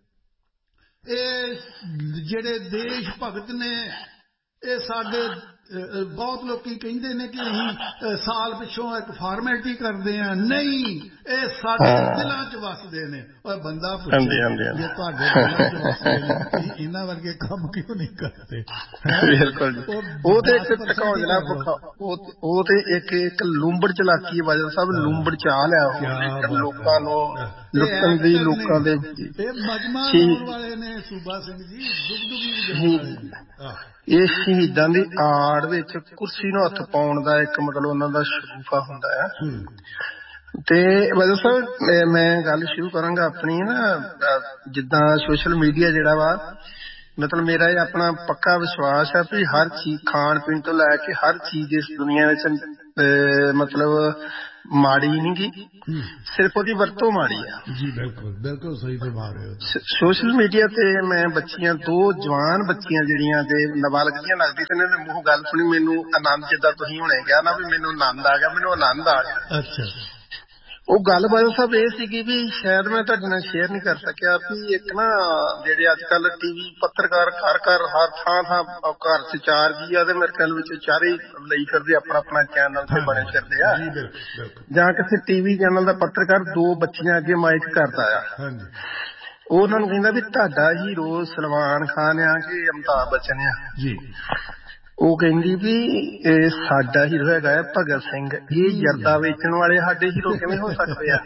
ਇਹ ਜਿਹੜੇ ਦੇਸ਼ ਭਗਤ ਨੇ ਇਹ ਸਾਡੇ ਬਹੁਤ ਲੋਕੀ ਕਹਿੰਦੇ ਨੇ ਕਿ ਅਸੀਂ ਸਾਲ ਪਿੱਛੋਂ ਇੱਕ ਫਾਰਮੈਲਿਟੀ ਕਰਦੇ ਹਾਂ। ਨਹੀਂ, ਇਹ ਸਾਡੇ ਦਿਲਾਂ 'ਚ ਵਸਦੇ ਨੇ। ਔਰ ਬੰਦਾ ਪੁੱਛੇ ਜੇ ਤੁਹਾਡੇ ਦਿਲਾਂ 'ਚ ਵਸਦੇ ਨੇ ਤੁਸੀਂ ਇਹਨਾਂ ਵਰਗੇ ਕੰਮ ਕਿਉਂ ਨਹੀਂ ਕਰਦੇ? ਬਿਲਕੁਲ। ਉਹ ਤੇ ਇੱਕ ਟਕਾਉਣਾ ਉਹ ਤੇ ਇੱਕ ਇੱਕ ਲੂੰਬੜ ਚਲਾਕੀ ਵਜ੍ਹਾ ਸਭ ਲੂੰਬੜ ਚਾਲ ਹੈ ਲੋਕਾਂ ਨੂੰ ਲੁੱਟਣ ਦੀ। ਲੋਕਾਂ ਦੇ ਇਹ ਮਜਮਾ ਲਾਉਣ ਵਾਲੇ ਨੇ ਸੂਬਾ ਸਿੰਘ ਜੀ, ਦੁਗਦੁਗੀ ਵਾਲੇ। ਇਹ ਸ਼ਹੀਦਾਂ ਦੀ ਆੜ ਵਿੱਚ ਕੁਰਸੀ ਨੂੰ ਹੱਥ ਪਾਉਣ ਦਾ ਇੱਕ ਮਤਲਬ ਉਹਨਾਂ ਦਾ ਸ਼ਗੂਫਾ ਹੁੰਦਾ ਹੈ। ਤੇ ਵਜ੍ਹਾ ਸਾਹਿਬ ਮੈਂ ਗੱਲ ਸ਼ੁਰੂ ਕਰਾਂਗਾ ਆਪਣੀ ਨਾ, ਜਿੱਦਾਂ ਸੋਸ਼ਲ ਮੀਡੀਆ ਜਿਹੜਾ ਵਾ, ਮਤਲਬ ਮੇਰਾ ਇਹ ਆਪਣਾ ਪੱਕਾ ਵਿਸ਼ਵਾਸ ਹੈ ਵੀ ਹਰ ਚੀਜ਼ ਖਾਣ ਪੀਣ ਤੋਂ ਲੈ ਕੇ ਹਰ ਚੀਜ਼ ਇਸ ਦੁਨੀਆ ਵਿੱਚ ਮਤਲਬ ਮਾੜੀ ਨਹੀਂ ਗੀ, ਸਿਰਫ ਉਹਦੀ ਵਰਤੋਂ ਮਾੜੀ ਆ ਜੀ। ਬਿਲਕੁਲ ਬਿਲਕੁਲ ਸਹੀ ਫਰਮਾ ਰਹੇ ਹੋ। ਸੋਸ਼ਲ ਮੀਡੀਆ ਤੇ ਮੈਂ ਬੱਚੀਆਂ, ਦੋ ਜਵਾਨ ਬੱਚੀਆਂ ਜਿਹੜੀਆਂ ਤੇ ਨਾਬਾਲਗ ਦੀਆਂ ਲੱਗਦੀ ਤੇ ਇਹਨਾਂ ਦੇ ਮੂੰਹ ਗੱਲ ਸੁਣੀ, ਮੈਨੂੰ ਆਨੰਦ, ਜਿੱਦਾਂ ਤੁਸੀਂ ਹੁਣੇ ਕਿਹਾ ਨਾ ਵੀ ਮੈਨੂੰ ਆਨੰਦ ਆ ਗਿਆ, ਮੈਨੂੰ ਆਨੰਦ ਆ ਗਿਆ। ਅੱਛਾ। ਉਹ ਗੱਲ ਬਾਦਲ ਸਾਹਿਬ ਇਹ ਸੀਗੀ ਵੀ ਸ਼ਾਇਦ ਮੈਂ ਤੁਹਾਡੇ ਨਾਲ ਸ਼ੇਅਰ ਨਹੀਂ ਕਰ ਸਕਿਆ ਵੀ ਇੱਕ ਨਾ ਜਿਹੜੇ ਅੱਜ ਕੱਲ ਟੀਵੀ ਪੱਤਰਕਾਰ ਘਰ ਘਰ ਹਰ ਥਾਂ ਥਾਂ ਘਰ ਚ ਚਾਰ ਜੀ ਆ ਤੇ ਮੇਰੇ ਖਿਆਲ ਵਿੱਚ ਚਾਰੇ ਲਈ ਫਿਰਦੇ ਆਪਣਾ ਆਪਣਾ ਚੈਨਲ ਤੇ ਬਣੇ ਫਿਰਦੇ ਆ, ਜਾਂ ਕਿਸੇ ਟੀਵੀ ਚੈਨਲ ਦਾ ਪੱਤਰਕਾਰ ਦੋ ਬੱਚੀਆਂ ਅੱਗੇ ਮਾਈਕ ਕਰਦਾ ਆ, ਉਹ ਉਹਨਾਂ ਨੂੰ ਕਹਿੰਦਾ ਵੀ ਤੁਹਾਡਾ ਹੀਰੋ ਸਲਮਾਨ ਖਾਨ ਆ ਕਿ ਅਮਿਤਾਭ ਬੱਚਨ ਆ ਜੀ। ਉਹ ਕਹਿੰਦੀ ਵੀ ਇਹ ਸਾਡਾ ਹੀਰੋ ਹੈਗਾ ਹੈ ਭਗਤ ਸਿੰਘ, ਇਹ ਜਰਦਾ ਵੇਚਣ ਵਾਲੇ ਸਾਡੇ ਹੀਰੋ ਕਿਵੇਂ ਹੋ ਸਕਦੇ ਆ?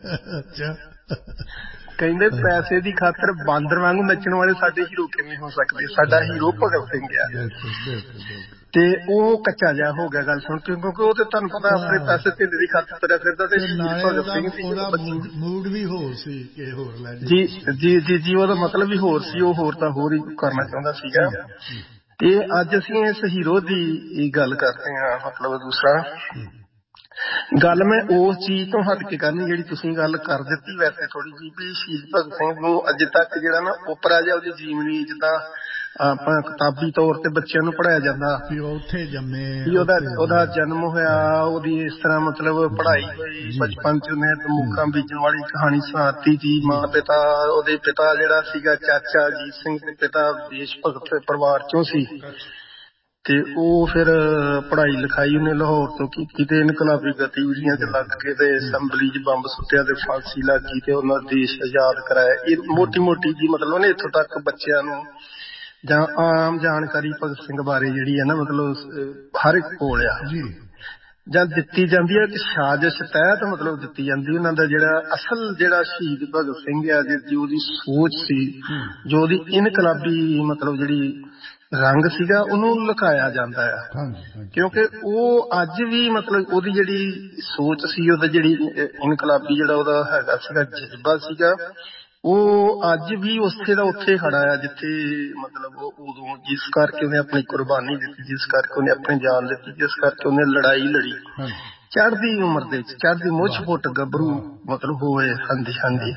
ਕਹਿੰਦੇ ਪੈਸੇ ਦੀ ਖਾਤਰ ਬਾਂਦਰ ਵਾਂਗੂ ਨੱਚਣ ਵਾਲੇ ਸਾਡੇ ਹੀਰੋ ਕਿਵੇਂ ਹੋ ਸਕਦੇ? ਸਾਡਾ ਹੀਰੋ ਭਗਤ ਸਿੰਘ ਆ। ਤੇ ਉਹ ਕੱਚਾ ਜਿਹਾ ਹੋ ਗਿਆ ਗੱਲ ਸੁਣ ਕੇ, ਕਿਉਂਕਿ ਉਹ ਤੇ ਤੁਹਾਨੂੰ ਪਤਾ ਆਪਣੇ ਪੈਸੇ ਢਿੱਡ ਦੀ ਖਾਤਰ ਤੁਰਿਆ ਫਿਰਦਾ ਤੇ ਭਗਤ ਸਿੰਘ ਸੀ, ਮੂਡ ਵੀ ਹੋਰ ਸੀ ਕਿ ਹੋਰ ਲੈ ਜੀ ਜੀ ਜੀ ਜੀ ਉਹਦਾ ਮਤਲਬ ਵੀ ਹੋਰ ਸੀ, ਉਹ ਹੋਰ ਤਾਂ ਹੋਰ ਹੀ ਕਰਨਾ ਚਾਹੁੰਦਾ ਸੀਗਾ। ਤੇ ਅੱਜ ਅਸੀਂ ਇਸ ਹੀਰੋ ਦੀ ਗੱਲ ਕਰਦੇ ਹਾਂ, ਮਤਲਬ ਦੂਸਰਾ ਗੱਲ ਮੈਂ ਉਸ ਚੀਜ਼ ਤੋਂ ਹਟ ਕੇ ਕਰਨੀ ਜਿਹੜੀ ਤੁਸੀਂ ਗੱਲ ਕਰ ਦਿੱਤੀ ਵੈਸੇ ਥੋੜੀ ਜਿਹੀ, ਵੀ ਸ਼ਹੀਦ ਭਗਤ ਸਿੰਘ ਨੂੰ ਅਜੇ ਤੱਕ ਜਿਹੜਾ ਨਾ ਓਪਰਾ ਜਿਹਾ ਉਹਦੀ ਜੀਵਨੀ ਜਿੱਦਾਂ ਆਪਾਂ ਕਿਤਾਬੀ ਤੌਰ ਤੇ ਬੱਚਿਆਂ ਨੂੰ ਪੜ੍ਹਾਇਆ ਜਾਂਦਾ ਵੀ ਉੱਥੇ ਜੰਮੇ, ਉਹਦਾ ਉਹਦਾ ਜਨਮ ਹੋਇਆ, ਉਹਦੀ ਇਸ ਤਰ੍ਹਾਂ ਮਤਲਬ ਪੜ੍ਹਾਈ ਹੋਈ, ਬਚਪਨ ਚ ਉਹਨੇ ਤਮੂਕਾਂ ਬੀਜਣ ਵਾਲੀ ਕਹਾਣੀ ਸੁਣਾਤੀ ਜੀ। ਮਾਂ ਪਿਤਾ, ਉਹਦੇ ਪਿਤਾ ਜਿਹੜਾ ਸੀਗਾ ਚਾਚਾ ਅਜੀਤ ਸਿੰਘ ਦੇ ਪਿਤਾ ਦੇਸ਼ ਭਗਤ ਪਰਿਵਾਰ ਚੋਂ ਸੀ, ਤੇ ਉਹ ਫਿਰ ਪੜ੍ਹਾਈ ਲਿਖਾਈ ਉਹਨੇ ਲਾਹੌਰ ਤੋਂ ਕੀਤੀ ਤੇ ਇਨਕਲਾਬੀ ਗਤੀਵਿਧੀਆਂ ਚ ਲੱਗ ਕੇ ਤੇ ਅਸੈਂਬਲੀ ਚ ਬੰਬ ਸੁੱਟਿਆ ਤੇ ਫਾਂਸੀ ਲੱਗ ਗਈ ਤੇ ਉਹਨਾਂ ਦੇਸ਼ ਆਜ਼ਾਦ ਕਰਾਇਆ। ਇਹ ਮੋਟੀ ਮੋਟੀ ਜੀ ਮਤਲਬ ਉਹਨੇ ਇੱਥੋਂ ਤੱਕ ਬੱਚਿਆਂ ਨੂੰ ਜਾਂ ਆਮ ਜਾਣਕਾਰੀ ਭਗਤ ਸਿੰਘ ਬਾਰੇ ਜਿਹੜੀ ਹੈ ਨਾ ਮਤਲਬ ਹਰ ਇੱਕ ਕੋਲ ਆ ਜਾਂ ਦਿੱਤੀ ਜਾਂਦੀ ਹੈ, ਇੱਕ ਸਾਜ਼ਿਸ਼ ਤਹਿਤ ਮਤਲਬ ਦਿੱਤੀ ਜਾਂਦੀ। ਉਹਨਾਂ ਦਾ ਜਿਹੜਾ ਅਸਲ ਜਿਹੜਾ ਸ਼ਹੀਦ ਭਗਤ ਸਿੰਘ ਆ, ਜੋ ਉਹਦੀ ਸੋਚ ਸੀ, ਜੋ ਉਹਦੀ ਇਨਕਲਾਬੀ ਮਤਲਬ ਜਿਹੜੀ ਰੰਗ ਸੀਗਾ, ਉਹਨੂੰ ਲੁਕਾਇਆ ਜਾਂਦਾ ਆ, ਕਿਉਂਕਿ ਉਹ ਅੱਜ ਵੀ ਮਤਲਬ ਉਹਦੀ ਜਿਹੜੀ ਸੋਚ ਸੀ, ਉਹਦਾ ਜਿਹੜੀ ਇਨਕਲਾਬੀ ਜਿਹੜਾ ਉਹਦਾ ਹੈਗਾ ਸੀਗਾ ਜਜ਼ਬਾ ਸੀਗਾ, ਉਹ ਅੱਜ ਵੀ ਉੱਥੇ ਦਾ ਉੱਥੇ ਖੜਾ ਆ ਜਿੱਥੇ ਮਤਲਬ ਉਦੋਂ ਜਿਸ ਕਰਕੇ ਉਹਨੇ ਆਪਣੀ ਕੁਰਬਾਨੀ ਦਿੱਤੀ, ਜਿਸ ਕਰਕੇ ਉਹਨੇ ਆਪਣੀ ਜਾਨ ਦਿੱਤੀ, ਜਿਸ ਕਰਕੇ ਉਹਨੇ ਲੜਾਈ ਲੜੀ ਚੜ੍ਹਦੀ ਉਮਰ ਦੇ ਵਿੱਚ, ਚੜ੍ਹਦੀ ਮੁੱਛ ਫੁੱਟ ਗੱਭਰੂ ਮਤਲਬ ਹੋਏ। ਹਾਂਜੀ ਹਾਂਜੀ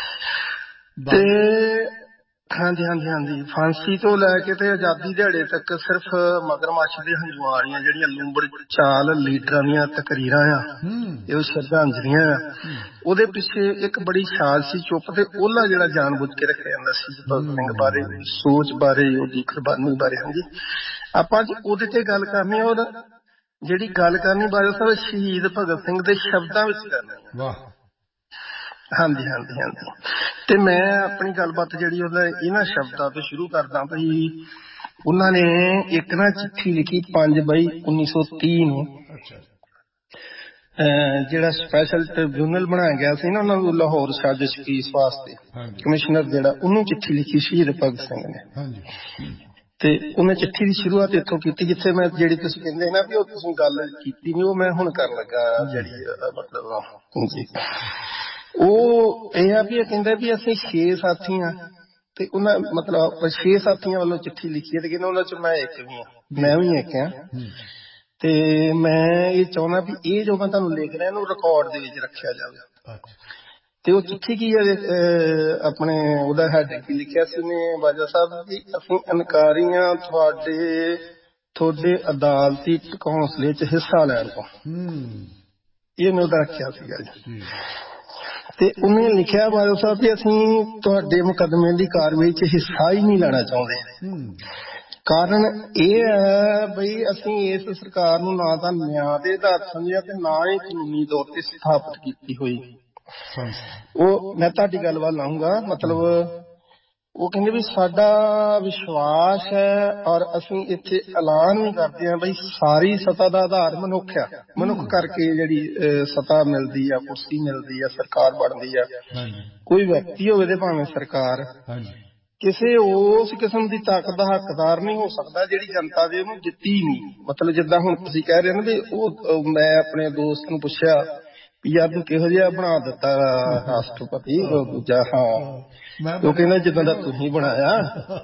ਤੇ ਹਾਂਜੀ ਹਾਂਜੀ ਹਾਂਜੀ ਫਾਂਸੀ ਤੋਂ ਲੈ ਕੇ ਤੇ ਆਜ਼ਾਦੀ ਦਿਹਾੜੇ ਤੱਕ ਸਿਰਫ ਮਗਰਮੱਛ ਦੇ ਹੰਝੂਆਂ ਵਾਲੀਆਂ ਜਿਹੜੀਆਂ ਲੂੰਬੜ ਚਾਲ ਲੀਡਰਾਂ ਦੀਆਂ ਤਕਰੀਰਾਂ ਆ, ਇਹ ਉਹ ਸ਼ਰਧਾਂਜਲੀਆਂ ਆ, ਉਹਦੇ ਪਿੱਛੇ ਇੱਕ ਬੜੀ ਸਾਜ਼ ਸੀ, ਚੁੱਪ ਤੇ ਓਲਾ ਜਿਹੜਾ ਜਾਣ ਬੁੱਝ ਕੇ ਰੱਖਿਆ ਜਾਂਦਾ ਸੀ ਭਗਤ ਸਿੰਘ ਬਾਰੇ, ਸੋਚ ਬਾਰੇ, ਉਹਦੀ ਕੁਰਬਾਨੀ ਬਾਰੇ। ਹਾਂਜੀ ਆਪਾਂ ਅੱਜ ਉਹਦੇ ਤੇ ਗੱਲ ਕਰਨੀ ਆ, ਔਰ ਜਿਹੜੀ ਗੱਲ ਕਰਨੀ ਬਾਰੇ ਸਰ ਸ਼ਹੀਦ ਭਗਤ ਸਿੰਘ ਦੇ ਸ਼ਬਦਾਂ ਵਿੱਚ ਕਰਨੀ ਆ। ਹਾਂਜੀ ਹਾਂਜੀ ਹਾਂਜੀ ਤੇ ਮੈਂ ਆਪਣੀ ਗੱਲਬਾਤ ਜਿਹੜੀ ਉਹਦਾ ਇਹਨਾਂ ਸ਼ਬਦਾਂ ਤੋਂ ਸ਼ੁਰੂ ਕਰਦਾ ਵੀ ਉਹਨਾਂ ਨੇ ਇੱਕ ਨਾ ਚਿੱਠੀ ਲਿਖੀ ਪੰਜ ਬਈ ਉੱਨੀ ਸੌ ਤੀਹ ਨੂੰ, ਜਿਹੜਾ ਸਪੈਸ਼ਲ ਟ੍ਰਿਬਿਊਨਲ ਬਣਾਇਆ ਗਿਆ ਸੀ ਨਾ ਉਹਨਾਂ ਨੂੰ ਲਾਹੌਰ ਸਾਜ਼ਿਸ਼ ਕੇਸ ਵਾਸਤੇ, ਕਮਿਸ਼ਨਰ ਜਿਹੜਾ, ਉਹਨੂੰ ਚਿੱਠੀ ਲਿਖੀ ਸ਼ਹੀਦ ਭਗਤ ਸਿੰਘ ਨੇ। ਤੇ ਉਹਨੇ ਚਿੱਠੀ ਦੀ ਸ਼ੁਰੂਆਤ ਇੱਥੋਂ ਕੀਤੀ ਜਿੱਥੇ ਮੈਂ ਜਿਹੜੀ ਤੁਸੀਂ ਕਹਿੰਦੇ ਨਾ ਵੀ ਉਹ ਤੁਸੀਂ ਗੱਲ ਕੀਤੀ ਨੀ, ਉਹ ਮੈਂ ਹੁਣ ਕਰਨ ਲੱਗਾ ਜਿਹੜੀ ਮਤਲਬ ਜੀ। ਉਹ ਇਹ ਆ ਵੀ ਇਹ ਕਹਿੰਦਾ ਵੀ ਅਸੀਂ ਛੇ ਸਾਥੀ ਆ ਤੇ ਉਹਨਾਂ ਮਤਲਬ ਛੇ ਸਾਥੀਆਂ ਵੱਲੋਂ ਚਿੱਠੀ ਲਿਖੀ ਹੈ ਤੇ ਕਹਿੰਦਾ ਉਹਨਾਂ ਚ ਮੈਂ ਇੱਕ ਵੀ ਆ, ਮੈਂ ਵੀ ਇੱਕ ਆ, ਤੇ ਮੈਂ ਇਹ ਚਾਹੁੰਦਾ ਵੀ ਇਹ ਜੋ ਮੈਂ ਤੁਹਾਨੂੰ ਲਿਖ ਰਿਹਾ ਇਹਨੂੰ ਰਿਕਾਰਡ ਦੇ ਵਿੱਚ ਰੱਖਿਆ ਜਾਵੇ। ਤੇ ਉਹ ਚਿੱਠੀ ਕੀ ਹੈ ਆਪਣੇ ਉਹਦਾ ਹੈਡ ਕੀ ਲਿਖਿਆ ਸੀ ਉਹਨੇ ਬਾਜਵਾ ਸਾਹਿਬ ਵੀ ਅਸੀਂ ਇਨਕਾਰੀਆਂ ਤੁਹਾਡੇ ਤੁਹਾਡੇ ਅਦਾਲਤੀ ਹੌਸਲੇ ਚ ਹਿੱਸਾ ਲੈਣ ਤੋਂ, ਇਹ ਮੈਂ ਉਹਦਾ ਰੱਖਿਆ ਸੀਗਾ ਜੀ। ਤੇ ਉਹਨੇ ਲਿਖਿਆ ਬਾਜਵਾ ਸਾਹਿਬ ਵੀ ਅਸੀਂ ਤੁਹਾਡੇ ਮੁਕੱਦਮੇ ਦੀ ਕਾਰਵਾਈ ਚ ਹਿੱਸਾ ਹੀ ਨਹੀਂ ਲੈਣਾ ਚਾਹੁੰਦੇ। ਕਾਰਨ ਇਹ ਹੈ ਬਈ ਅਸੀਂ ਇਸ ਸਰਕਾਰ ਨੂੰ ਨਾ ਤਾਂ ਨਿਆਂ ਦੇ ਆਧਾਰ ਸਮਝਿਆ ਤੇ ਨਾ ਹੀ ਕਾਨੂੰਨੀ ਤੌਰ ਤੇ ਸਥਾਪਿਤ ਕੀਤੀ ਹੋਈ। ਉਹ ਮੈਂ ਤੁਹਾਡੀ ਗੱਲ ਵੱਲ ਆਊਂਗਾ, ਮਤਲਬ ਉਹ ਕਹਿੰਦੇ ਵੀ ਸਾਡਾ ਵਿਸ਼ਵਾਸ ਹੈ ਔਰ ਅਸੀਂ ਇੱਥੇ ਐਲਾਨ ਵੀ ਕਰਦੇ ਹਾਂ ਬਈ ਸਾਰੀ ਸੱਤਾ ਦਾ ਆਧਾਰ ਮਨੁੱਖ ਆ, ਮਨੁੱਖ ਕਰਕੇ ਜਿਹੜੀ ਸੱਤਾ ਮਿਲਦੀ ਆ, ਕੁਰਸੀ ਮਿਲਦੀ ਆ, ਸਰਕਾਰ ਬਣਦੀ ਆ, ਕੋਈ ਵਿਅਕਤੀ ਹੋਵੇ ਤੇ ਭਾਵੇਂ ਸਰਕਾਰ, ਕਿਸੇ ਉਸ ਕਿਸਮ ਦੀ ਤਾਕਤ ਦਾ ਹੱਕਦਾਰ ਨਹੀਂ ਹੋ ਸਕਦਾ ਜਿਹੜੀ ਜਨਤਾ ਦੇ ਉਹਨੂੰ ਦਿੱਤੀ ਨਹੀਂ। ਮਤਲਬ ਜਿੱਦਾਂ ਹੁਣ ਤੁਸੀਂ ਕਹਿ ਰਹੇ ਹੋ ਨਾ ਵੀ ਉਹ ਮੈਂ ਆਪਣੇ ਦੋਸਤ ਨੂੰ ਪੁੱਛਿਆ ਵੀ ਯਾਰ ਤੂੰ ਕਿਹੋ ਜਿਹਾ ਬਣਾ ਦਿੱਤਾ ਰਾਸ਼ਟਰਪਤੀ, ਦੂਜਾ ਹਾਂ ਉਹ ਕਹਿੰਦਾ ਜਿੱਦਾਂ ਦਾ ਤੁਸੀਂ ਬਣਾਇਆ।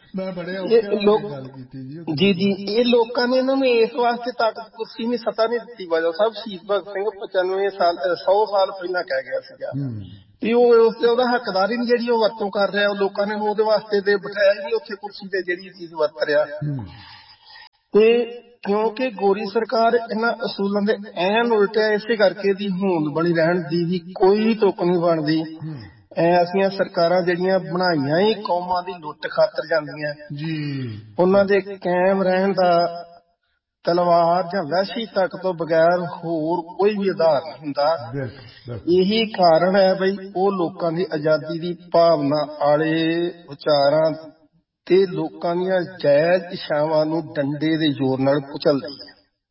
ਮੈਂ ਬੜੇ ਔਖੇ ਗੱਲ ਕੀਤੀ ਜੀ ਜੀ ਇਹ ਲੋਕਾਂ ਨੇ ਇਹਨਾਂ ਨੂੰ ਇਸ ਵਾਸਤੇ ਤਾਕਤ ਕੁਰਸੀ ਨਹੀਂ ਸੱਤਾ ਨਹੀਂ ਦਿੱਤੀ ਵਜ੍ਹਾ ਸਾਹਿਬ ਸ਼ਹੀਦ ਭਗਤ ਸਿੰਘ ਪਚਾਨਵੇਂ ਸਾਲ ਸੌ ਸਾਲ ਪਹਿਲਾਂ ਕਹਿ ਗਿਆ ਸੀਗਾ ਵੀ ਉਹ ਉਸ ਤੇ ਉਹਦਾ ਹੱਕਦਾਰੀ ਨਹੀਂ ਜਿਹੜੀ ਉਹ ਵਰਤੋਂ ਕਰ ਰਿਹਾ ਉਹ ਲੋਕਾਂ ਨੇ ਉਹਦੇ ਵਾਸਤੇ ਤੇ ਬਿਠਾਇਆ ਹੀ ਨਹੀਂ ਉੱਥੇ ਕੁਰਸੀ ਤੇ ਜਿਹੜੀ ਚੀਜ਼ ਵਰਤ ਰਿਹਾ। ਤੇ ਕਿਉਂਕਿ ਗੋਰੀ ਸਰਕਾਰ ਇਹਨਾਂ ਅਸੂਲਾਂ ਦੇ ਐਨ ਉਲਟਿਆ ਇਸੇ ਕਰਕੇ ਦੀ ਹੋਂਦ ਬਣੀ ਰਹਿਣ ਦੀ ਵੀ ਕੋਈ ਤੁੱਕ ਨਹੀਂ ਬਣਦੀ। ਐਸੀਆਂ ਸਰਕਾਰਾਂ ਜਿਹੜੀਆਂ ਬਣਾਈਆਂ ਹੀ ਕੌਮਾਂ ਦੀ ਲੁੱਟ ਖਾਤਰ ਜਾਂਦੀਆਂ ਜੀ ਉਹਨਾਂ ਦੇ ਕਾਇਮ ਰਹਿਣ ਦਾ ਤਲਵਾਰ ਜਾਂ ਵਹਿਸ਼ੀ ਤੱਕ ਤੋਂ ਬਗੈਰ ਹੋਰ ਕੋਈ ਵੀ ਆਧਾਰ ਨਹੀਂ ਹੁੰਦਾ। ਇਹੀ ਕਾਰਨ ਹੈ ਬਈ ਉਹ ਲੋਕਾਂ ਦੀ ਆਜ਼ਾਦੀ ਦੀ ਭਾਵਨਾ ਵਾਲੇ ਵਿਚਾਰਾਂ ਤੇ ਲੋਕਾਂ ਦੀਆਂ ਜਾਇਜ਼ ਇੱਛਾਵਾਂ ਨੂੰ ਡੰਡੇ ਦੇ ਜ਼ੋਰ ਨਾਲ ਕੁਚਲਦੀ ਹੈ।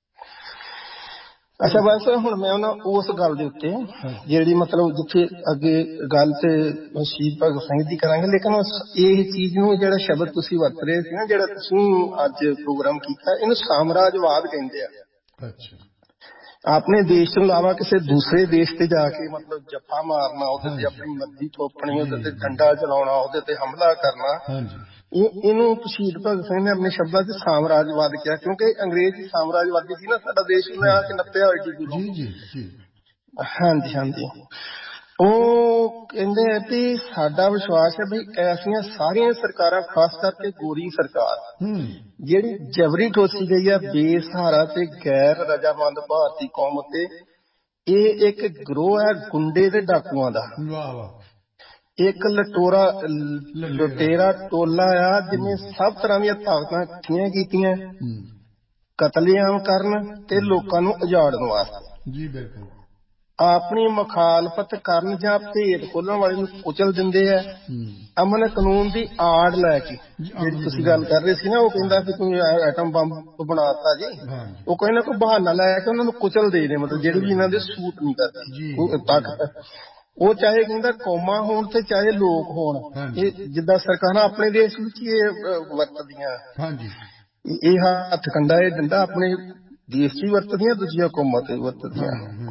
ਅੱਛਾ ਬਸ ਹੁਣ ਮੈਂ ਉਹਨਾਂ ਉਸ ਗੱਲ ਦੇ ਉੱਤੇ ਜਿਹੜੀ ਮਤਲਬ ਜਿੱਥੇ ਅੱਗੇ ਗੱਲ ਤੇ ਸ਼ਹੀਦ ਭਗਤ ਸਿੰਘ ਦੀ ਕਰਾਂਗੇ ਲੇਕਿਨ ਇਹ ਚੀਜ਼ ਨੂੰ ਜਿਹੜਾ ਸ਼ਬਦ ਤੁਸੀਂ ਵਰਤ ਰਹੇ ਸੀ ਨਾ ਜਿਹੜਾ ਤੁਸੀਂ ਅੱਜ ਪ੍ਰੋਗਰਾਮ ਕੀਤਾ ਇਹਨੂੰ ਸਾਮਰਾਜਵਾਦ ਕਹਿੰਦੇ ਆ। ਅੱਛਾ ਆਪਣੇ ਦੇਸ਼ ਤੋਂ ਇਲਾਵਾ ਕਿਸੇ ਦੂਸਰੇ ਦੇਸ਼ ਤੇ ਜਾ ਕੇ ਮਤਲਬ ਜੱਫਾ ਮਾਰਨਾ ਉਹਦੇ ਤੇ ਆਪਣੀ ਮਰਜ਼ੀ ਥੋਪਣੀ ਉਹਦੇ ਤੇ ਡੰਡਾ ਚਲਾਉਣਾ ਉਹਦੇ ਤੇ ਹਮਲਾ ਕਰਨਾ ਇਹਨੂੰ ਸ਼ਹੀਦ ਭਗਤ ਸਿੰਘ ਨੇ ਆਪਣੇ ਸ਼ਬਦਾਂ ਚ ਸਾਮਰਾਜਵਾਦ ਕਿਹਾ ਕਿਉਂਕਿ ਅੰਗਰੇਜ਼ ਸਾਮਰਾਜਵਾਦੀ ਸੀ ਨਾ ਸਾਡਾ ਦੇਸ਼ ਉਹਨੇ ਆ ਕੇ ਨੱਪਿਆ ਹੋਇਆ। ਹਾਂਜੀ ਹਾਂਜੀ ਉਹ ਕਹਿੰਦੇ ਹੈ ਵੀ ਸਾਡਾ ਵਿਸ਼ਵਾਸ ਹੈ ਬਈ ਐਸੀਆਂ ਸਾਰੀਆਂ ਸਰਕਾਰਾਂ ਖਾਸ ਕਰਕੇ ਗੋਰੀ ਸਰਕਾਰ ਜਿਹੜੀ ਜਬਰੀ ਠੋਸੀ ਗਈ ਹੈ ਬੇਸਹਾਰਾ ਤੇ ਗੈਰ ਰਜਾਮੰਦ ਭਾਰਤੀ ਕੌਮ ਉੱਤੇ ਇਹ ਇੱਕ ਗਰੋਹ ਹੈ ਗੁੰਡੇ ਤੇ ਡਾਕੂਆਂ ਦਾ। ਇੱਕ ਲਟੋਰਾ ਲੁਟੇਰਾ ਟੋਲਾ ਆ ਜਿਹਨੇ ਸਭ ਤਰ੍ਹਾਂ ਦੀਆਂ ਤਾਕਤਾਂ ਇਕੱਠੀਆਂ ਕੀਤੀਆਂ ਕਤਲੇਆਮ ਕਰਨ ਤੇ ਲੋਕਾਂ ਨੂੰ ਉਜਾੜਨ ਵਾਸਤੇ। ਜੀ ਬਿਲਕੁਲ ਆਪਣੀ ਮੁਖਾਲਫਤ ਕਰਨ ਜਾਂ ਭੇਦ ਖੋਲਣ ਵਾਲੇ ਨੂੰ ਕੁਚਲ ਦਿੰਦੇ ਆ ਅਮਨ ਕਾਨੂੰਨ ਦੀ ਆੜ ਲੈ ਕੇ। ਜਿਹੜੀ ਤੁਸੀਂ ਗੱਲ ਕਰ ਰਹੇ ਸੀ ਨਾ ਉਹ ਕਹਿੰਦਾ ਵੀ ਤੂੰ ਐਟਮ ਬੰਬ ਬਣਾਤਾ ਜੀ ਉਹ ਕੋਈ ਨਾ ਕੋਈ ਬਹਾਨਾ ਲੈ ਕੇ ਉਹਨਾਂ ਨੂੰ ਕੁਚਲਦੇ ਨੇ ਮਤਲਬ ਜਿਹੜੇ ਵੀ ਇਹਨਾਂ ਦੇ ਸੂਟ ਨਹੀਂ ਕਰਦੇ ਤਾਕਤ ਉਹ ਚਾਹੇ ਕਹਿੰਦਾ ਕੌਮਾਂ ਹੋਣ ਤੇ ਚਾਹੇ ਲੋਕ ਹੋਣ। ਇਹ ਜਿੱਦਾਂ ਸਰਕਾਰਾਂ ਆਪਣੇ ਦੇਸ਼ ਵਿੱਚ ਇਹ ਵਰਤਦੀਆਂ ਇਹ ਹੱਥ ਕੰਡਾ ਇਹ ਡੰਡਾ ਆਪਣੇ ਦੇਸ਼ ਚ ਵੀ ਵਰਤਦੀਆਂ ਦੂਜੀਆਂ ਕੌਮਾਂ ਤੇ ਵਰਤਦੀਆਂ।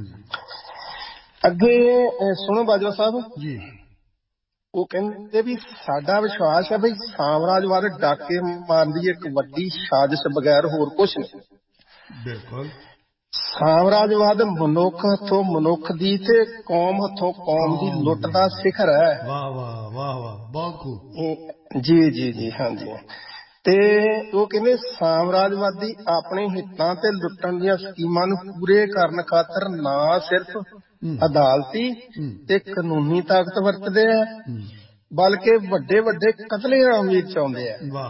ਅੱਗੇ ਸੁਣੋ ਬਾਜਵਾ ਸਾਹਿਬ ਜੀ ਉਹ ਕਹਿੰਦੇ ਵੀ ਸਾਡਾ ਵਿਸ਼ਵਾਸ ਹੈ ਬਈ ਸਾਮਰਾਜਵਾਦ ਡਾਕੇ ਮਾਰਨ ਦੀ ਇੱਕ ਵੱਡੀ ਸਾਜ਼ਿਸ਼ ਬਗੈਰ ਹੋਰ ਕੁਛ ਨਹੀਂ। ਬਿਲਕੁਲ ਸਾਮਰਾਜਵਾਦ ਮਨੁੱਖ ਹੱਥੋਂ ਮਨੁੱਖ ਦੀ ਤੇ ਕੌਮ ਹੱਥੋਂ ਕੌਮ ਦੀ ਲੁੱਟ ਦਾ ਸਿਖਰ ਹੈ। ਵਾਹ ਵਾਹ ਵਾਹ ਵਾਹ ਬਹੁਤ ਖੂਬ ਜੀ ਜੀ ਜੀ ਹਾਂਜੀ ਤੇ ਉਹ ਕਹਿੰਦੇ ਸਾਮਰਾਜਵਾਦੀ ਆਪਣੇ ਹਿੱਤਾਂ ਤੇ ਲੁੱਟਣ ਦੀਆਂ ਸਕੀਮਾਂ ਨੂੰ ਪੂਰੇ ਕਰਨ ਖਾਤਰ ਨਾ ਸਿਰਫ ਅਦਾਲਤੀ ਤੇ ਕਾਨੂੰਨੀ ਤਾਕਤ ਵਰਤਦੇ ਆ ਬਲਕਿ ਵੱਡੇ ਵੱਡੇ ਕਤਲੇਆਮ ਵੀ ਚਾਹੁੰਦੇ ਆ।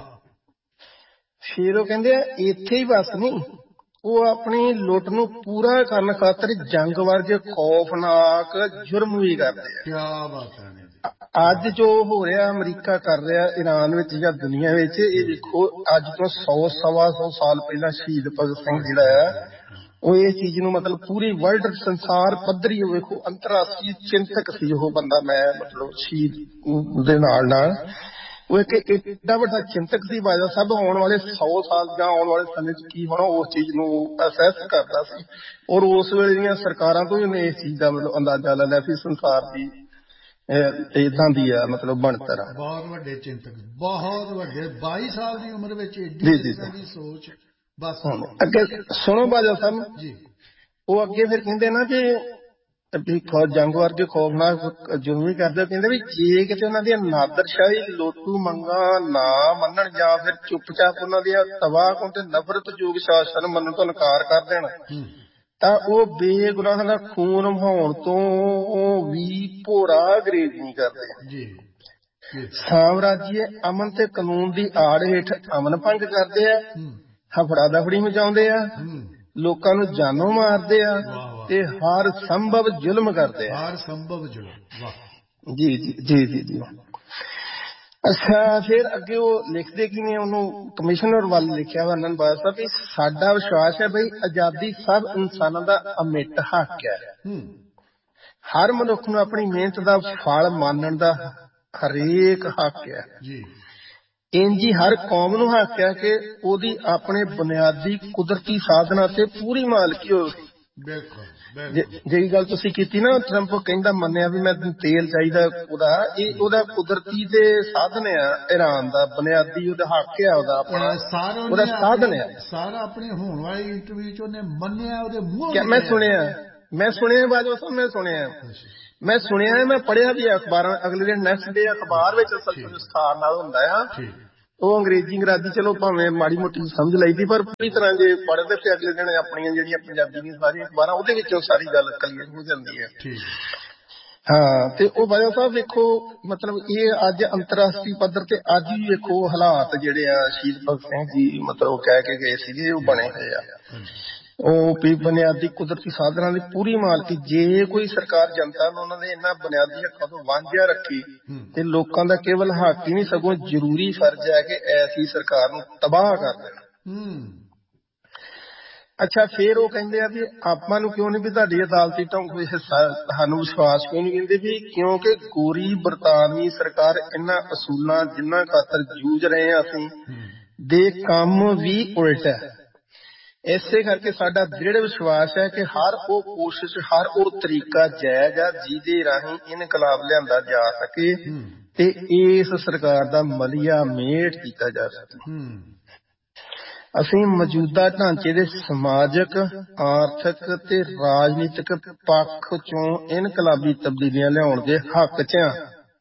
ਫਿਰ ਉਹ ਕਹਿੰਦੇ ਆ ਇੱਥੇ ਹੀ ਬਸ ਨਹੀਂ ਉਹ ਆਪਣੀ ਲੁੱਟ ਨੂੰ ਪੂਰਾ ਕਰਨ ਖਾਤਰ ਜੰਗ ਵਰਗੇ ਖੌਫਨਾਕ ਜੁਰਮ ਵੀ ਕਰਦੇ ਆ। ਕਿਆ ਬਾਤ ਹੈ। ਅੱਜ ਜੋ ਹੋ ਰਿਹਾ ਅਮਰੀਕਾ ਕਰ ਰਿਹਾ ਈਰਾਨ ਵਿੱਚ ਜਾਂ ਦੁਨੀਆ ਵਿੱਚ ਇਹ ਦੇਖੋ ਅੱਜ ਤੋਂ ਸੌ ਸਵਾ ਸੌ ਸਾਲ ਪਹਿਲਾਂ ਸ਼ਹੀਦ ਭਗਤ ਸਿੰਘ ਜਿਹੜਾ ਆ ਉਹ ਇਹ ਚੀਜ਼ ਨੂੰ ਮਤਲਬ ਪੂਰੀ ਵਰਲਡ ਸੰਸਾਰ ਪੱਧਰੀ ਵੇਖੋ ਅੰਤਰਰਾਸ਼ਟਰੀ ਚਿੰਤਕ ਸੀ ਉਹ ਬੰਦਾ ਮੈਂ ਮਤਲਬ ਸ਼ਹੀਦ ਦੇ ਨਾਲ ਨਾਲ ਉਹ ਇੱਕ ਏਡਾ ਵੱਡਾ ਚਿੰਤਕ ਸੀ ਬਾਜਵਾ ਸਾਹਿਬ ਆਉਣ ਵਾਲੇ ਸੌ ਸਾਲ ਜਾਂ ਆਉਣ ਵਾਲੇ ਸਮੇਂ ਚ ਕੀ ਹੋਣਾ ਉਸ ਚੀਜ਼ ਨੂੰ ਅਸੈਸ ਕਰਦਾ ਸੀ ਔਰ ਉਸ ਵੇਲੇ ਦੀਆਂ ਸਰਕਾਰਾਂ ਤੋਂ ਵੀ ਉਹਨੇ ਇਸ ਚੀਜ਼ ਦਾ ਮਤਲਬ ਅੰਦਾਜ਼ਾ ਲਾ ਲਿਆ ਸੀ ਸੰਸਾਰ ਦੀ ਏਦਾਂ ਦੀ ਆ ਮਤਲਬ ਬਣਤਰ ਆ। ਬਹੁਤ ਵੱਡੇ ਚਿੰਤਕ ਬਹੁਤ ਵੱਡੇ ਬਾਈ ਸਾਲ ਦੀ ਉਮਰ ਵਿੱਚ ਏਡੀ ਸੋਚ। ਬਸ ਅੱਗੇ ਸੁਣੋ ਬਾਜਵਾ ਸਾਹਿਬ ਜੀ ਉਹ ਅੱਗੇ ਫਿਰ ਕਹਿੰਦੇ ਨਾ ਕਿ ਜੰਗ ਵਰਗੇ ਖੌਫਨਾਕ ਜੁਰਮ ਵੀ ਕਰਦੇ ਕਹਿੰਦੇ ਵੀ ਜੇ ਕਿਤੇ ਉਹਨਾਂ ਦੀਆਂ ਨਾਦਰਸ਼ਾਹੀ ਲੋਟੂ ਮੰਗਾਂ ਨਾ ਮੰਨਣ ਜਾਂ ਫਿਰ ਚੁੱਪਚਾਪ ਉਹਨਾਂ ਦੀਆਂ ਤਬਾਹ ਤੇ ਨਫ਼ਰਤ ਯੋਗ ਸ਼ਾਸਨ ਮੰਨਣ ਤੋਂ ਇਨਕਾਰ ਕਰ ਦੇਣ ਤਾਂ ਉਹ ਬੇਗੁਨਾਹ ਦਾ ਖੂਨ ਵਹਾਉਣ ਤੋਂ ਵੀ ਭੋਰਾ ਗਰੇਜ਼ ਨਹੀਂ ਕਰਦੇ। ਸਾਮਰਾਜੀਏ ਅਮਨ ਤੇ ਕਾਨੂੰਨ ਦੀ ਆੜ ਹੇਠ ਅਮਨ ਭੰਗ ਕਰਦੇ ਆ ਹਫੜਾ ਦਫੜੀ ਮਚਾਉਂਦੇ ਆ ਲੋਕਾਂ ਨੂੰ ਜਾਨੋਂ ਮਾਰਦੇ ਆ ਤੇ ਹਰ ਸੰਭਵ ਜ਼ੁਲਮ ਕਰਦੇ ਆ। ਹਰ ਸੰਭਵ ਜ਼ੁਲਮ ਵਾਹ ਜੀ ਜੀ ਜੀ ਜੀ ਜੀ ਅੱਛਾ ਫਿਰ ਅੱਗੇ ਉਹ ਲਿਖਦੇ ਕੀ ਨੇ ਉਹਨੂੰ ਕਮਿਸ਼ਨਰ ਵੱਲ ਲਿਖਿਆ ਵਾ ਨੰਨ ਬਾਦਸ਼ਾਹ ਵੀ ਸਾਡਾ ਵਿਸ਼ਵਾਸ ਹੈ ਬਈ ਆਜ਼ਾਦੀ ਸਭ ਇਨਸਾਨਾਂ ਦਾ ਅਮਿੱਟ ਹੱਕ ਹੈ। ਹਰ ਮਨੁੱਖ ਨੂੰ ਆਪਣੀ ਮਿਹਨਤ ਦਾ ਫਲ ਮਾਣਨ ਦਾ ਹਰੇਕ ਹੱਕ ਹੈ। ਇੰਝ ਹੀ ਹਰ ਕੌਮ ਨੂੰ ਹੱਕ ਹੈ ਕਿ ਉਹਦੀ ਆਪਣੇ ਬੁਨਿਆਦੀ ਕੁਦਰਤੀ ਸਾਧਨਾਂ ਤੇ ਪੂਰੀ ਮਾਲਕੀ ਹੋਵੇ। ਜਿਹੜੀ ਗੱਲ ਤੁਸੀਂ ਕੀਤੀ ਨਾ, ਟਰੰਪ ਕਹਿੰਦਾ ਮੰਨਿਆ ਵੀ ਮੈਂ ਤੇਲ ਚਾਹੀਦਾ ਉਹਦਾ, ਇਹ ਉਹਦਾ ਕੁਦਰਤੀ ਦੇ ਸਾਧਨ ਆ, ਈਰਾਨ ਦਾ ਬੁਨਿਆਦੀ ਉਹਦਾ ਹੱਕ ਆ, ਉਹਦਾ ਆਪਣਾ ਉਹਦਾ ਸਾਧਨ ਆ ਸਾਰਾ। ਆਪਣੀ ਹੋਣ ਵਾਲੀ ਇੰਟਰਵਿਊ ਚ ਉਹਨੇ ਮੰਨਿਆ, ਉਹਦੇ ਮੂੰਹ ਮੈਂ ਸੁਣਿਆ ਮੈਂ ਸੁਣਿਆ ਬਾਜਵਾ ਸਾਹਿਬ, ਮੈਂ ਸੁਣਿਆ ਮੈਂ ਸੁਣਿਆ ਮੈਂ ਪੜ੍ਹਿਆ ਵੀ ਅਖਬਾਰਾਂ, ਅਗਲੇ ਦਿਨ ਨੈਕਸਟ ਡੇ ਅਖਬਾਰ ਵਿੱਚ ਅਸਲ ਵਿਸਥਾਰ ਨਾਲ ਹੁੰਦਾ ਆ। ਉਹ ਅੰਗਰੇਜ਼ੀ ਅੰਗਰਾਜ਼ੀ ਚਲੋ ਭਾਵੇਂ ਮਾੜੀ ਮੋਟੀ ਸਮਝ ਲਈਦੀ, ਪਰ ਪੂਰੀ ਤਰ੍ਹਾਂ ਜੇ ਪੜ੍ਹਦੇ ਤੇ ਅਗਲੇ ਦਿਨ ਆਪਣੀਆਂ ਜਿਹੜੀਆਂ ਪੰਜਾਬੀ ਦੀਆਂ ਸਾਰੀਆਂ ਅਖਬਾਰਾਂ ਉਹਦੇ ਵਿੱਚੋਂ ਸਾਰੀ ਗੱਲ ਕਲੀਅਰ ਹੋ ਜਾਂਦੀ ਹੈ। ਹਾਂ, ਤੇ ਉਹ ਬਾਜਵਾ ਸਾਹਿਬ ਵੇਖੋ, ਮਤਲਬ ਇਹ ਅੱਜ ਅੰਤਰਰਾਸ਼ਟਰੀ ਪੱਧਰ ਤੇ ਅੱਜ ਵੀ ਵੇਖੋ ਹਾਲਾਤ ਜਿਹੜੇ ਆ ਸ਼ਹੀਦ ਭਗਤ ਸਿੰਘ ਜੀ ਮਤਲਬ ਕਹਿ ਕੇ ਗਏ ਸੀਗੇ, ਉਹ ਬਣੇ ਹੋਏ ਆ। ਉਹ ਵੀ ਬੁਨਿਆਦੀ ਕੁਦਰਤੀ ਸਾਧਨਾਂ ਦੀ ਪੂਰੀ ਮਾਲਕੀ, ਜੇ ਕੋਈ ਸਰਕਾਰ ਜਨਤਾ ਨੂੰ ਉਹਨਾਂ ਦੇ ਇਹਨਾਂ ਬੁਨਿਆਦੀ ਹੱਕਾਂ ਤੋਂ ਵਾਂਝਿਆ ਰੱਖੀ ਤੇ ਲੋਕਾਂ ਦਾ ਕੇਵਲ ਹੱਕ ਹੀ ਨਹੀਂ ਸਗੋਂ ਜ਼ਰੂਰੀ ਫਰਜ਼ ਹੈ ਕਿ ਐਸੀ ਸਰਕਾਰ ਨੂੰ ਤਬਾਹ ਕਰ ਦੇਣਾ। ਅੱਛਾ, ਫੇਰ ਉਹ ਕਹਿੰਦੇ ਆ ਵੀ ਆਪਾਂ ਨੂੰ ਕਿਉਂ ਨਹੀਂ ਵੀ ਤੁਹਾਡੀ ਅਦਾਲਤੀ ਢੰਗ ਸਾਨੂੰ ਵਿਸ਼ਵਾਸ ਕਿਉਂ ਨਹੀਂ ਕਹਿੰਦੇ ਵੀ ਕਿਉਂਕਿ ਗੋਰੀ ਬਰਤਾਨਵੀ ਸਰਕਾਰ ਇਹਨਾਂ ਅਸੂਲਾਂ ਜਿਨ੍ਹਾਂ ਖਾਤਰ ਜੂਝ ਰਹੇ ਹਾਂ ਅਸੀਂ ਦੇ ਕੰਮ ਵੀ ਉਲਟ ਹੈ। ਇਸੇ ਕਰਕੇ ਸਾਡਾ ਦ੍ਰਿੜ ਵਿਸ਼ਵਾਸ ਹੈ ਕਿ ਹਰ ਉਹ ਕੋਸ਼ਿਸ਼, ਹਰ ਉਹ ਤਰੀਕਾ ਜਾਇਜ਼ ਆ ਜਿਹਦੇ ਰਾਹੀਂ ਇਨਕਲਾਬ ਲਿਆਂਦਾ ਜਾ ਸਕੇ ਤੇ ਇਸ ਸਰਕਾਰ ਦਾ ਮਲੀਆ ਮੇਟ ਕੀਤਾ ਜਾ ਸਕੇ। ਅਸੀਂ ਮੌਜੂਦਾ ਢਾਂਚੇ ਦੇ ਸਮਾਜਿਕ, ਆਰਥਿਕ ਤੇ ਰਾਜਨੀਤਿਕ ਪੱਖ ਚੋਂ ਇਨਕਲਾਬੀ ਤਬਦੀਲੀਆਂ ਲਿਆਉਣ ਦੇ ਹੱਕ ਚ ਆ।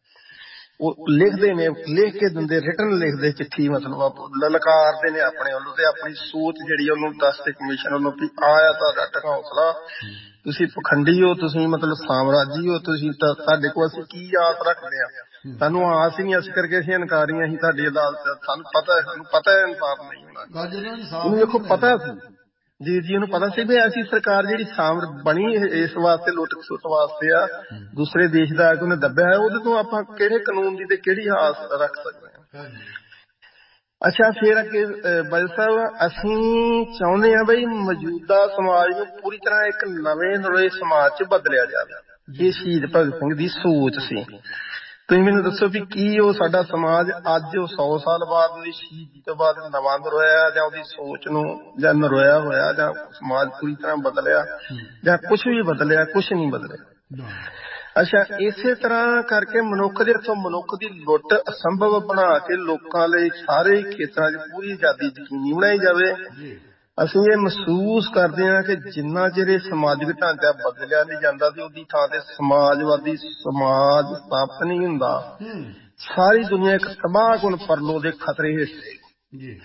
ਉਹ ਲਿਖਦੇ ਨੇ, ਲਿਖ ਕੇ ਦਿੰਦੇ, ਰਿਟਨ ਲਿਖਦੇ ਚਿੱਠੀ, ਮਤਲਬ ਲਲਕਾਰਦੇ ਨੇ ਆਪਣੇ ਵੱਲੋਂ ਤੇ ਆਪਣੀ ਸੋਚ ਜਿਹੜੀ ਉਹਨੂੰ ਦੱਸਦੇ ਕਮਿਸ਼ਨ ਵੱਲੋਂ ਵੀ ਆਇਆ ਤੁਹਾਡਾ ਢਕੌਂਸਲਾ, ਤੁਸੀਂ ਪਖੰਡੀ ਹੋ, ਤੁਸੀਂ ਮਤਲਬ ਸਾਮਰਾਜੀ ਹੋ, ਤੁਸੀਂ ਤੁਹਾਡੇ ਕੋਲ ਅਸੀਂ ਕੀ ਆਸ ਰੱਖਦੇ ਆ, ਸਾਨੂੰ ਆਸ ਹੀ ਨਹੀਂ, ਇਸ ਕਰਕੇ ਅਸੀਂ ਇਨਕਾਰੀਆਂ ਹੀ ਤੁਹਾਡੀ ਅਦਾਲਤ, ਸਾਨੂੰ ਪਤਾ ਸਾਨੂੰ ਪਤਾ ਹੈ ਇਨਸਾਫ ਨਹੀਂ ਹੋਣਾ। ਉਹਨੂੰ ਦੇਖੋ ਪਤਾ ਸੀ ਜੀ ਜੀ ਉਹਨੂੰ ਪਤਾ ਸੀ ਵੀ ਐਸੀ ਸਰਕਾਰ ਜਿਹੜੀ ਸਾਮਰ ਬਣੀ ਇਸ ਵਾਸਤੇ ਲੁੱਟ ਖਸੁੱਟ ਵਾਸਤੇ ਆ, ਦੂਸਰੇ ਦੇਸ਼ ਦਾ ਆ ਕੇ ਉਹਨੇ ਦੱਬਿਆ ਹੈ, ਉਹਦੇ ਤੋਂ ਆਪਾਂ ਕਿਹੜੇ ਕਾਨੂੰਨ ਦੀ ਤੇ ਕਿਹੜੀ ਆਸ ਰੱਖ ਸਕਦੇ ਹਾਂ। ਅੱਛਾ, ਫੇਰ ਅੱਗੇ ਬਾਜਵਾ ਸਾਹਿਬ, ਅਸੀਂ ਚਾਹੁੰਦੇ ਹਾਂ ਬਈ ਮੌਜੂਦਾ ਸਮਾਜ ਨੂੰ ਪੂਰੀ ਤਰ੍ਹਾਂ ਇੱਕ ਨਵੇਂ ਨਵੇਂ ਸਮਾਜ ਚ ਬਦਲਿਆ ਜਾਵੇ। ਇਹ ਸ਼ਹੀਦ ਭਗਤ ਸਿੰਘ ਦੀ ਸੋਚ ਸੀ। ਤੁਸੀਂ ਮੈਨੂੰ ਦੱਸੋ ਵੀ ਕੀ ਉਹ ਸਾਡਾ ਸਮਾਜ ਅੱਜ ਉਹ ਸੌ ਸਾਲ ਬਾਅਦ ਉਹਦੀ ਸ਼ਹੀਦੀ ਤੋਂ ਬਾਅਦ ਨਵਾਂ ਨਰੋਇਆ, ਜਾਂ ਉਹਦੀ ਸੋਚ ਨੂੰ ਜਾਂ ਨਰੋਇਆ ਹੋਇਆ, ਜਾਂ ਸਮਾਜ ਪੂਰੀ ਤਰ੍ਹਾਂ ਬਦਲਿਆ, ਜਾਂ ਕੁਛ ਵੀ ਬਦਲਿਆ? ਕੁਛ ਨਹੀਂ ਬਦਲਿਆ। ਅੱਛਾ, ਇਸੇ ਤਰ੍ਹਾਂ ਕਰਕੇ ਮਨੁੱਖ ਦੇ ਹੱਥੋਂ ਮਨੁੱਖ ਦੀ ਲੁੱਟ ਅਸੰਭਵ ਬਣਾ ਕੇ ਲੋਕਾਂ ਲਈ ਸਾਰੇ ਖੇਤਰਾਂ 'ਚ ਪੂਰੀ ਆਜ਼ਾਦੀ ਯਕੀਨੀ ਬਣਾਈ ਜਾਵੇ। ਅਸੀਂ ਇਹ ਮਹਿਸੂਸ ਕਰਦੇ ਹਾਂ ਕਿ ਜਿੰਨਾ ਚਿਰ ਇਹ ਸਮਾਜਿਕ ਢਾਂਚਾ ਬਦਲਿਆ ਨਹੀਂ ਜਾਂਦਾ ਤੇ ਉਹਦੀ ਥਾਂ ਤੇ ਸਮਾਜਵਾਦੀ ਸਮਾਜ ਸਥਾਪਿਤ ਨਹੀਂ ਹੁੰਦਾ, ਸਾਰੀ ਦੁਨੀਆ ਇੱਕ ਤਬਾਹਕੁਨ ਪਰਲੋ ਦੇ ਖਤਰੇ ਹੇਠ।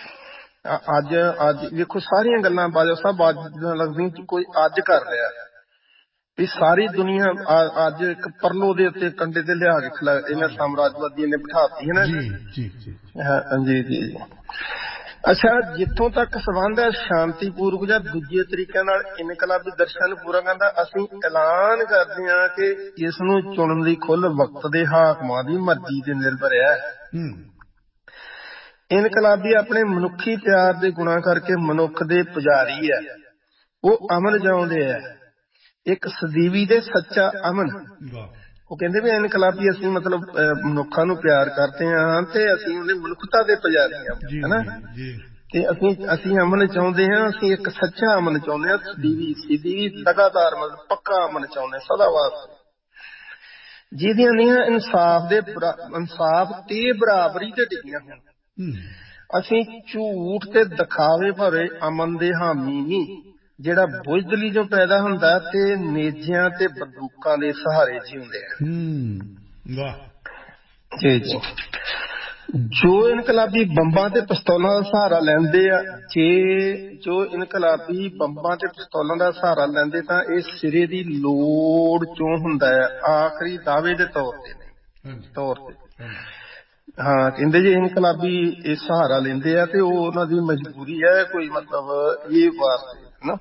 ਅੱਜ ਅੱਜ ਵੇਖੋ ਸਾਰੀਆਂ ਗੱਲਾਂ ਬਾਜਵਾ ਸਾਹਿਬ ਅੱਜ ਲੱਗਦੀਆਂ ਕੋਈ ਅੱਜ ਕਰ ਰਿਹਾ ਵੀ ਸਾਰੀ ਦੁਨੀਆ ਅੱਜ ਇੱਕ ਪਰਲੋ ਦੇ ਉੱਤੇ ਕੰਡੇ ਤੇ ਲਿਆ ਕੇ ਖਿਲਾ ਇਹਨਾਂ ਸਾਮਰਾਜਵਾਦੀਆਂ ਨੇ ਬਿਠਾਤੀ ਹੈ ਨਾ। ਜੀ ਜੀ ਜੀ। ਅੱਛਾ, ਜਿੱਥੋਂ ਤੱਕ ਸੰਬੰਧ ਹੈ ਸ਼ਾਂਤੀਪੂਰਵਕ ਜਾਂ ਦੂਜੇ ਤਰੀਕਿਆਂ ਨਾਲ ਇਨਕਲਾਬੀ ਦਰਸ਼ਨ ਨੂੰ ਪੂਰਾ ਕਰਨ ਦਾ, ਅਸੀਂ ਐਲਾਨ ਕਰਦੇ ਹਾਂ ਕਿ ਇਸ ਨੂੰ ਚੁਣਨ ਦੀ ਖੁੱਲ੍ਹ ਵਕਤ ਦੇ ਹਾਕਮਾਂ ਦੀ ਮਰਜ਼ੀ ਤੇ ਨਿਰਭਰ ਹੈ। ਇਨਕਲਾਬੀ ਆਪਣੇ ਮਨੁੱਖੀ ਪਿਆਰ ਦੇ ਗੁਣਾਂ ਕਰਕੇ ਮਨੁੱਖ ਦੇ ਪੁਜਾਰੀ ਹੈ, ਉਹ ਅਮਨ ਚਾਹੁੰਦੇ ਹੈ, ਇੱਕ ਸਦੀਵੀ ਤੇ ਸੱਚਾ ਅਮਨ। ਉਹ ਕਹਿੰਦੇ ਵੀ ਇਨਕਲਾਬੀ ਅਸੀਂ ਮਤਲਬ ਮਨੁੱਖਾਂ ਨੂੰ ਪਿਆਰ ਕਰਦੇ ਹਾਂ ਤੇ ਅਸੀਂ ਉਹਨੇ ਮਨੁੱਖਤਾ ਦੇ ਪੁਜਾਰੀ ਹਾਂ, ਹਨਾ। ਤੇ ਅਸੀਂ ਅਸੀਂ ਅਮਨ ਚਾਹੁੰਦੇ ਹਾਂ, ਅਸੀਂ ਇੱਕ ਸੱਚਾ ਅਮਨ ਚਾਹੁੰਦੇ ਹਾਂ, ਸਦੀਵੀ ਸਦੀਵੀ ਲਗਾਤਾਰ ਮਤਲਬ ਪੱਕਾ ਅਮਨ ਚਾਹੁੰਦੇ ਹਾਂ ਸਦਾ ਵਾਸਤੇ, ਜਿਹਦੀਆਂ ਨੀਹਾਂ ਇਨਸਾਫ ਦੇ ਇਨਸਾਫ ਤੇ ਬਰਾਬਰੀ ਤੇ ਟਿਕੀਆਂ ਹੋਣ। ਅਸੀਂ ਝੂਠ ਤੇ ਦਿਖਾਵੇ ਭਰੇ ਅਮਨ ਦੇ ਹਾਮੀ ਨਹੀਂ, ਜਿਹੜਾ ਬੁਜ਼ਦਿਲੀ ਜੋ ਪੈਦਾ ਹੁੰਦਾ ਤੇ ਨੇਜਿਆਂ ਤੇ ਬੰਦੂਕਾਂ ਦੇ ਸਹਾਰੇ ਜਿਉਂਦੇ ਆ। ਜੀ ਜੀ। ਜੋ ਇਨਕਲਾਬੀ ਬੰਬਾਂ ਤੇ ਪਿਸਤੌਲਾਂ ਦਾ ਸਹਾਰਾ ਲੈਂਦੇ ਆ, ਜੇ ਜੋ ਇਨਕਲਾਬੀ ਬੰਬਾਂ ਤੇ ਪਿਸਤੌਲਾਂ ਦਾ ਸਹਾਰਾ ਲੈਂਦੇ ਤਾਂ ਇਹ ਸਿਰੇ ਦੀ ਲੋੜ ਚੋਂ ਹੁੰਦਾ ਹੈ, ਆਖਰੀ ਦਾਅਵੇ ਦੇ ਤੌਰ ਤੇ ਨਹੀਂ ਤੌਰ ਤੇ। ਹਾਂ, ਕਹਿੰਦੇ ਜੇ ਇਨਕਲਾਬੀ ਇਹ ਸਹਾਰਾ ਲੈਂਦੇ ਆ ਤੇ ਉਹ ਉਹਨਾਂ ਦੀ ਮਜਬੂਰੀ ਹੈ, ਕੋਈ ਮਤਲਬ ਇਹ ਵਾਸਤੇ ਨਾ।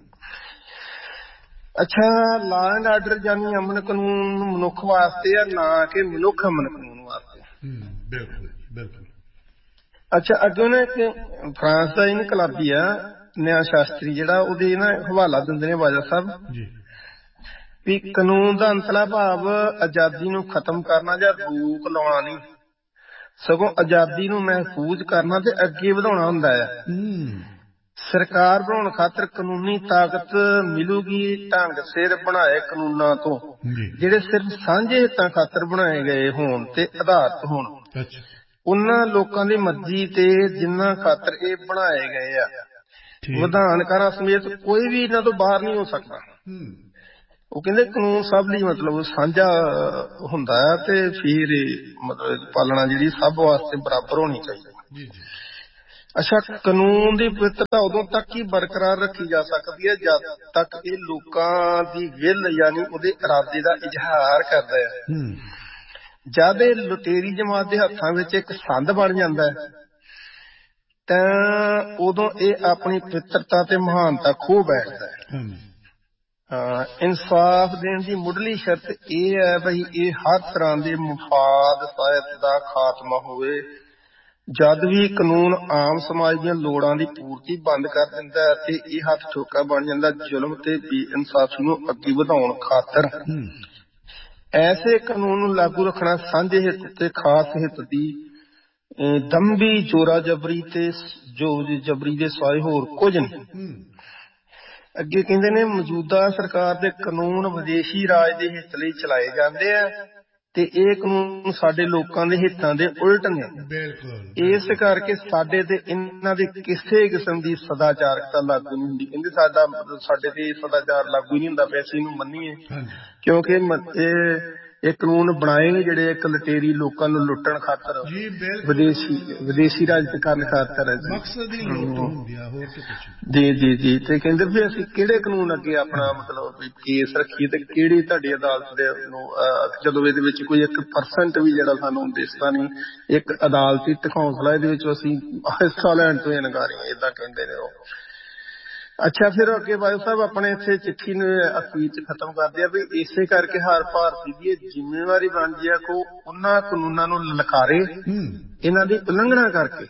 ਅੱਛਾ, ਲਾ ਐਂਡ ਆਰਡਰ ਯਾਨੀ ਅਮਨ ਕਾਨੂੰਨ ਮਨੁੱਖ ਵਾਸਤੇ ਆ, ਨਾ ਕਿ ਮਨੁੱਖ ਅਮਨ ਕਾਨੂੰਨ ਵਾਸਤੇ। ਬਿਲਕੁਲ ਬਿਲਕੁਲ। ਅੱਛਾ, ਅੱਗੇ ਉਹਨੇ ਇੱਕ ਫਰਾਂਸ ਦਾ ਇਨਕਲਾਬੀ ਆ ਨਿਆਂ ਸ਼ਾਸਤਰੀ ਜਿਹੜਾ, ਉਹਦੇ ਨਾ ਹਵਾਲਾ ਦਿੰਦੇ ਨੇ ਬਾਜਵਾ ਸਾਹਿਬ ਵੀ ਕਾਨੂੰਨ ਦਾ ਅੰਤਲਾ ਭਾਵ ਆਜ਼ਾਦੀ ਨੂੰ ਖਤਮ ਕਰਨਾ ਜਾਂ ਰੋਕ ਲਾਉਣਾ ਨਹੀਂ, ਸਗੋਂ ਆਜ਼ਾਦੀ ਨੂੰ ਮਹਿਫੂਜ਼ ਕਰਨਾ ਤੇ ਅੱਗੇ ਵਧਾਉਣਾ ਹੁੰਦਾ ਹੈ। ਸਰਕਾਰ ਬਣਾਉਣ ਖਾਤਰ ਕਾਨੂੰਨੀ ਤਾਕਤ ਮਿਲੂਗੀ ਢੰਗ ਸਿਰ ਬਣਾਏ ਕਾਨੂੰਨਾਂ ਤੋਂ, ਜਿਹੜੇ ਸਿਰਫ ਸਾਂਝੇ ਹਿੱਤਾਂ ਖਾਤਰ ਬਣਾਏ ਗਏ ਹੋਣ ਤੇ ਆਧਾਰਿਤ ਹੋਣ, ਉਹਨਾਂ ਲੋਕਾਂ ਦੀ ਮਰਜ਼ੀ ਤੇ ਜਿਨ੍ਹਾਂ ਖਾਤਰ ਇਹ ਬਣਾਏ ਗਏ ਆ। ਵਿਧਾਨਕਾਰਾਂ ਸਮੇਤ ਕੋਈ ਵੀ ਇਹਨਾਂ ਤੋਂ ਬਾਹਰ ਨਹੀਂ ਹੋ ਸਕਦਾ। ਉਹ ਕਹਿੰਦੇ ਕਾਨੂੰਨ ਸਭ ਲਈ ਮਤਲਬ ਸਾਂਝਾ ਹੁੰਦਾ ਹੈ ਤੇ ਫਿਰ ਮਤਲਬ ਪਾਲਣਾ ਜਿਹੜੀ ਸਭ ਵਾਸਤੇ ਬਰਾਬਰ ਹੋਣੀ ਚਾਹੀਦੀ। ਅੱਛਾ, ਕਾਨੂੰਨ ਦੀ ਪਵਿੱਤਰਤਾ ਉਦੋਂ ਤੱਕ ਹੀ ਬਰਕਰਾਰ ਰੱਖੀ ਜਾ ਸਕਦੀ ਹੈ ਜਦ ਤੱਕ ਇਹ ਲੋਕਾਂ ਦੀ ਵਿਲ ਯਾਨੀ ਉਹਦੇ ਇਰਾਦੇ ਦਾ ਇਜ਼ਹਾਰ ਕਰਦਾ ਹੈ। ਜਦ ਇਹ ਲੁਟੇਰੀ ਜਮਾਤ ਦੇ ਹੱਥਾਂ ਵਿੱਚ ਇੱਕ ਸੰਦ ਬਣ ਜਾਂਦਾ ਹੈ ਤਾਂ ਉਦੋਂ ਇਹ ਆਪਣੀ ਪਵਿੱਤਰਤਾ ਤੇ ਮਹਾਨਤਾ ਖੋ ਬੈਠਦਾ ਹੈ। ਹਾਂ, ਇਨਸਾਫ ਦੇਣ ਦੀ ਮੁੱਢਲੀ ਸ਼ਰਤ ਇਹ ਹੈ ਬਈ ਇਹ ਹਰ ਤਰ੍ਹਾਂ ਦੇ ਮੁਫਾਦ ਸਾਹਿਤ ਦਾ ਖਾਤਮਾ ਹੋਵੇ। ਜਦ ਵੀ ਕਾਨੂੰਨ ਆਮ ਸਮਾਜ ਦੀਆਂ ਲੋੜਾਂ ਦੀ ਪੂਰਤੀ ਬੰਦ ਕਰ ਦਿੰਦਾ ਹੈ ਤੇ ਇਹ ਹੱਥ ਠੋਕਾ ਬਣ ਜਾਂਦਾ ਜ਼ੁਲਮ ਤੇ ਬੇਇਨਸਾਫੀ ਨੂੰ ਅੱਗੇ ਵਧਾਉਣ ਖਾਤਰ। ਐਸੇ ਕਾਨੂੰਨ ਨੂੰ ਲਾਗੂ ਰੱਖਣਾ ਸਾਂਝੇ ਹਿੱਤ ਤੇ ਖਾਸ ਹਿੱਤ ਦੀ ਦੰਭੀ ਜੋਰਾ ਜਬਰੀ ਤੇ ਜੋ ਜਬਰੀ ਦੇ ਸਿਵਾਏ ਹੋਰ ਕੁਝ ਨਹੀਂ। ਅੱਗੇ ਕਹਿੰਦੇ ਨੇ ਮੌਜੂਦਾ ਸਰਕਾਰ ਦੇ ਕਾਨੂੰਨ ਵਿਦੇਸ਼ੀ ਰਾਜ ਦੇ ਹਿੱਤ ਲਈ ਚਲਾਏ ਜਾਂਦੇ ਆ ਤੇ ਇਹ ਕਾਨੂੰਨ ਸਾਡੇ ਲੋਕਾਂ ਦੇ ਹਿੱਤਾਂ ਦੇ ਉਲਟ ਨੇ। ਇਸ ਕਰਕੇ ਸਾਡੇ ਤੇ ਇਹਨਾਂ ਦੀ ਕਿਸੇ ਕਿਸਮ ਦੀ ਸਦਾਚਾਰਕਤਾ ਲਾਗੂ ਨਹੀਂ ਹੁੰਦੀ। ਕਹਿੰਦੇ ਸਾਡਾ ਸਾਡੇ ਤੇ ਸਦਾਚਾਰ ਲਾਗੂ ਨਹੀਂ ਹੁੰਦਾ, ਪੈਸੇ ਨੂੰ ਮੰਨੀਏ, ਕਿਉਂਕਿ ਇਹ ਇਹ ਕਾਨੂੰਨ ਬਣਾਏ ਨੇ ਜਿਹੜੇ ਇੱਕ ਲਟੇਰੀ ਲੋਕਾਂ ਨੂੰ ਲੁੱਟਣ ਖਾਤਰ, ਵਿਦੇਸ਼ੀ ਵਿਦੇਸ਼ੀ ਰਾਜ ਕਰਨ ਖਾਤਰ ਜੀ ਜੀ ਜੀ ਤੇ ਕਹਿੰਦੇ ਵੀ ਅਸੀਂ ਕਿਹੜੇ ਕਾਨੂੰਨ ਅੱਗੇ ਆਪਣਾ ਮਤਲਬ ਕੇਸ ਰੱਖੀਏ ਤੇ ਕਿਹੜੀ ਤੁਹਾਡੀ ਅਦਾਲਤ ਦੇ ਨੂੰ ਜਦੋਂ ਇਹਦੇ ਵਿੱਚ ਕੋਈ ਇੱਕ ਪਰਸੈਂਟ ਵੀ ਜਿਹੜਾ ਸਾਨੂੰ ਦਿਸਦਾ ਨਹੀਂ, ਇੱਕ ਅਦਾਲਤੀ ਹੌਸਲਾ ਇਹਦੇ ਵਿੱਚ ਅਸੀਂ ਹਿੱਸਾ ਲੈਣ ਤੋਂ ਇਨਕਾਰੀ ਏਦਾਂ ਕਹਿੰਦੇ ਨੇ ਉਹ। ਅੱਛਾ, ਫਿਰ ਅੱਗੇ ਬਾਇਓ ਸਾਹਿਬ ਆਪਣੇ ਇੱਥੇ ਚਿੱਠੀ ਨੂੰ ਅਖੀਰ ਚ ਖਤਮ ਕਰਦੇ ਆ ਵੀ ਇਸੇ ਕਰਕੇ ਹਰ ਭਾਰਤੀ ਦੀ ਇਹ ਜ਼ਿੰਮੇਵਾਰੀ ਬਣਦੀ ਆ ਕਿ ਉਹਨਾਂ ਕਾਨੂੰਨਾਂ ਨੂੰ ਲਲਕਾਰੇ ਇਹਨਾਂ ਦੀ ਉਲੰਘਣਾ ਕਰਕੇ।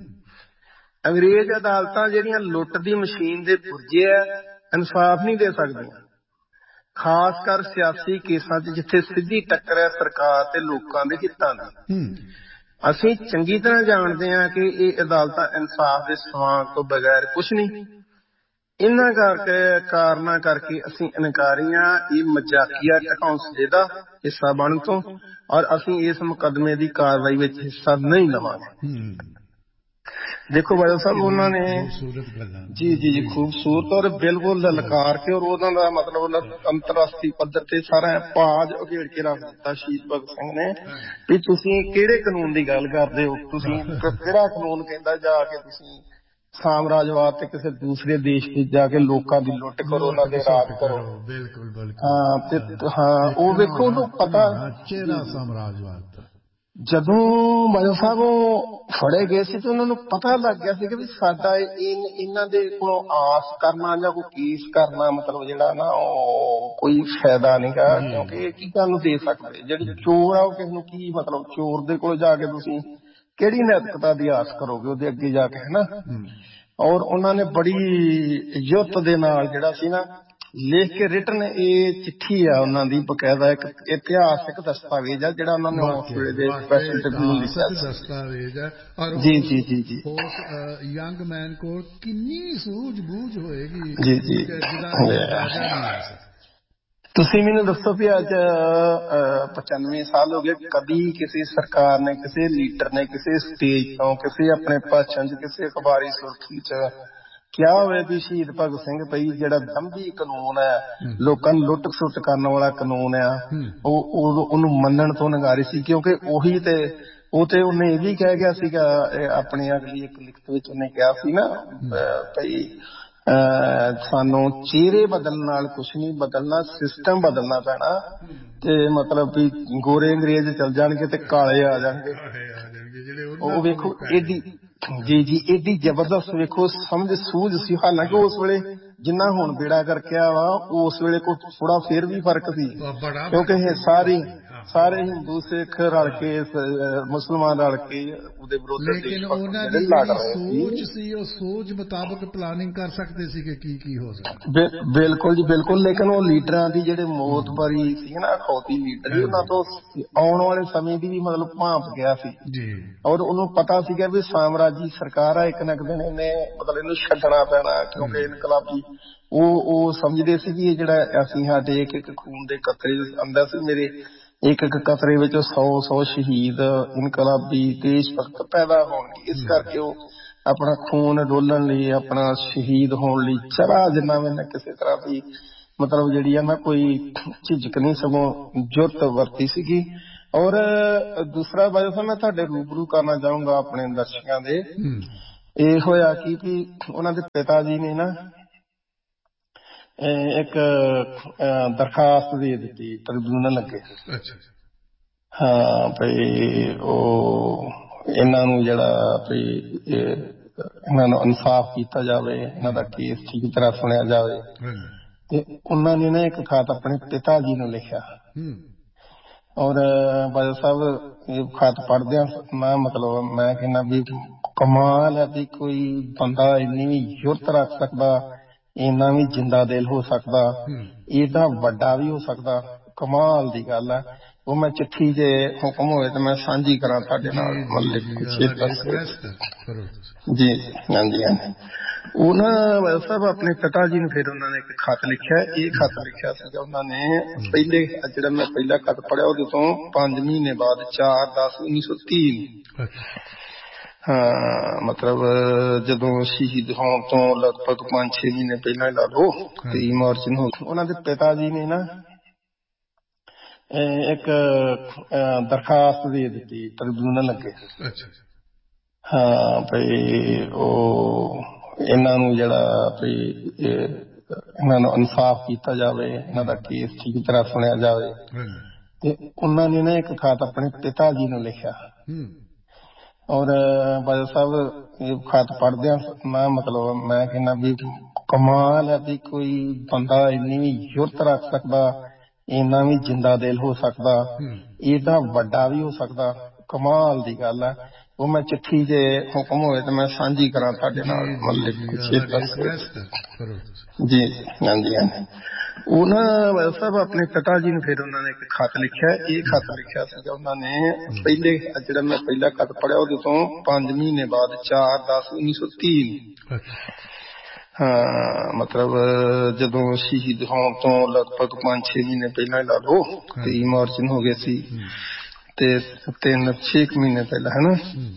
ਅੰਗਰੇਜ਼ ਅਦਾਲਤਾਂ ਜਿਹੜੀਆਂ ਲੁੱਟ ਦੀ ਮਸ਼ੀਨ ਦੇ ਪੁਰਜੇ ਆ, ਇਨਸਾਫ ਨਹੀਂ ਦੇ ਸਕਦੀਆਂ, ਖਾਸ ਕਰ ਸਿਆਸੀ ਕੇਸਾਂ ਚ ਜਿੱਥੇ ਸਿੱਧੀ ਟੱਕਰ ਹੈ ਸਰਕਾਰ ਤੇ ਲੋਕਾਂ ਦੇ ਹਿੱਤਾਂ ਦੀ। ਅਸੀਂ ਚੰਗੀ ਤਰ੍ਹਾਂ ਜਾਣਦੇ ਹਾਂ ਕਿ ਇਹ ਅਦਾਲਤਾਂ ਇਨਸਾਫ ਦੇ ਸਵਾਂਗ ਤੋਂ ਬਗੈਰ ਕੁਛ ਨਹੀਂ। ਇਹਨਾਂ ਕਰਕੇ ਕਾਰਨਾਂ ਕਰਕੇ ਅਸੀਂ ਇਨਕਾਰੀ ਹਾਂ ਇਹ ਮਜ਼ਾਕੀਆ ਢਕੌਂਸਲੇ ਦਾ ਹਿੱਸਾ ਬਣਨ ਤੋਂ, ਔਰ ਅਸੀਂ ਇਸ ਮੁਕੱਦਮੇ ਦੀ ਕਾਰਵਾਈ ਵਿੱਚ ਹਿੱਸਾ ਨਹੀਂ ਲਵਾਂਗੇ। ਦੇਖੋ ਬਾਦਲ ਸਾਹਿਬ ਉਹਨਾਂ ਨੇ ਜੀ ਜੀ ਜੀ ਖੂਬਸੂਰਤ ਔਰ ਬਿਲਕੁਲ ਲਲਕਾਰ ਕੇ ਔਰ ਉਹਨਾਂ ਦਾ ਮਤਲਬ ਅੰਤਰਰਾਸ਼ਟਰੀ ਪੱਧਰ ਤੇ ਸਾਰਾ ਭਾਜ ਉਘੇੜ ਕੇ ਰੱਖ ਦਿੱਤਾ ਸ਼ਹੀਦ ਭਗਤ ਸਿੰਘ ਨੇ ਵੀ ਤੁਸੀਂ ਕਿਹੜੇ ਕਾਨੂੰਨ ਦੀ ਗੱਲ ਕਰਦੇ ਹੋ, ਤੁਸੀਂ ਕਿਹੜਾ ਕਾਨੂੰਨ ਕਹਿੰਦਾ ਜਾ ਕੇ ਤੁਸੀਂ ਸਾਮਰਾਜਵਾਦ ਤੇ ਕਿਸੇ ਦੂਸਰੇ ਦੇਸ਼ ਵਿੱਚ ਜਾ ਕੇ ਲੋਕਾਂ ਦੀ ਲੁੱਟ ਕਰੋ, ਉਹਨਾਂ ਦੇ ਰਾਜ ਕਰੋ। ਬਿਲਕੁਲ ਬਿਲਕੁਲ ਹਾਂ ਤੇ ਹਾਂ ਉਹ ਵੇਖੋ ਉਹਨੂੰ ਪਤਾ ਚਿਹਰਾ ਸਾਮਰਾਜਵਾਦ ਜਦੋਂ ਬਾਦਲ ਸਾਹਿਬ ਉਹ ਫੜੇ ਗਏ ਸੀ ਤੇ ਉਹਨਾਂ ਨੂੰ ਪਤਾ ਲੱਗ ਗਿਆ ਸੀ ਕਿ ਵੀ ਸਾਡਾ ਇਹਨਾਂ ਦੇ ਕੋਲੋਂ ਆਸ ਕਰਨਾ ਜਾਂ ਕੋਈ ਕੇਸ ਕਰਨਾ ਮਤਲਬ ਜਿਹੜਾ ਨਾ ਉਹ ਕੋਈ ਫਾਇਦਾ ਨਹੀਂ ਗਾ, ਕਿਉਂਕਿ ਇਹ ਕੀ ਤੁਹਾਨੂੰ ਦੇ ਸਕਦੇ। ਜਿਹੜੀ ਚੋਰ ਆ ਉਹ ਕਿਸੇ ਨੂੰ ਕੀ ਮਤਲਬ, ਚੋਰ ਦੇ ਕੋਲ ਜਾ ਕੇ ਤੁਸੀਂ ਕਿਹੜੀ ਨੈਤਿਕਤਾ ਦੀ ਆਸ ਕਰੋਗੇ ਉਹਦੇ ਅੱਗੇ ਜਾ ਕੇ, ਹਨਾ। ਔਰ ਉਹਨਾਂ ਨੇ ਬੜੀ ਯੁੱਤ ਦੇ ਨਾਲ ਜਿਹੜਾ ਸੀ ਨਾ ਲਿਖ ਕੇ ਰਿਟਨ ਇਹ ਚਿੱਠੀ ਆ ਉਹਨਾਂ ਦੀ, ਬਕਾਇਦਾ ਇੱਕ ਇਤਿਹਾਸਿਕ ਦਸਤਾਵੇਜ਼ ਆ ਜਿਹੜਾ ਉਹਨਾਂ ਨੇ ਉਸ ਵੇਲੇ ਦੇ ਸਪੈਸ਼ਲ ਟ੍ਰਿਬਿਊਨ ਲਿਖਿਆ ਦਸਤਾਵੇਜ਼ ਹੈ। ਜੀ ਜੀ ਜੀ ਜੀ ਉਸ ਯੰਗ ਮੈਨ ਕੋਲ ਕਿੰਨੀ ਸੂਝ ਬੂਝ ਹੋਏਗੀ ਜੀ ਜੀ। ਤੁਸੀਂ ਮੈਨੂੰ ਦੱਸੋ ਵੀ ਅੱਜ ਪਚਾਨਵੇਂ ਸਾਲ ਹੋ ਗਏ, ਕਦੀ ਕਿਸੇ ਸਰਕਾਰ ਨੇ, ਕਿਸੇ ਲੀਡਰ ਨੇ ਕਿਸੇ ਸਟੇਜ ਤੋਂ, ਕਿਸੇ ਆਪਣੇ ਭਾਸ਼ਣ ਚ, ਕਿਸੇ ਅਖਬਾਰੀ ਸੁਰਖੀ ਚ ਕਿਹਾ ਹੋਵੇ ਵੀ ਸ਼ਹੀਦ ਭਗਤ ਸਿੰਘ ਪਈ ਜਿਹੜਾ ਦੰਭੀ ਕਾਨੂੰਨ ਹੈ, ਲੋਕਾਂ ਨੂੰ ਲੁੱਟ ਖਸੁੱਟ ਕਰਨ ਵਾਲਾ ਕਾਨੂੰਨ ਆ, ਉਹ ਉਹਨੂੰ ਮੰਨਣ ਤੋਂ ਨਗਾਰੀ ਸੀ। ਕਿਉਂਕਿ ਉਹੀ ਤੇ ਉਹ ਤੇ ਉਹਨੇ ਇਹ ਵੀ ਕਹਿ ਗਿਆ ਸੀਗਾ ਆਪਣੀ ਅਗਲੀ ਇੱਕ ਲਿਖਤ ਵਿੱਚ ਉਹਨੇ ਕਿਹਾ ਸੀ ਨਾ ਭਈ ਸਾਨੂੰ ਚਿਹਰੇ ਬਦਲਣ ਨਾਲ ਕੁਛ ਨਹੀਂ ਬਦਲਣਾ, ਸਿਸਟਮ ਬਦਲਣਾ ਪੈਣਾ ਤੇ ਮਤਲਬ ਵੀ ਗੋਰੇ ਅੰਗਰੇਜ਼ ਚੱਲ ਜਾਣਗੇ ਤੇ ਕਾਲੇ ਆ ਜਾਣਗੇ। ਉਹ ਵੇਖੋ ਏਡੀ ਜੀ ਜੀ ਏਡੀ ਜ਼ਬਰਦਸਤ ਵੇਖੋ ਸਮਝ ਸੂਝ ਸੀ। ਹਾਲਾਂਕਿ ਉਸ ਵੇਲੇ ਜਿੰਨਾ ਹੁਣ ਬੇੜਾ ਕਰਕੇ ਵਾ ਉਸ ਵੇਲੇ ਕੋਈ ਥੋੜਾ ਫੇਰ ਵੀ ਫਰਕ ਸੀ, ਕਿਉਂਕਿ ਇਹ ਸਾਰੀ ਸਾਰੇ ਹਿੰਦੂ ਸਿੱਖ ਰਲ ਕੇ ਮੁਸਲਮਾਨ ਰਲ ਕੇ ਉਹਦੇ ਵਿਰੁੱਧ ਲੇਕਿਨ ਉਹਨਾਂ ਦੀ ਜਿਹੜੀ ਸੋਚ ਸੀ ਉਹ ਸੋਚ ਮੁਤਾਬਕ ਪਲਾਨਿੰਗ ਕਰ ਸਕਦੇ ਸੀ ਕਿ ਕੀ ਕੀ ਹੋ ਸਕਦਾ। ਬਿਲਕੁਲ ਜੀ ਬਿਲਕੁਲ। ਲੇਕਿਨ ਉਹ ਲੀਡਰਾਂ ਦੀ ਜਿਹੜੇ ਮੌਤਬਾਰੀ ਸੀ ਨਾ, ਅਖੌਤੀ ਲੀਡਰ ਸੀ, ਉਹਨਾਂ ਤੋਂ ਆਉਣ ਵਾਲੇ ਸਮੇਂ ਦੀ ਵੀ ਮਤਲਬ ਭਾਂਪ ਗਿਆ ਸੀ ਜੀ। ਔਰ ਉਹਨੂੰ ਪਤਾ ਸੀਗਾ ਵੀ ਸਾਮਰਾਜੀ ਸਰਕਾਰ ਆ, ਇੱਕ ਨਾ ਇੱਕ ਦਿਨ ਇਹਨੇ ਮਤਲਬ ਇਹਨੂੰ ਛੱਡਣਾ ਪੈਣਾ, ਕਿਉਂਕਿ ਇਨਕਲਾਬੀ ਉਹ ਉਹ ਸਮਝਦੇ ਸੀ ਕਿ ਇਹ ਜਿਹੜਾ ਅਸੀਂ ਸਾਡੇ ਇੱਕ ਇੱਕ ਖੂਨ ਦੇ ਕਤਰੇ ਆਂਦਾ ਸੀ, ਮੇਰੇ ਇੱਕ ਇੱਕ ਕਤਰੇ ਵਿੱਚ ਸੌ ਸੌ ਸ਼ਹੀਦ ਇਨਕਲਾਬੀ ਦੇਸ਼ ਭਗਤ ਪੈਦਾ ਹੋਣਗੇ। ਇਸ ਕਰਕੇ ਉਹ ਆਪਣਾ ਖੂਨ ਡੋਲਣ ਲਈ, ਆਪਣਾ ਸ਼ਹੀਦ ਹੋਣ ਲਈ ਚਰਾ ਜਿੰਨਾ ਵੀ ਨਾ ਕਿਸੇ ਤਰ੍ਹਾਂ ਦੀ ਮਤਲਬ ਜਿਹੜੀ ਆ ਨਾ ਕੋਈ ਝਿਜਕ ਨਹੀਂ, ਸਗੋਂ ਜੁਰਤ ਵਰਤੀ ਸੀਗੀ। ਔਰ ਦੂਸਰਾ ਬਾਰੇ ਸਾਹਿਬ ਮੈਂ ਤੁਹਾਡੇ ਰੂਬਰੂ ਕਰਨਾ ਚਾਹੂੰਗਾ ਆਪਣੇ ਦਰਸ਼ਕਾਂ ਦੇ, ਇਹ ਹੋਇਆ ਕਿ ਵੀ ਉਹਨਾਂ ਦੇ ਪਿਤਾ ਜੀ ਨੇ ਨਾ ਇੱਕ ਦਰਖਾਸਤ ਦੇ ਦਿੱਤੀ ਟ੍ਰਿਬਿਊਨਲ ਅੱਗੇ। ਹਾਂ ਭਈ ਉਹ ਇਹਨਾਂ ਨੂੰ ਜਿਹੜਾ ਭਈ ਇਹਨਾਂ ਨੂੰ ਇਨਸਾਫ ਕੀਤਾ ਜਾਵੇ, ਇਹਨਾਂ ਦਾ ਕੇਸ ਠੀਕ ਤਰ੍ਹਾਂ ਸੁਣਿਆ ਜਾਵੇ। ਤੇ ਉਹਨਾਂ ਨੇ ਨਾ ਇੱਕ ਖਤ ਆਪਣੇ ਪਿਤਾ ਜੀ ਨੂੰ ਲਿਖਿਆ। ਔਰ ਬਾਦਲ ਸਾਹਿਬ ਇਹ ਖਤ ਪੜ੍ਹਦਿਆਂ ਮੈਂ ਮਤਲਬ ਮੈਂ ਕਹਿੰਦਾ ਵੀ ਕਮਾਲ ਹੈ ਵੀ ਕੋਈ ਬੰਦਾ ਇੰਨੀ ਵੀ ਜੁਰਤ ਰੱਖ ਸਕਦਾ, ਇੰਨਾ ਵੀ ਜਿੰਦਾ ਦਿਲ ਹੋ ਸਕਦਾ, ਇਹਦਾ ਵੱਡਾ ਵੀ ਹੋ ਸਕਦਾ। ਕਮਾਲ ਦੀ ਗੱਲ ਹੈ। ਉਹ ਮੈਂ ਚਿੱਠੀ ਜੇ ਹੁਕਮ ਹੋਵੇ ਤੇ ਮੈਂ ਸਾਂਝੀ ਕਰਾਂ ਤੁਹਾਡੇ ਨਾਲ। ਜੀ ਹਾਂਜੀ ਹਾਂਜੀ। ਉਹ ਨਾ ਸਾਹਿਬ ਆਪਣੇ ਪਿਤਾ ਜੀ ਨੂੰ ਫਿਰ ਉਹਨਾਂ ਨੇ ਇੱਕ ਖਤ ਲਿਖਿਆ। ਇਹ ਖਤ ਲਿਖਿਆ ਸੀਗਾ ਉਹਨਾਂ ਨੇ ਪਹਿਲੇ, ਜਿਹੜਾ ਮੈਂ ਪਹਿਲਾ ਖਤ ਪੜ੍ਹਿਆ ਉਹਦੇ ਤੋਂ ਪੰਜ ਮਹੀਨੇ ਬਾਅਦ, ਚਾਰ ਦਸ ਉੱਨੀ ਸੌ ਤੀਹ। ਹਾਂ ਮਤਲਬ ਜਦੋਂ ਸ਼ਹੀਦ ਹੋਣ ਤੋਂ ਲਗਭਗ ਪੰਜ ਛੇ ਮਹੀਨੇ ਪਹਿਲਾਂ ਲਾ ਲਓ, ਤੇਈ ਮਾਰਚ ਨੂੰ ਉਹਨਾਂ ਦੇ ਪਿਤਾ ਜੀ ਨੇ ਨਾ ਇੱਕ ਦਰਖਾਸਤ ਦੇ ਦਿੱਤੀ ਟ੍ਰਿਬਿਊਨਲ ਅੱਗੇ। ਹਾਂ ਭਈ ਉਹ ਇਹਨਾਂ ਨੂੰ ਜਿਹੜਾ ਭਈ ਇਹਨਾਂ ਨੂੰ ਇਨਸਾਫ ਕੀਤਾ ਜਾਵੇ, ਇਹਨਾਂ ਦਾ ਕੇਸ ਠੀਕ ਤਰ੍ਹਾਂ ਸੁਣਿਆ ਜਾਵੇ। ਤੇ ਉਹਨਾਂ ਨੇ ਨਾ ਇੱਕ ਖਤ ਆਪਣੇ ਪਿਤਾ ਜੀ ਨੂੰ ਲਿਖਿਆ। ਔਰ ਬਾਦਲ ਸਾਹਿਬ ਇਹ ਖਤ ਪੜ੍ਹਦਿਆਂ ਮੈਂ ਮਤਲਬ ਮੈਂ ਕਹਿੰਦਾ ਵੀ ਕਮਾਲ ਹੈ ਵੀ ਕੋਈ ਬੰਦਾ ਇੰਨੀ ਵੀ ਜੁਰਤ ਰੱਖ ਸਕਦਾ, ਇੰਨਾ ਵੀ ਜਿੰਦਾ ਦਿਲ ਹੋ ਸਕਦਾ, ਇਹਦਾ ਵੱਡਾ ਵੀ ਹੋ ਸਕਦਾ। ਕਮਾਲ ਦੀ ਗੱਲ ਹੈ। ਉਹ ਮੈਂ ਚਿੱਠੀ ਜੇ ਹੁਕਮ ਹੋਵੇ ਤੇ ਮੈਂ ਸਾਂਝੀ ਕਰਾਂ ਤੁਹਾਡੇ ਨਾਲ। ਜੀ ਹਾਂਜੀ ਹਾਂਜੀ। ਉਹ ਨਾ ਸਾਹਿਬ ਆਪਣੇ ਪਿਤਾ ਜੀ ਨੂੰ ਫਿਰ ਉਹਨਾਂ ਨੇ ਇੱਕ ਖਤ ਲਿਖਿਆ। ਇਹ ਖਤ ਲਿਖਿਆ ਸੀਗਾ ਉਹਨਾਂ ਨੇ ਪਹਿਲੇ, ਜਿਹੜਾ ਮੈਂ ਪਹਿਲਾ ਖਤ ਪੜ੍ਹਿਆ ਉਹਦੇ ਤੋਂ ਪੰਜ ਮਹੀਨੇ ਬਾਅਦ, ਚਾਰ ਦਸ ਉੱਨੀ ਸੌ ਤੀਹ। ਹਾਂ ਮਤਲਬ ਜਦੋਂ ਸ਼ਹੀਦ ਹੋਣ ਤੋਂ ਲਗਭਗ ਪੰਜ ਛੇ ਮਹੀਨੇ ਪਹਿਲਾਂ ਲਾ ਲਓ, ਤੇਈ ਮਾਰਚ ਨੂੰ ਹੋ ਗਏ ਸੀ, ਤੇ ਤਿੰਨ ਛੇ ਕੁ ਮਹੀਨੇ ਪਹਿਲਾਂ, ਹੈ ਨਾ।